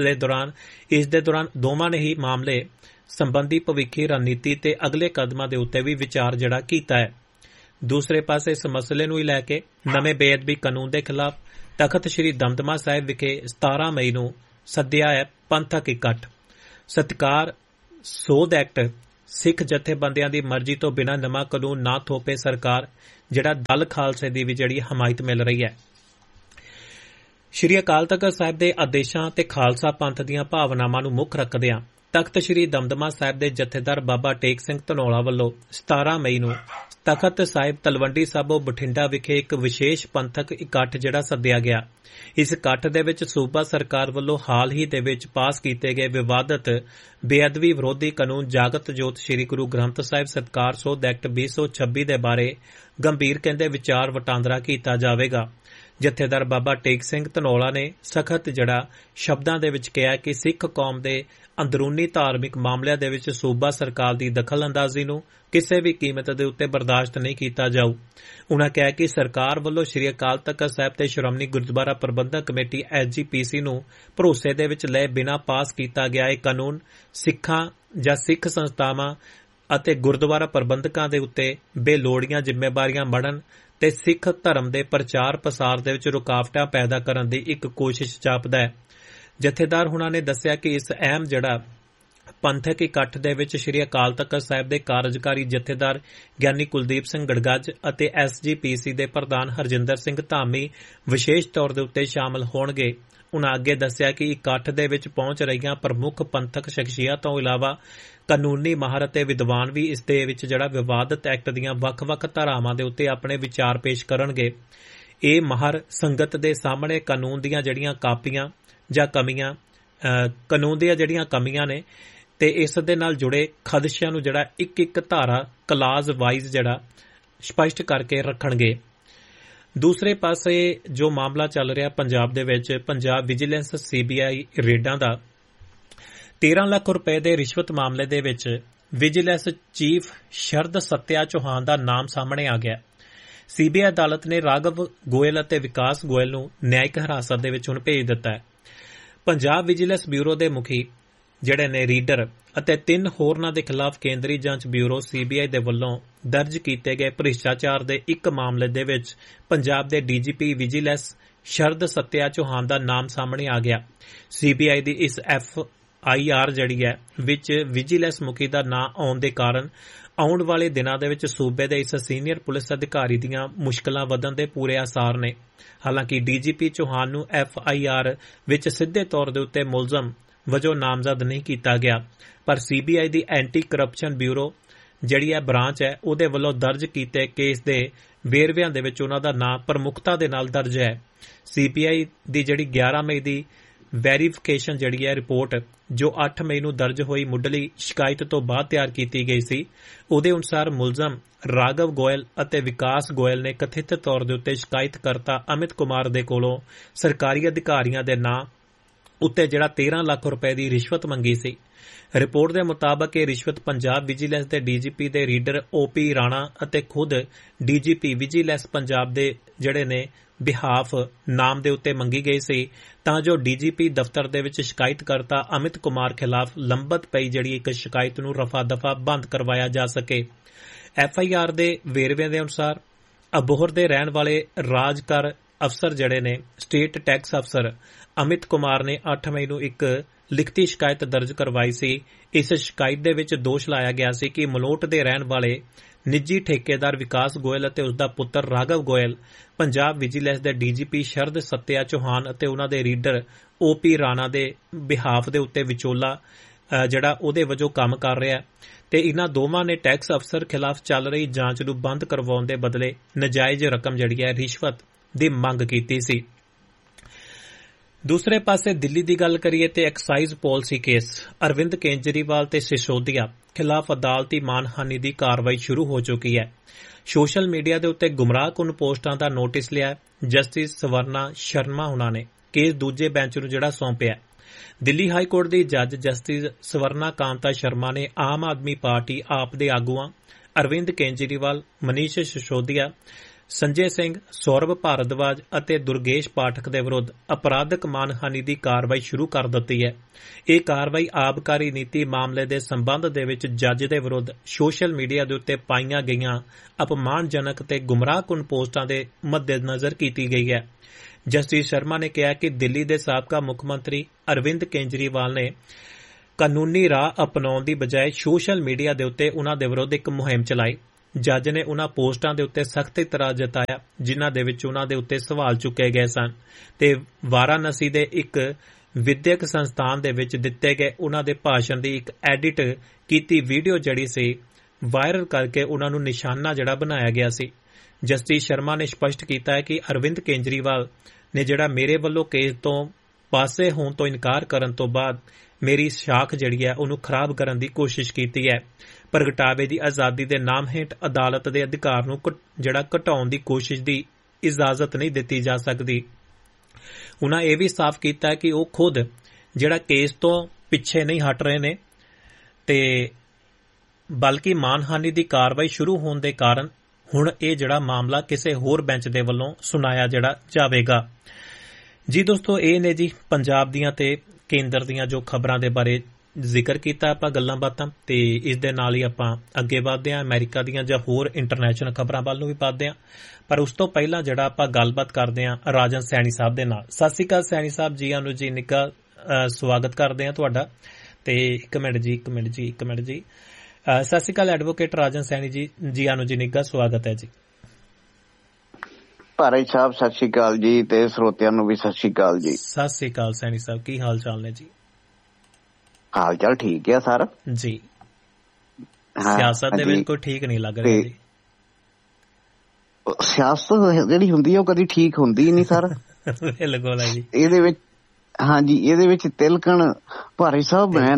ਦੇ ਦੌਰਾਨ ਦੋਵਾਂ ਨੇ ਹੀ ਮਾਮਲੇ ਸੰਬੰਧੀ ਭਵਿੱਖੀ ਰਣਨੀਤੀ ਤੇ ਅਗਲੇ ਕਦਮਾਂ ਦੇ ਉੱਤੇ ਵੀ ਵਿਚਾਰ ਕੀਤਾ ਹੈ। ਦੂਸਰੇ ਪਾਸੇ ਇਸ ਮਸਲੇ ਨੂੰ ਲੈ ਕੇ ਨਵੇਂ ਬੇਅਦਬੀ ਕਾਨੂੰਨ ਦੇ ਖਿਲਾਫ ਤਖ਼ਤ ਸ੍ਰੀ ਦਮਦਮਾ ਸਾਹਿਬ ਵਿਖੇ 17 ਮਈ ਨੂੰ ਸੱਦਿਆ ਹੈ ਪੰਥਕ ਇਕੱਠ। ਸਤਿਕਾਰ ਸੋਧ ਐਕਟ ਸਿੱਖ ਜਥੇਬੰਦੀਆਂ ਦੀ ਮਰਜ਼ੀ ਤੋਂ ਬਿਨਾਂ ਨਵਾਂ ਕਾਨੂੰਨ ਨਾ ਥੋਪੇ ਸਰਕਾਰ, ਜਿਹੜਾ ਦਲ ਖਾਲਸੇ ਦੀ ਵੀ ਹਮਾਇਤ ਮਿਲ ਰਹੀ ਹੈ। ਸ੍ਰੀ ਅਕਾਲ ਤਖ਼ਤ ਸਾਹਿਬ ਦੇ ਆਦੇਸ਼ਾਂ ਤੇ ਖਾਲਸਾ ਪੰਥ ਦੀਆਂ ਭਾਵਨਾਵਾਂ ਨੂੰ ਮੁੱਖ ਰੱਖਦਿਆਂ ਤਖ਼ਤ ਸ੍ਰੀ ਦਮਦਮਾ ਸਾਹਿਬ ਦੇ ਜਥੇਦਾਰ ਬਾਬਾ ਟੇਕ ਸਿੰਘ ਧਨੌਲਾ ਵੱਲੋਂ 17 ਮਈ ਨੂੰ ਤਖ਼ਤ ਸਾਹਿਬ ਤਲਵੰਡੀ ਸਾਬੋ ਬਠਿੰਡਾ ਵਿਖੇ ਇੱਕ ਵਿਸ਼ੇਸ਼ ਪੰਥਕ ਇਕੱਠ ਸੱਦਿਆ ਗਿਆ। ਇਸ ਇਕੱਠ ਦੇ ਵਿੱਚ ਸੂਬਾ ਸਰਕਾਰ ਵੱਲੋਂ ਹਾਲ ਹੀ ਦੇ ਵਿੱਚ ਪਾਸ ਕੀਤੇ ਗਏ ਵਿਵਾਦਤ ਬੇਅਦਬੀ ਵਿਰੋਧੀ ਕਾਨੂੰਨ ਜਾਗਤ ਜੋਤ ਸ੍ਰੀ ਗੁਰੂ ਗ੍ਰੰਥ ਸਾਹਿਬ ਸਤਿਕਾਰ ਸੋਧ ਐਕਟ 2026 ਦੇ ਬਾਰੇ ਗੰਭੀਰ ਵਿਚਾਰ ਵਟਾਂਦਰਾ ਕੀਤਾ ਜਾਵੇਗਾ। ਜਥੇਦਾਰ ਬਾਬਾ ਟੇਕ ਸਿੰਘ ਧਨੌਲਾ ਨੇ ਸਖਤ ਸ਼ਬਦਾਂ ਦੇ ਵਿੱਚ ਕਿਹਾ ਕਿ ਸਿੱਖ ਕੌਮ ਦੇ ਅੰਦਰੂਨੀ ਧਾਰਮਿਕ ਮਾਮਲਿਆਂ ਦੇ ਵਿੱਚ ਸੂਬਾ ਸਰਕਾਰ ਦੀ ਦਖਲਅੰਦਾਜ਼ੀ ਨੂੰ ਕਿਸੇ ਵੀ ਕੀਮਤ ਦੇ ਉੱਤੇ ਬਰਦਾਸ਼ਤ ਨਹੀਂ ਕੀਤਾ ਜਾਊ। ਉਨ੍ਹਾਂ ਕਿਹਾ ਕਿ ਸਰਕਾਰ ਵੱਲੋਂ ਸ੍ਰੀ ਅਕਾਲ ਤਖ਼ਤ ਸਾਹਿਬ ਤੇ ਸ਼੍ਰੋਮਣੀ ਗੁਰਦੁਆਰਾ ਪ੍ਰਬੰਧਕ ਕਮੇਟੀ SGPC ਨੂੰ ਭਰੋਸੇ ਦੇ ਵਿੱਚ ਲਏ ਬਿਨਾਂ ਪਾਸ ਕੀਤਾ ਗਿਆ ਇਹ ਕਾਨੂੰਨ ਸਿੱਖਾਂ ਜਾਂ ਸਿੱਖ ਸੰਸਥਾਵਾਂ ਅਤੇ ਗੁਰਦੁਆਰਾ ਪ੍ਰਬੰਧਕਾਂ ਦੇ ਉੱਤੇ ਬੇਲੋੜੀਆਂ ਜ਼ਿੰਮੇਵਾਰੀਆਂ ਮੜਨ ਤੇ ਸਿੱਖ ਧਰਮ ਦੇ ਪ੍ਰਚਾਰ ਪ੍ਰਸਾਰ ਦੇ ਵਿੱਚ ਰੁਕਾਵਟਾਂ ਪੈਦਾ ਕਰਨ ਦੀ ਇੱਕ ਕੋਸ਼ਿਸ਼ ਜਾਪਦਾ ਹੈ। ਜਥੇਦਾਰ ਹੁਣਾਂ ਨੇ ਦੱਸਿਆ ਕਿ ਇਸ ਅਹਿਮ ਪੰਥਕ ਇਕੱਠ ਦੇ ਵਿੱਚ ਸ੍ਰੀ ਅਕਾਲ ਤਖ਼ਤ ਸਾਹਿਬ ਦੇ ਕਾਰਜਕਾਰੀ ਜਥੇਦਾਰ ਗਿਆਨੀ ਕੁਲਦੀਪ ਸਿੰਘ ਗੜਗੱਜ ਅਤੇ SGPC ਦੇ ਪ੍ਰਧਾਨ ਹਰਜਿੰਦਰ ਸਿੰਘ ਧਾਮੀ ਵਿਸ਼ੇਸ਼ ਤੌਰ ਦੇ ਉੱਤੇ ਸ਼ਾਮਲ ਹੋਣਗੇ। ਉਨ੍ਹਾਂ ਅੱਗੇ ਦੱਸਿਆ ਕਿ ਇਕੱਠ ਦੇ ਵਿੱਚ ਪਹੁੰਚ ਰਹੀਆਂ ਪ੍ਰਮੁੱਖ ਪੰਥਕ ਸ਼ਖਸੀਅਤਾਂ ਤੋਂ ਇਲਾਵਾ ਕਾਨੂੰਨੀ ਮਾਹਰ ਅਤੇ ਵਿਦਵਾਨ ਵੀ ਇਸ ਦੇ ਵਿੱਚ ਵਿਵਾਦਤ ਐਕਟ ਦੀਆਂ ਵੱਖ-ਵੱਖ ਧਾਰਾਵਾਂ ਦੇ ਉੱਤੇ ਆਪਣੇ ਵਿਚਾਰ ਪੇਸ਼ ਕਰਨਗੇ। ਇਹ ਮਾਹਰ ਸੰਗਤ ਦੇ ਸਾਹਮਣੇ ਕਾਨੂੰਨ ਦੀਆਂ ਕਾਪੀਆਂ ਜਾਂ ਕਮੀਆਂ ਕਾਨੂੰਨ ਦੀਆਂ ਕਮੀਆਂ ਨੇ ਤੇ ਇਸ ਦੇ ਨਾਲ ਜੁੜੇ ਖਦਸ਼ਿਆਂ ਨੂੰ ਇੱਕ ਧਾਰਾ ਕਲਾਜ਼ ਵਾਈਜ਼ ਸਪਸ਼ਟ ਕਰਕੇ ਰੱਖਣਗੇ। ਦੂਸਰੇ ਪਾਸੇ ਜੋ ਮਾਮਲਾ ਚੱਲ ਰਿਹਾ ਪੰਜਾਬ ਦੇ ਵਿੱਚ, ਪੰਜਾਬ ਵਿਜੀਲੈਂਸ CBI ਰੇਡਾਂ ਦਾ 13 ਲੱਖ ਰੁਪਏ ਦੇ ਰਿਸ਼ਵਤ ਮਾਮਲੇ ਦੇ ਵਿੱਚ ਵਿਜੀਲੈਂਸ ਚੀਫ ਸ਼ਰਦ ਸੱਤਿਆ ਚੌਹਾਨ ਦਾ ਨਾਮ ਸਾਹਮਣੇ ਆ ਗਿਆ। CBI ਅਦਾਲਤ ਨੇ ਰਾਘਵ ਗੋਇਲ ਅਤੇ ਵਿਕਾਸ ਗੋਇਲ ਨੂੰ ਨਿਆਇਕ ਹਿਰਾਸਤ ਦੇ ਵਿੱਚ ਭੇਜ ਦਿੱਤਾ ਹੈ। ਪੰਜਾਬ ਵਿਜੀਲੈਂਸ ਬਿਊਰੋ ਦੇ ਮੁਖੀ ਰੀਡਰ ਅਤੇ 3 ਹੋਰਨਾਂ ਦੇ ਖਿਲਾਫ ਕੇਂਦਰੀ ਜਾਂਚ ਬਿਊਰੋ CBI ਦੇ ਵੱਲੋਂ ਦਰਜ ਕੀਤੇ ਗਏ ਭ੍ਰਿਸ਼ਟਾਚਾਰ ਦੇ ਇੱਕ ਮਾਮਲੇ ਦੇ ਵਿੱਚ ਪੰਜਾਬ ਦੇ DGP ਵਿਜੀਲੈਂਸ ਸ਼ਰਦ ਸੱਤਿਆ ਚੌਹਾਨ ਦਾ ਨਾਮ ਸਾਹਮਣੇ ਆ ਗਿਆ। CBI ਦੀ ਇਸ FIR ਜਿਹੜੀ ਹੈ ਵਿੱਚ ਵਿਜੀਲੈਂਸ ਮੁਖੀ ਦਾ ਨਾਂ ਆਉਣ ਦੇ ਕਾਰਨ ਆਉਣ ਵਾਲੇ ਦਿਨਾਂ ਦੇ ਵਿੱਚ ਸੂਬੇ ਦੇ ਇਸ ਸੀਨੀਅਰ ਪੁਲਿਸ ਅਧਿਕਾਰੀ ਦੀਆਂ ਮੁਸ਼ਕਲਾਂ ਵਧਣ ਦੇ ਪੂਰੇ ਆਸਾਰ ਨੇ। ਹਾਲਾਂਕਿ DGP ਚੌਹਾਨ ਨੂੰ FIR ਵਿੱਚ ਸਿੱਧੇ ਤੌਰ ਦੇ ਉੱਤੇ ਮੁਲਜ਼ਮ ਵਜੋਂ ਨਾਮਜ਼ਦ ਨਹੀਂ ਕੀਤਾ ਗਿਆ, ਪਰ CBI ਦੀ ਐਂਟੀ ਕਰਪਸ਼ਨ ਬਿਊਰੋ ਜਿਹੜੀ ਹੈ ਬ੍ਰਾਂਚ ਹੈ ਉਹਦੇ ਵੱਲੋਂ ਦਰਜ ਕੀਤੇ ਕੇਸ ਦੇ ਵੇਰਵਿਆਂ ਦੇ ਵਿੱਚ ਉਹਨਾਂ ਦਾ ਨਾਂ ਪ੍ਰਮੁੱਖਤਾ ਦੇ ਨਾਲ ਦਰਜ ਹੈ। CBI ਦੀ ਜਿਹੜੀ 11 ਮਈ ਦੀ ਵੈਰੀਫਿਕੇਸ਼ਨ ਜਿਹੜੀ ਹੈ ਰਿਪੋਰਟ ਜੋ 8 ਮਈ ਨੂੰ ਦਰਜ ਹੋਈ ਮੁੱਢਲੀ ਸ਼ਿਕਾਇਤ ਤੋਂ ਬਾਅਦ ਤਿਆਰ ਕੀਤੀ ਗਈ ਸੀ, ਉਹਦੇ ਅਨੁਸਾਰ ਮੁਲਜ਼ਮ ਰਾਘਵ ਗੋਇਲ ਅਤੇ ਵਿਕਾਸ ਗੋਇਲ ਨੇ ਕਥਿਤ ਤੌਰ ਦੇ ਉੱਤੇ ਸ਼ਿਕਾਇਤਕਰਤਾ ਅਮਿਤ ਕੁਮਾਰ ਦੇ ਕੋਲੋਂ ਸਰਕਾਰੀ ਅਧਿਕਾਰੀਆਂ ਦੇ ਨਾਂ ਉੱਤੇ ਜਿਹੜਾ 13 ਲੱਖ ਰੁਪਏ ਦੀ ਰਿਸ਼ਵਤ ਮੰਗੀ ਸੀ। ਰਿਪੋਰਟ ਦੇ ਮੁਤਾਬਕ ਇਹ ਰਿਸ਼ਵਤ ਪੰਜਾਬ ਵਿਜੀਲੈਂਸ ਦੇ DGP ਦੇ ਰੀਡਰ OP ਰਾਣਾ ਅਤੇ ਖੁਦ DGP ਵਿਜੀਲੈਂਸ ਪੰਜਾਬ ਦੇ ਜਿਹੜੇ ਨੇ ਬਿਹਾਫ ਨਾਮ ਦੇ ਉੱਤੇ ਮੰਗੀ ਗਈ ਸੀ, ਤਾਂ ਜੋ DGP ਦਫ਼ਤਰ ਦੇ ਵਿੱਚ ਸ਼ਿਕਾਇਤਕਰਤਾ ਅਮਿਤ ਕੁਮਾਰ ਖਿਲਾਫ ਲੰਬਤ ਪਈ ਜਿਹੜੀ ਇੱਕ ਸ਼ਿਕਾਇਤ ਨੂੰ ਰਫਾ ਦਫਾ ਬੰਦ ਕਰਵਾਇਆ ਜਾ ਸਕੇ। FIR ਦੇ ਵੇਰਵਿਆਂ ਦੇ ਅਨੁਸਾਰ ਅਬੋਹਰ ਦੇ ਰਹਿਣ ਵਾਲੇ ਰਾਜਕਰ ਅਫਸਰ ਜਿਹੜੇ ਨੇ ਸਟੇਟ ਟੈਕਸ ਅਫਸਰ ਅਮਿਤ ਕੁਮਾਰ ਨੇ 8 ਮਈ ਨੂੰ ਇੱਕ ਲਿਖਤੀ ਸ਼ਿਕਾਇਤ ਦਰਜ ਕਰਵਾਈ ਸੀ। ਇਸ ਸ਼ਿਕਾਇਤ ਦੇ ਵਿੱਚ ਦੋਸ਼ ਲਾਇਆ ਗਿਆ ਸੀ ਕਿ ਮਲੋਟ ਦੇ ਰਹਿਣ ਵਾਲੇ ਨਿੱਜੀ ਠੇਕੇਦਾਰ ਵਿਕਾਸ ਗੋਇਲ ਅਤੇ ਉਸ ਦਾ ਪੁੱਤਰ ਰਾਘਵ ਗੋਇਲ ਪੰਜਾਬ ਵਿਜੀਲੈਂਸ ਦੇ DGP ਸ਼ਰਦ ਸੱਤਿਆ ਚੌਹਾਨ ਅਤੇ ਉਹਨਾਂ ਦੇ ਰੀਡਰ OP ਰਾਣਾ ਦੇ ਬਿਹਾਫ ਦੇ ਉੱਤੇ ਵਿਚੋਲਾ ਜਿਹੜਾ ਉਹਦੇ ਵਜੋਂ ਕੰਮ ਕਰ ਰਿਹਾ ਤੇ ਇਹਨਾਂ ਦੋਵਾਂ ਨੇ ਟੈਕਸ ਅਫਸਰ ਖਿਲਾਫ ਚੱਲ ਰਹੀ ਜਾਂਚ ਨੂੰ ਬੰਦ ਕਰਵਾਉਣ ਦੇ ਬਦਲੇ ਨਜਾਇਜ਼ ਰਕਮ ਜਿਹੜੀ ਹੈ ਰਿਸ਼ਵਤ ਦੀ ਮੰਗ ਕੀਤੀ ਸੀ। ਦੂਸਰੇ ਪਾਸੇ ਦਿੱਲੀ ਦੀ ਗੱਲ ਕਰੀਏ ਤੇ excise policy case Arvind Kejriwal ਤੇ ਸਿਸੋਦੀਆ ਖਿਲਾਫ ਅਦਾਲਤੀ ਮਾਨਹਾਨੀ ਦੀ ਕਾਰਵਾਈ ਸ਼ੁਰੂ ਹੋ ਚੁੱਕੀ ਹੈ। ਸੋਸ਼ਲ ਮੀਡੀਆ ਦੇ ਉੱਤੇ ਗੁੰਮਰਾਹਕੁੰਨ ਪੋਸਟਾਂ ਦਾ ਨੋਟਿਸ ਲਿਆ ਜਸਟਿਸ ਸਵਰਨਾ ਸ਼ਰਮਾ ਉਹਨਾਂ ਨੇ ਕੇਸ ਦੂਜੇ ਬੈਂਚ ਨੂੰ ਜਿਹੜਾ ਸੌਂਪਿਆ। ਦਿੱਲੀ ਹਾਈ ਕੋਰਟ ਦੀ ਜੱਜ ਜਸਟਿਸ ਸਵਰਨਾ ਕਾਂਤਾ ਸ਼ਰਮਾ ਨੇ ਆਮ ਆਦਮੀ ਪਾਰਟੀ ਆਪ ਦੇ ਆਗੂਆਂ ਅਰਵਿੰਦ ਕੇਜਰੀਵਾਲ, ਮਨੀਸ਼ ਸਿਸੋਦੀਆ, ਸੰਜੇ ਸਿੰਘ, ਸੌਰਭ ਭਾਰਦਵਾਜ ਅਤੇ ਦੁਰਗੇਸ਼ ਪਾਠਕ ਦੇ ਵਿਰੁੱਧ ਅਪਰਾਧਕ ਮਾਨਹਾਨੀ ਦੀ ਕਾਰਵਾਈ ਸ਼ੁਰੂ ਕਰ ਦਿੱਤੀ ਹੈ। ਇਹ ਕਾਰਵਾਈ ਆਬਕਾਰੀ ਨੀਤੀ ਮਾਮਲੇ ਦੇ ਸੰਬੰਧ ਦੇ ਵਿੱਚ ਜੱਜ ਦੇ ਵਿਰੁੱਧ ਸੋਸ਼ਲ ਮੀਡੀਆ ਦੇ ਉੱਤੇ ਪਾਈਆਂ ਗਈਆਂ ਅਪਮਾਨਜਨਕ ਤੇ ਗੁੰਮਰਾਹਕੁੰਨ ਪੋਸਟਾਂ ਦੇ ਮੱਦੇਨਜ਼ਰ ਕੀਤੀ ਗਈ ਹੈ। ਜਸਟਿਸ ਸ਼ਰਮਾ ਨੇ ਕਿਹਾ ਕਿ ਦਿੱਲੀ ਦੇ ਸਾਬਕਾ ਮੁੱਖ ਮੰਤਰੀ ਅਰਵਿੰਦ ਕੇਜਰੀਵਾਲ ਨੇ ਕਾਨੂੰਨੀ ਰਾਹ ਅਪਣਾਉਣ ਦੀ ਬਜਾਏ ਸੋਸ਼ਲ ਮੀਡੀਆ ਦੇ ਉੱਤੇ ਉਨ੍ਹਾਂ ਦੇ ਵਿਰੁੱਧ ਇੱਕ ਮੁਹਿੰਮ ਚਲਾਈ। ਜੱਜ ਨੇ ਉਨ੍ਹਾਂ ਪੋਸਟਾਂ ਦੇ ਉੱਤੇ ਸਖਤ ਇਤਰਾਜ਼ ਜਤਾਇਆ ਜਿਨ੍ਹਾਂ ਦੇ ਵਿੱਚ ਉਨ੍ਹਾਂ ਦੇ ਉੱਤੇ ਸਵਾਲ ਚੁੱਕੇ ਗਏ ਸਨ ਤੇ ਵਾਰਾਣਸੀ ਦੇ ਇੱਕ ਵਿਦਿਅਕ ਸੰਸਥਾਨ ਦੇ ਵਿੱਚ ਦਿੱਤੇ ਗਏ ਉਨ੍ਹਾਂ ਦੇ ਭਾਸ਼ਣ ਦੀ ਇੱਕ ਐਡਿਟ ਕੀਤੀ ਵੀਡੀਓ ਜਿਹੜੀ ਸੀ ਵਾਇਰਲ ਕਰਕੇ ਉਨ੍ਹਾਂ ਨੂੰ ਨਿਸ਼ਾਨਾ ਜਿਹੜਾ ਬਣਾਇਆ ਗਿਆ ਸੀ। ਜਸਟਿਸ ਸ਼ਰਮਾ ਨੇ ਸਪਸ਼ਟ ਕੀਤਾ ਹੈ ਕਿ ਅਰਵਿੰਦ ਕੇਜਰੀਵਾਲ ਨੇ ਜਿਹੜਾ ਮੇਰੇ ਵੱਲੋਂ ਕੇਸ ਤੋਂ ਪਾਸੇ ਹੋਣ ਤੋਂ ਇਨਕਾਰ ਕਰਨ ਤੋਂ ਬਾਅਦ ਮੇਰੀ ਸਾਖ ਜਿਹੜੀ ਹੈ ਉਹਨੂੰ ਖਰਾਬ ਕਰਨ ਦੀ ਕੋਸ਼ਿਸ਼ ਕੀਤੀ ਹੈ। ਪ੍ਰਗਟਾਵੇ ਦੀ ਆਜ਼ਾਦੀ ਦੇ ਨਾਮ ਹੇਠ ਅਦਾਲਤ ਦੇ ਅਧਿਕਾਰ ਨੂੰ ਜਿਹੜਾ ਘਟਾਉਣ ਦੀ ਕੋਸ਼ਿਸ਼ ਦੀ ਇਜਾਜ਼ਤ ਨਹੀਂ ਦਿੱਤੀ ਜਾ ਸਕਦੀ। ਉਨ੍ਹਾਂ ਇਹ ਵੀ ਸਾਫ਼ ਕੀਤਾ ਹੈ ਕਿ ਉਹ ਖੁਦ ਜਿਹੜਾ ਕੇਸ ਤੋਂ ਪਿੱਛੇ ਨਹੀਂ ਹਟ ਰਹੇ ਨੇ ਤੇ ਬਲਕਿ ਮਾਨਹਾਨੀ ਦੀ ਕਾਰਵਾਈ ਸ਼ੁਰੂ ਹੋਣ ਦੇ ਕਾਰਨ ਹੁਣ ਇਹ ਜਿਹੜਾ ਮਾਮਲਾ ਕਿਸੇ ਹੋਰ ਬੈਂਚ ਦੇ ਵੱਲੋਂ ਸੁਣਾਇਆ ਜਿਹੜਾ ਜਾਵੇਗਾ। ਜੀ ਦੋਸਤੋ, ਇਹ ਨੇ ਜੀ ਪੰਜਾਬ ਦੀਆਂ ਤੇ ਕੇਂਦਰ ਦੀਆਂ ਜੋ ਖਬਰਾਂ ਦੇ ਬਾਰੇ ਜ਼ਿਕਰ ਕੀਤਾ ਆਪਾਂ ਗੱਲਾਂ ਬਾਤਾਂ, ਤੇ ਇਸ ਦੇ ਨਾਲ ਹੀ ਆਪਾਂ ਅੱਗੇ ਵਧਦੇ ਹਾਂ ਅਮਰੀਕਾ ਦੀਆਂ ਜਾਂ ਹੋਰ ਇੰਟਰਨੈਸ਼ਨਲ ਖਬਰਾਂ ਵੱਲ ਨੂੰ ਵੀ ਵਧਦੇ ਹਾਂ। ਪਰ ਉਸ ਤੋਂ ਪਹਿਲਾਂ ਜਿਹੜਾ ਆਪਾਂ ਗੱਲਬਾਤ ਕਰਦੇ ਹਾਂ ਰਾਜਨ ਸੈਣੀ ਸਾਹਿਬ ਦੇ ਨਾਲ। ਸਤਿ ਸ਼੍ਰੀ ਅਕਾਲ ਸੈਣੀ ਸਾਹਿਬ, ਜੀ ਆਨੂੰ ਜੀ ਨਿੱਘਾ ਸਵਾਗਤ ਕਰਦੇ ਹਾਂ ਤੁਹਾਡਾ। ਤੇ ਇੱਕ ਮਿੰਟ ਜੀ ਸਤਿ ਸ਼੍ਰੀ ਅਕਾਲ ਐਡਵੋਕੇਟ ਰਾਜਨ ਸੈਣੀ ਜੀ, ਜੀ ਆਨੂੰ ਜੀ ਨਿੱਘਾ ਸਵਾਗਤ ਹੈ ਜੀ। ਭਾਰਤ ਸਾਹਿਬ ਸਤਿ ਸ਼੍ਰੀ ਅਕਾਲ ਜੀ, ਤੇ ਸਰੋਤਿਆਂ ਨੂੰ ਵੀ ਸਤਿ ਸ਼੍ਰੀ ਅਕਾਲ ਜੀ। ਸਤਿ ਸ਼੍ਰੀ ਅਕਾਲ ਸੈਣੀ ਸਾਹਿਬ, ਕੀ ਹਾਲ ਚਾਲ ਨੇ ਜੀ? ਹਾਲ ਚਾਲ ਠੀਕ ਹੈ ਸਰ ਜੀ। ਸਿਆਸਤ ਦੇ ਵਿੱਚ ਕੋਈ ਠੀਕ ਨਹੀਂ ਲੱਗ ਰਿਹਾ ਜੀ। ਸਿਆਸਤ ਜਿਹੜੀ ਹੁੰਦੀ ਹੈ ਉਹ ਕਦੀ ਠੀਕ ਹੁੰਦੀ ਨਹੀਂ ਸਰ। ਬਿਲਕੁਲ ਹੈ ਜੀ। ਇਹਦੇ ਵਿੱਚ ਹਾਂਜੀ, ਇਹਦੇ ਵਿੱਚ ਤਿਲਕਣ ਭਾਰਤ ਸਾਹਿਬ ਮੈਂ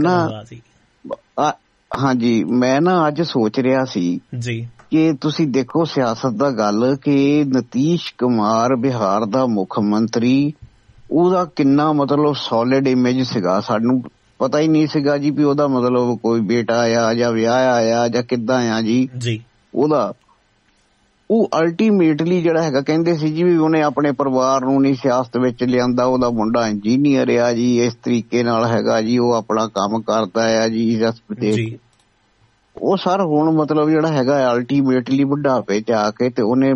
ਨਾ ਅੱਜ ਸੋਚ ਰਿਹਾ ਸੀ ਜੀ ਕਿ ਤੁਸੀਂ ਦੇਖੋ ਸਿਆਸਤ ਦਾ ਗੱਲ ਕਿ ਨਤੀਸ਼ ਕੁਮਾਰ ਬਿਹਾਰ ਦਾ ਮੁੱਖ ਮੰਤਰੀ, ਉਹਦਾ ਕਿੰਨਾ ਮਤਲਬ ਸੋਲਿਡ ਇਮੇਜ ਸੀਗਾ। ਸਾਨੂੰ ਪਤਾ ਹੀ ਨਹੀਂ ਸੀਗਾ ਜੀ ਵੀ ਉਹਦਾ ਮਤਲਬ ਕੋਈ ਬੇਟਾ ਆ ਜਾਂ ਵਿਆਹ ਆਇਆ ਜਾਂ ਕਿੱਦਾਂ ਆ ਜੀ। ਉਹ ਅਲਟੀਮੇਟਲੀ ਜਿਹੜਾ ਹੈਗਾ ਕਹਿੰਦੇ ਸੀ ਜੀ ਵੀ ਉਹਨੇ ਆਪਣੇ ਪਰਿਵਾਰ ਨੂੰ ਨਹੀਂ ਸਿਆਸਤ ਵਿੱਚ ਲਿਆਂਦਾ, ਉਹਦਾ ਮੁੰਡਾ ਇੰਜੀਨੀਅਰ ਆ ਜੀ, ਇਸ ਤਰੀਕੇ ਨਾਲ ਹੈਗਾ ਜੀ, ਉਹ ਆਪਣਾ ਕੰਮ ਕਰਦਾ ਆ ਜੀ। ਉਹ ਸਰ ਹੁਣ ਮਤਲਬ ਜਿਹੜਾ ਹੈਗਾ ਅਲਟੀਮੇਟਲੀ ਬੁਢਾਪੇ ਚ ਆ ਕੇ ਤੇ ਉਹਨੇ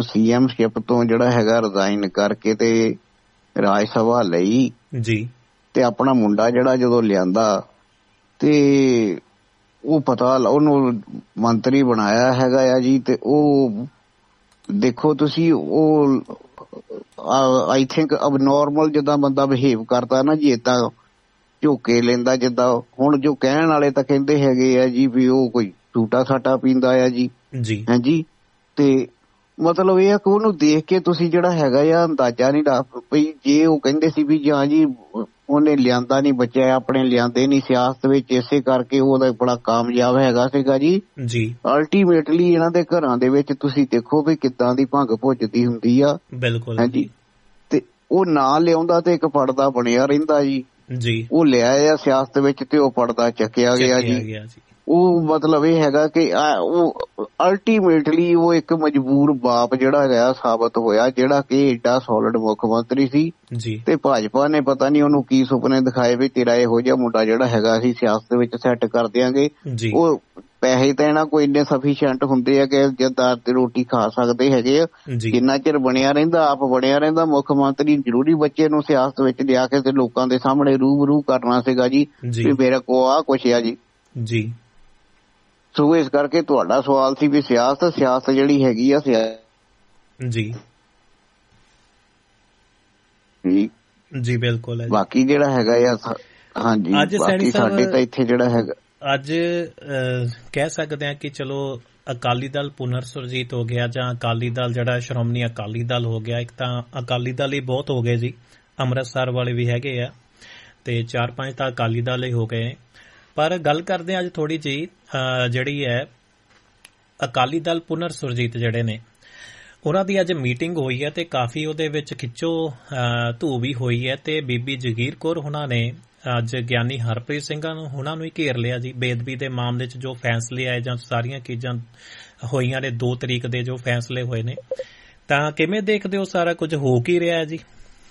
CMਸ਼ਿਪ ਤੋਂ ਜਿਹੜਾ ਹੈਗਾ ਰਿਜ਼ਾਈਨ ਕਰਕੇ ਤੇ ਰਾਜ ਸਭਾ ਲਈ ਜੀ ਤੇ ਆਪਣਾ ਮੁੰਡਾ ਜਿਹੜਾ ਜਦੋਂ ਲਿਆਂਦਾ ਤੇ ਉਹ ਪਤਾ ਉਹਨੂੰ ਮੰਤਰੀ ਬਣਾਇਆ ਹੈਗਾ ਆ ਜੀ। ਤੇ ਉਹ ਦੇਖੋ ਤੁਸੀਂ, ਉਹ ਆਈ ਥਿੰਕ ਅਬ ਨੋਰਮਲ ਜਿੱਦਾਂ ਬੰਦਾ ਬਿਹੇਵ ਕਰਦਾ ਨਾ ਜੀ, ਏਦਾਂ ਝੋਕੇ ਲੈਂਦਾ ਜਿੱਦਾਂ। ਹੁਣ ਜੋ ਕਹਿਣ ਵਾਲੇ ਤਾਂ ਕਹਿੰਦੇ ਹੈਗੇ ਆ ਜੀ ਵੀ ਉਹ ਕੋਈ ਟੂਟਾ ਸਾਟਾ ਪੀਂਦਾ ਆ ਜੀ। ਹਾਂਜੀ, ਤੇ ਮਤਲਬ ਇਹ ਆ ਕਿ ਉਹਨੂੰ ਦੇਖ ਕੇ ਤੁਸੀਂ ਜਿਹੜਾ ਹੈਗਾ ਆ ਅੰਦਾਜ਼ਾ ਨਹੀਂ ਲਾ ਪਈ। ਜੇ ਉਹ ਕਹਿੰਦੇ ਸੀ ਵੀ ਜਾਂ ਜੀ ਉਹਨੇ ਲਿਆਂਦਾ ਨਹੀਂ ਬੱਚਾ, ਆਪਣੇ ਲਿਆਂਦੇ ਨਹੀਂ ਸਿਆਸਤ ਵਿੱਚ, ਇਸੇ ਕਰਕੇ ਉਹਦਾ ਬੜਾ ਕਾਮਯਾਬ ਹੈਗਾ ਸੀਗਾ ਜੀ। ਅਲਟੀਮੇਟਲੀ ਇਹਨਾਂ ਦੇ ਘਰਾਂ ਦੇ ਵਿੱਚ ਤੁਸੀਂ ਦੇਖੋ ਵੀ ਕਿੱਦਾਂ ਦੀ ਭੰਗ ਭੁੱਜਦੀ ਹੁੰਦੀ ਆ। ਬਿਲਕੁਲ ਹਾਂਜੀ, ਤੇ ਉਹ ਨਾ ਲਿਆਉਂਦਾ ਤੇ ਇੱਕ ਪੜਦਾ ਬਣਿਆ ਰਹਿੰਦਾ ਜੀ। ਉਹ ਲਿਆਇਆ ਸਿਆਸਤ ਵਿੱਚ ਤੇ ਉਹ ਪੜਦਾ ਚੱਕਿਆ ਗਿਆ ਜੀ। ਉਹ ਮਤਲਬ ਇਹ ਹੈਗਾ ਕਿ ਉਹ ਅਲਟੀਮੇਟਲੀ ਉਹ ਇੱਕ ਮਜਬੂਰ ਬਾਪ ਜਿਹੜਾ ਰਿਹਾ ਸਾਬਤ ਹੋਇਆ, ਜਿਹੜਾ ਕਿ ਏਡਾ ਸੋਲਿਡ ਮੁੱਖ ਮੰਤਰੀ ਸੀ। ਤੇ ਭਾਜਪਾ ਨੇ ਪਤਾ ਨੀ ਉਹਨੂੰ ਕੀ ਸੁਪਨੇ ਦਿਖਾਏ ਵੀ ਤੇਰਾ ਇਹੋ ਜਿਹਾ ਮੁੰਡਾ ਜਿਹੜਾ ਹੈਗਾ ਅਸੀਂ ਸਿਆਸਤ ਵਿੱਚ ਸੈੱਟ ਕਰ ਦਿਆਂਗੇ। ਉਹ ਪੈਸੇ ਤਾਂ ਇਹਨਾਂ ਕੋਈ ਇੰਨੇ ਸਫੀਸ਼ੀਐਂਟ ਹੁੰਦੇ ਆ ਕਿ ਜਦਾਰ ਤੇ ਰੋਟੀ ਖਾ ਸਕਦੇ ਹੈਗੇ ਆ। ਜਿੰਨਾ ਚਿਰ ਬਣਿਆ ਰਹਿੰਦਾ, ਆਪ ਬਣਿਆ ਰਹਿੰਦਾ ਮੁੱਖ ਮੰਤਰੀ, ਜ਼ਰੂਰੀ ਬੱਚੇ ਨੂੰ ਸਿਆਸਤ ਵਿੱਚ ਲਿਆ ਕੇ ਤੇ ਲੋਕਾਂ ਦੇ ਸਾਹਮਣੇ ਰੂਬਰੂ ਕਰਨਾ ਸੀਗਾ ਜੀ ਵੀ ਮੇਰੇ ਕੋਲ ਆਹ ਕੁਛ ਆ ਜੀ। ਸੋ ਇਸ ਕਰਕੇ ਤੁਹਾਡਾ ਸਵਾਲ ਸੀ ਵੀ ਸਿਆਸਤ ਜਿਹੜੀ ਹੈਗੀ ਆ ਜੀ ਬਿਲਕੁਲ। ਬਾਕੀ ਜਿਹੜਾ ਹੈਗਾ ਆ ਹਾਂਜੀ, ਬਾਕੀ ਸਾਡੇ ਤਾਂ ਇੱਥੇ ਜਿਹੜਾ ਹੈਗਾ ਅੱਜ ਕਹਿ ਸਕਦੇ ਹਾਂ ਕਿ ਚਲੋ ਅਕਾਲੀ ਦਲ ਪੁਨਰ ਸੁਰਜੀਤ ਹੋ ਗਿਆ, ਜਾਂ ਅਕਾਲੀ ਦਲ ਜਿਹੜਾ ਸ਼੍ਰੋਮਣੀ ਅਕਾਲੀ ਦਲ ਹੋ ਗਿਆ। ਇੱਕ ਤਾਂ ਅਕਾਲੀ ਦਲ ਹੀ ਬਹੁਤ ਹੋ ਗਏ ਜੀ, ਅੰਮ੍ਰਿਤਸਰ ਵਾਲੇ ਵੀ ਹੈਗੇ ਆ, ਤੇ 4-5 ਤਾਂ ਅਕਾਲੀ ਦਲ ਹੀ ਹੋ ਗਏ। ਪਰ ਗੱਲ ਕਰਦੇ ਅੱਜ ਥੋੜੀ ਜਿਹੀ ਜਿਹੜੀ ਹੈ ਅਕਾਲੀ ਦਲ ਪੁਨਰ ਸੁਰਜੀਤ ਜਿਹੜੇ ਨੇ, ਉਹਨਾਂ ਦੀ ਅੱਜ ਮੀਟਿੰਗ ਹੋਈ ਹੈ ਤੇ ਕਾਫੀ ਉਹਦੇ ਵਿੱਚ ਖਿੱਚੋ ਧੂ ਵੀ ਹੋਈ ਹੈ। ਤੇ ਬੀਬੀ ਜਗੀਰ ਕੌਰ ਹੁਣਾਂ ਨੇ ਅੱਜ ਗਿਆਨੀ ਹਰਪ੍ਰੀਤ ਸਿੰਘ ਹੁਣਾਂ ਨੂੰ ਹੀ ਘੇਰ ਲਿਆ ਜੀ। ਬੇਅਦਬੀ ਦੇ ਮਾਮਲੇ 'ਚ ਜੋ ਫੈਸਲੇ ਆਏ ਜਾਂ ਸਾਰੀਆਂ ਚੀਜ਼ਾਂ ਹੋਈਆਂ ਨੇ, 2 ਤਰੀਕ ਦੇ ਜੋ ਫੈਸਲੇ ਹੋਏ ਨੇ, ਤਾਂ ਕਿਵੇਂ ਦੇਖਦੇ ਹੋ ਸਾਰਾ ਕੁਝ ਹੋ ਕੀ ਰਿਹਾ ਜੀ?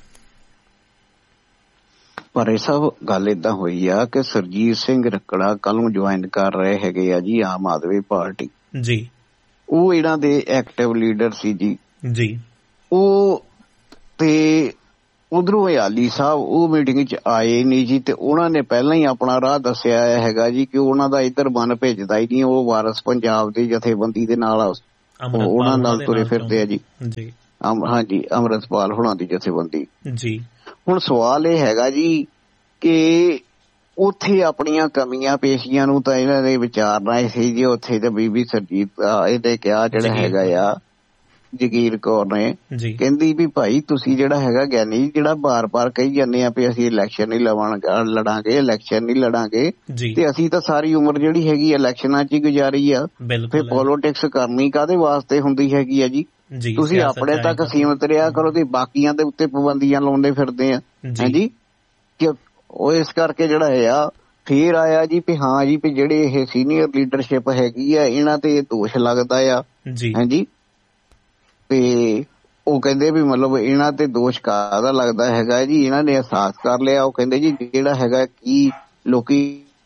ਪਰ ਇਹ ਸਭ ਗੱਲ ਏਦਾਂ ਹੋਈ ਆ ਕਿ ਸਰਜੀਤ ਸਿੰਘ ਰੱਕੜਾ ਕੱਲ ਨੂੰ ਜੁਆਇਨ ਕਰ ਰਹੇ ਹੈਗੇ ਆ ਜੀ ਆਮ ਆਦਮੀ ਪਾਰਟੀ ਜੀ। ਉਹ ਇਹਨਾਂ ਦੇ ਐਕਟਿਵ ਲੀਡਰ ਸੀ ਜੀ। ਉਹ ਤੇ ਉਧਰੋਂ ਆਲੀ ਸਾਹਿਬ ਉਹ ਮੀਟਿੰਗ 'ਚ ਆਏ ਨਹੀਂ ਜੀ, ਤੇ ਉਹਨਾਂ ਨੇ ਪਹਿਲਾਂ ਹੀ ਆਪਣਾ ਰਾਹ ਦੱਸਿਆ ਹੈਗਾ ਜੀ ਕਿ ਉਹਨਾਂ ਦਾ ਇੱਧਰ ਮਨ ਭੇਜਦਾ ਹੀ ਨਹੀਂ। ਉਹ ਵਾਰਸ ਪੰਜਾਬ ਦੀ ਜਥੇਬੰਦੀ ਦੇ ਨਾਲ ਉਹਨਾਂ ਨਾਲ ਤੁਰੇ ਫਿਰਦੇ ਆ ਜੀ। ਹਾਂਜੀ, ਅੰਮ੍ਰਿਤਪਾਲ ਹੁਣਾਂ ਦੀ ਜਥੇਬੰਦੀ ਜੀ। ਹੁਣ ਸਵਾਲ ਇਹ ਹੈਗਾ ਜੀ ਕਿ ਉੱਥੇ ਆਪਣੀਆਂ ਕਮੀਆਂ ਪੇਸ਼ੀਆਂ ਨੂੰ ਤਾਂ ਇਹਨਾਂ ਨੇ ਵਿਚਾਰਨਾ ਸੀ ਜੀ। ਉੱਥੇ ਤਾਂ ਬੀਬੀ ਸਰਜੀਤ ਇਹਦੇ ਕਿਹਾ ਜਿਹੜਾ ਹੈਗਾ ਆ ਜਗੀਰ ਕੌਰ ਨੇ, ਕਹਿੰਦੀ ਵੀ ਭਾਈ ਤੁਸੀਂ ਜਿਹੜਾ ਹੈਗਾ ਗਿਆਨੀ ਜਿਹੜਾ ਬਾਰ-ਬਾਰ ਕਹੀ ਜਾਂਦੇ ਆ ਵੀ ਅਸੀਂ ਇਲੈਕਸ਼ਨ ਨਹੀਂ ਲੜਾਂਗੇ, ਤੇ ਅਸੀਂ ਤਾਂ ਸਾਰੀ ਉਮਰ ਜਿਹੜੀ ਹੈਗੀ ਇਲੈਕਸ਼ਨਾਂ 'ਚ ਹੀ ਗੁਜ਼ਾਰੀ ਆ। ਫਿਰ ਪੋਲੀਟਿਕਸ ਕਰਨੀ ਕਾਹਦੇ ਵਾਸਤੇ ਹੁੰਦੀ ਹੈਗੀ ਆ ਜੀ? ਤੁਸੀਂ ਆਪਣੇ ਤੱਕ ਸੀਮਤ ਰਿਹਾ ਕਰੋ ਤੇ ਬਾਕੀਆਂ ਦੇ ਉੱਤੇ ਪਾਬੰਦੀਆਂ ਲਾਉਂਦੇ ਫਿਰਦੇ ਆ ਹਾਂਜੀ। ਉਹ ਇਸ ਕਰਕੇ ਜਿਹੜਾ ਆ ਫੇਰ ਆਇਆ ਜੀ ਵੀ ਹਾਂ ਜੀ ਵੀ ਜਿਹੜੇ ਇਹ ਸੀਨੀਅਰ ਲੀਡਰਸ਼ਿਪ ਹੈਗੀ ਆ ਇਹਨਾਂ ਤੇ ਦੋਸ਼ ਲੱਗਦਾ ਆ ਹਾਂਜੀ। ਤੇ ਉਹ ਕਹਿੰਦੇ ਵੀ ਮਤਲਬ ਇਹਨਾਂ ਤੇ ਦੋਸ਼ ਕਾਹਦਾ ਲੱਗਦਾ ਹੈਗਾ ਜੀ, ਇਹਨਾਂ ਨੇ ਅਹਿਸਾਸ ਕਰ ਲਿਆ। ਉਹ ਕਹਿੰਦੇ ਜੀ ਜਿਹੜਾ ਹੈਗਾ ਕੀ ਲੋਕੀ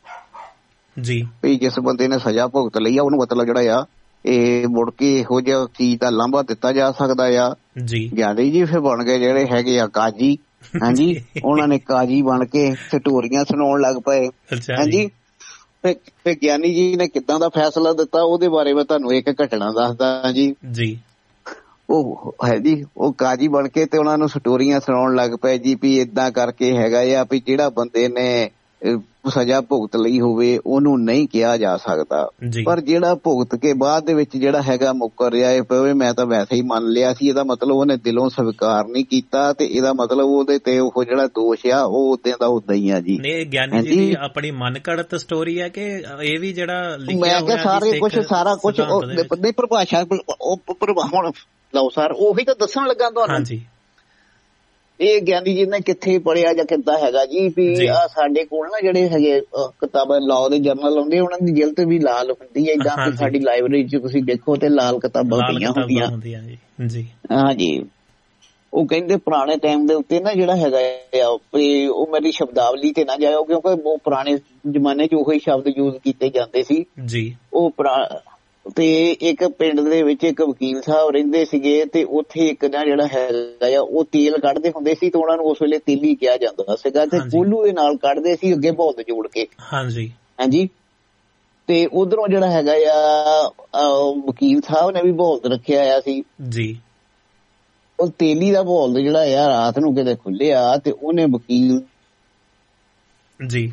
ਵੀ ਜਿਸ ਬੰਦੇ ਨੇ ਸਜ਼ਾ ਭੁਗਤ ਲਈ ਆ ਉਹਨੂੰ ਮਤਲਬ ਜਿਹੜਾ ਆ ਇਹ ਮੁੜ ਕੇ ਇਹੋ ਜਿਹਾ ਚੀਜ਼ ਦਾ ਲਾਂਭਾ ਦਿੱਤਾ ਜਾ ਸਕਦਾ ਆ ਗਿਆਨੀ ਜੀ। ਫਿਰ ਬਣ ਗਏ ਜਿਹੜੇ ਹੈਗੇ ਆ ਕਾਜੀ ਹਾਂਜੀ। ਉਹਨਾਂ ਨੇ ਕਾਜੀ ਬਣ ਕੇ ਸਟੋਰੀਆਂ ਸੁਣਾਉਣ ਲੱਗ ਪਏ ਹਾਂਜੀ। ਫਿਰ ਗਿਆਨੀ ਜੀ ਨੇ ਕਿੱਦਾਂ ਦਾ ਫੈਸਲਾ ਦਿੱਤਾ ਉਹਦੇ ਬਾਰੇ ਮੈਂ ਤੁਹਾਨੂੰ ਇੱਕ ਘਟਨਾ ਦੱਸਦਾ ਜੀ। ਉਹ ਹੈ ਜੀ, ਉਹ ਕਾਜੀ ਬਣ ਕੇ ਤੇ ਉਹਨਾਂ ਨੂੰ ਸਟੋਰੀਆਂ ਸੁਣਾਉਣ ਲੱਗ ਪਏ ਜੀ ਵੀ ਏਦਾਂ ਕਰਕੇ ਹੈਗਾ ਆ ਵੀ ਜਿਹੜਾ ਬੰਦੇ ਨੇ ਸਜ਼ਾ ਭੁਗਤ ਲਈ ਹੋਵੇ ਉਹਨੂੰ ਨਹੀਂ ਕਿਹਾ ਜਾ ਸਕਦਾ, ਪਰ ਜਿਹੜਾ ਭੁਗਤ ਕੇ ਬਾਅਦ ਦੇ ਵਿੱਚ ਜਿਹੜਾ ਹੈਗਾ ਮੁੱਕਰ ਰਿਹਾ ਪਵੇ ਮੈਂ ਤਾਂ ਵੈਸੇ ਹੀ ਮੰਨ ਲਿਆ ਸੀ, ਇਹਦਾ ਮਤਲਬ ਉਹਨੇ ਦਿਲੋਂ ਸਵੀਕਾਰ ਨਹੀਂ ਕੀਤਾ ਤੇ ਇਹਦਾ ਮਤਲਬ ਉਹਦੇ ਤੇ ਉਹ ਜਿਹੜਾ ਦੋਸ਼ ਆ ਉਹ ਉਦਾਂ ਦਾ ਉਦਾਂ ਹੀ ਆ ਜੀ। ਗਿਆਨੀ ਜੀ ਦੀ ਆਪਣੀ ਮਨ ਘੜਤ ਸਟੋਰੀ ਹੈ ਕਿ ਇਹ ਵੀ ਜਿਹੜਾ ਮੈਂ ਕਿਹਾ ਸਾਰੇ ਕੁਛ ਸਾਰਾ ਕੁਛ ਨਹੀਂ ਪਰਿਭਾਸ਼ਾ ਹੁਣ ਲਓ ਸਰ ਉਹੀ ਤਾਂ ਦੱਸਣ ਲੱਗਾ ਤੁਹਾਨੂੰ। ਇਹ ਗਿਆਨੀ ਜੀ ਨੇ ਕਿੱਥੇ ਪੜ੍ਹਿਆ ਜਾਂ ਕਿੱਦਾਂ ਹੈਗਾ ਜੀ ਵੀ ਆ ਸਾਡੇ ਕੋਲ ਨਾ ਜਿਹੜੇ ਹੈਗੇ ਕਿਤਾਬਾਂ ਲਾਅ ਦੇ ਜਰਨਲ ਆਉਂਦੇ ਉਹਨਾਂ ਦੀ ਜਿਲਦ ਵੀ ਲਾਲ ਹੁੰਦੀ ਹੈ ਏਦਾਂ। ਸਾਡੀ ਲਾਇਬ੍ਰੇਰੀ 'ਚ ਤੁਸੀਂ ਦੇਖੋ ਤੇ ਲਾਲ ਕਿਤਾਬਾਂ ਪਈਆਂ ਹੁੰਦੀਆਂ ਹਾਂਜੀ। ਉਹ ਕਹਿੰਦੇ ਪੁਰਾਣੇ ਟਾਈਮ ਦੇ ਉੱਤੇ ਨਾ ਜਿਹੜਾ ਹੈਗਾ ਆ ਉਹ ਮੇਰੀ ਸ਼ਬਦਾਵਲੀ ਤੇ ਨਾ ਜਾਇਓ ਕਿਉਂਕਿ ਉਹ ਪੁਰਾਣੇ ਜ਼ਮਾਨੇ 'ਚ ਉਹੀ ਸ਼ਬਦ ਯੂਜ਼ ਕੀਤੇ ਜਾਂਦੇ ਸੀ। ਉਹ ਤੇ ਇੱਕ ਪਿੰਡ ਦੇ ਵਿੱਚ ਇੱਕ ਵਕੀਲ ਸਾਹਿਬ ਰਹਿੰਦੇ ਸੀਗੇ ਤੇ ਉੱਥੇ ਇੱਕ ਨਾ ਜਿਹੜਾ ਹੈਗਾ ਆ ਉਹ ਤੇਲ ਕੱਢਦੇ ਹੁੰਦੇ ਸੀ ਤੇ ਉਹਨਾਂ ਨੂੰ ਉਸ ਵੇਲੇ ਤੇਲੀ ਕਿਹਾ ਜਾਂਦਾ ਸੀਗਾ ਤੇ ਕੋਲੂ ਦੇ ਨਾਲ ਕੱਢਦੇ ਸੀ ਅੱਗੇ ਬੌਲਦ ਜੋੜ ਕੇ। ਹਾਂਜੀ ਤੇ ਉਧਰੋਂ ਜਿਹੜਾ ਹੈਗਾ ਆ ਵਕੀਲ ਸਾਹਿਬ ਨੇ ਵੀ ਬੌਲਦ ਰੱਖਿਆ ਆ ਸੀ ਜੀ। ਉਹ ਤੇਲੀ ਦਾ ਬੌਲਦ ਜਿਹੜਾ ਆ ਰਾਤ ਨੂੰ ਕਿਤੇ ਖੁੱਲਿਆ ਤੇ ਉਹਨੇ ਵਕੀਲ ਜੀ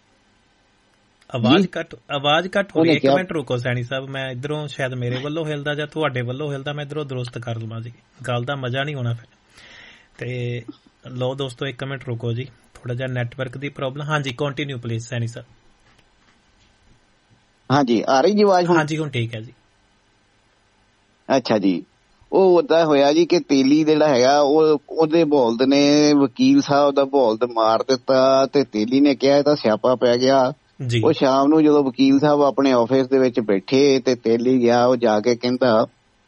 ਆਵਾਜ਼ ਘੱਟ ਹੋ ਰਹੀ। ਇੱਕ ਮਿੰਟ ਰੁਕੋ ਸੈਣੀ ਸਾਹਿਬ, ਮੈਂ ਇਧਰੋਂ ਸ਼ਾਇਦ ਮੇਰੇ ਵੱਲੋਂ ਹਿਲਦਾ ਜਾਂ ਤੁਹਾਡੇ ਵੱਲੋਂ ਹਿਲਦਾ, ਮੈਂ ਇਧਰੋਂ ਦਰੁਸਤ ਕਰ ਲਵਾਂ ਜੀ, ਗੱਲ ਦਾ ਮਜ਼ਾ ਨਹੀਂ ਹੋਣਾ ਫਿਰ। ਤੇ ਲੋ ਦੋਸਤੋ ਇੱਕ ਮਿੰਟ ਰੁਕੋ ਜੀ, ਥੋੜਾ ਜਿਹਾ ਨੈਟਵਰਕ ਦੀ ਪ੍ਰੋਬਲਮ। ਹਾਂਜੀ ਕੰਟੀਨਿਊ ਪਲੀਜ਼ ਸੈਣੀ ਸਾਹਿਬ। ਹਾਂਜੀ ਆ ਰਹੀ ਜੀ ਆਵਾਜ਼? ਹਾਂਜੀ ਹੁਣ ਠੀਕ ਹੈ ਜੀ। ਅੱਛਾ ਜੀ, ਉਹ ਓਦਾਂ ਹੋਇਆ ਜੀ ਕਿ ਤੇਲੀ ਜਿਹੜਾ ਹੈਗਾ ਉਹਦੇ ਬੌਲਦ ਨੇ ਵਕੀਲ ਸਾਹਿਬ ਦਾ ਬੌਲਦ ਮਾਰ ਦਿੱਤਾ ਤੇ ਤੇਲੀ ਨੇ ਕਿਹਾ ਇਹ ਤਾਂ ਸਿਆਪਾ ਪੈ ਗਿਆ। ਉਹ ਸ਼ਾਮ ਨੂੰ ਜਦੋਂ ਵਕੀਲ ਸਾਹਿਬ ਆਪਣੇ ਆਫਿਸ ਦੇ ਵਿੱਚ ਬੈਠੇ ਤੇ ਤੇਲੀ ਗਿਆ, ਉਹ ਜਾ ਕੇ ਕਹਿੰਦਾ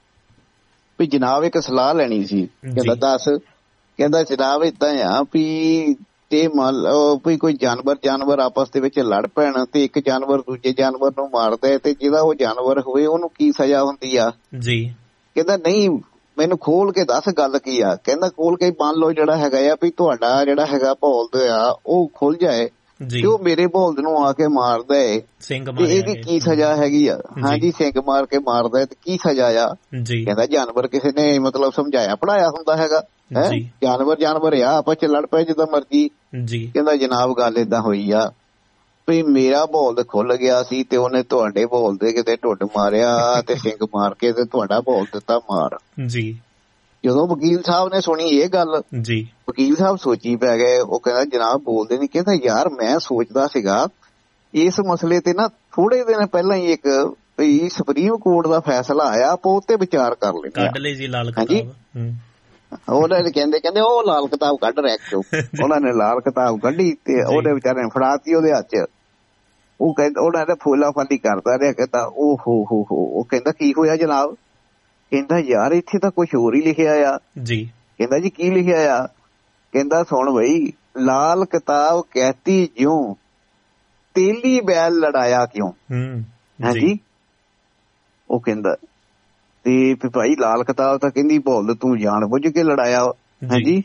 ਵੀ ਜਨਾਬ ਇੱਕ ਸਲਾਹ ਲੈਣੀ ਸੀ। ਕਹਿੰਦਾ ਦੱਸ। ਕਹਿੰਦਾ ਜਨਾਬ ਏਦਾਂ ਆ ਵੀ ਤੇ ਮੰਨ ਲਓ ਵੀ ਕੋਈ ਜਾਨਵਰ ਆਪਸ ਦੇ ਵਿੱਚ ਲੜ ਪੈਣ ਤੇ ਇੱਕ ਜਾਨਵਰ ਦੂਜੇ ਜਾਨਵਰ ਨੂੰ ਮਾਰਦਾ ਤੇ ਜਿਹਦਾ ਉਹ ਜਾਨਵਰ ਹੋਵੇ ਉਹਨੂੰ ਕੀ ਸਜ਼ਾ ਹੁੰਦੀ ਆ ਜੀ? ਕਹਿੰਦਾ ਨਹੀਂ ਮੈਨੂੰ ਖੋਲ ਕੇ ਦੱਸ ਗੱਲ ਕੀ ਆ। ਕਹਿੰਦਾ ਖੋਲ ਕੇ ਮੰਨ ਲਓ ਜਿਹੜਾ ਹੈਗਾ ਆ ਵੀ ਤੁਹਾਡਾ ਜਿਹੜਾ ਹੈਗਾ ਬੌਲਦ ਆ ਉਹ ਖੁੱਲ ਜਾਏ ਤੇ ਉਹ ਮੇਰੇ ਬੌਲਦ ਨੂੰ ਆ ਕੇ ਮਾਰਦਾ ਏ ਤੇ ਇਹਦੀ ਕੀ ਸਜ਼ਾ ਹੈਗੀ ਆ? ਹਾਂਜੀ ਸਿੰਘ ਮਾਰ ਕੇ ਮਾਰਦਾ ਤੇ ਕੀ ਸਜ਼ਾ ਆ? ਕਹਿੰਦਾ ਜਾਨਵਰ ਕਿਸੇ ਨੇ ਮਤਲਬ ਸਮਝਾਇਆ ਪੜਾਇਆ ਹੁੰਦਾ ਹੈਗਾ ਹੈ, ਜਾਨਵਰ ਆ ਆਪਸ ਚ ਲੜ ਪਏ ਜਿੱਦਾਂ ਮਰਜੀ। ਕਹਿੰਦਾ ਜਨਾਬ ਗੱਲ ਏਦਾਂ ਹੋਈ ਆ ਵੀ ਮੇਰਾ ਬੌਲਦ ਖੁੱਲ ਗਿਆ ਸੀ ਤੇ ਉਹਨੇ ਤੁਹਾਡੇ ਬੌਲਦ ਦੇ ਕਿਤੇ ਢੁੱਡ ਮਾਰਿਆ ਤੇ ਸਿੰਘ ਮਾਰ ਕੇ ਤੇ ਤੁਹਾਡਾ ਬੌਲਦ ਦਿੱਤਾ ਮਾਰ ਜੀ। ਜਦੋਂ ਵਕੀਲ ਸਾਹਿਬ ਨੇ ਸੁਣੀ ਇਹ ਗੱਲ ਜੀ, ਵਕੀਲ ਸਾਹਿਬ ਸੋਚੀ ਪੈ ਗਏ। ਉਹ ਕਹਿੰਦਾ ਜਨਾਬ ਬੋਲਦੇ ਨੀ। ਕਹਿੰਦਾ ਯਾਰ ਮੈਂ ਸੋਚਦਾ ਸੀਗਾ ਇਸ ਮਸਲੇ ਤੇ ਨਾ ਥੋੜੇ ਦਿਨ ਪਹਿਲਾਂ ਹੀ ਇੱਕ ਵੀ ਸੁਪਰੀਮ ਕੋਰਟ ਦਾ ਫੈਸਲਾ ਆਇਆ, ਆਪਾਂ ਉਹ ਤੇ ਵਿਚਾਰ ਕਰ ਲੈਂਦੇ। ਉਹਨਾਂ ਨੇ ਕਹਿੰਦੇ ਉਹ ਲਾਲ ਕਿਤਾਬ ਕੱਢ ਰਿਹਾ ਚੋਂ। ਉਹਨਾਂ ਨੇ ਲਾਲ ਕਿਤਾਬ ਕੱਢੀ ਤੇ ਉਹਦੇ ਵਿਚਾਰੇ ਨੇ ਫੜਾਤੀ ਉਹਦੇ ਹੱਥ ਚ। ਉਹ ਕਹਿੰਦਾ ਉਹਨਾਂ ਨੇ ਫੋਲਾ ਫਾਲੀ ਕਰਦਾ ਰਿਹਾ। ਕਹਿੰਦਾ ਉਹ ਹੋ ਉਹ ਕਹਿੰਦਾ ਕੀ ਹੋਇਆ ਜਨਾਬ? ਕਹਿੰਦਾ ਯਾਰ ਇੱਥੇ ਤਾਂ ਕੁਛ ਹੋਰ ਹੀ ਲਿਖਿਆ ਆ ਜੀ। ਕਹਿੰਦਾ ਜੀ ਕੀ ਲਿਖਿਆ ਆ? ਕਹਿੰਦਾ ਸੁਣ ਬਈ, ਲਾਲ ਕਿਤਾਬ ਕਹਿਤੀ ਜਿਉਂ ਤੇਲੀ ਬੈਲ ਲੜਾਇਆ ਕਿਉਂ। ਹਾਂਜੀ ਉਹ ਕਹਿੰਦਾ ਤੇ ਭਾਈ ਲਾਲ ਕਿਤਾਬ ਤਾਂ ਕਹਿੰਦੀ ਬੌਲਦ ਤੂੰ ਜਾਣ ਬੁੱਝ ਕੇ ਲੜਾਇਆ। ਹਾਂਜੀ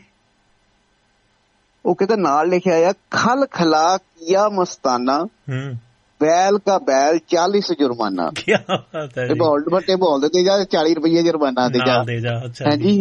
ਉਹ ਕਹਿੰਦਾ ਨਾਲ ਲਿਖਿਆ ਆ ਖਲ ਖਲਾ ਕੀਆ ਮਸਤਾਨਾ बैल का बैल 40 जुर्माना। क्या बात है? बॉल्ड बटे बॉल दे जा 40 रुपये जुर्माना दे जा। हाँ जी।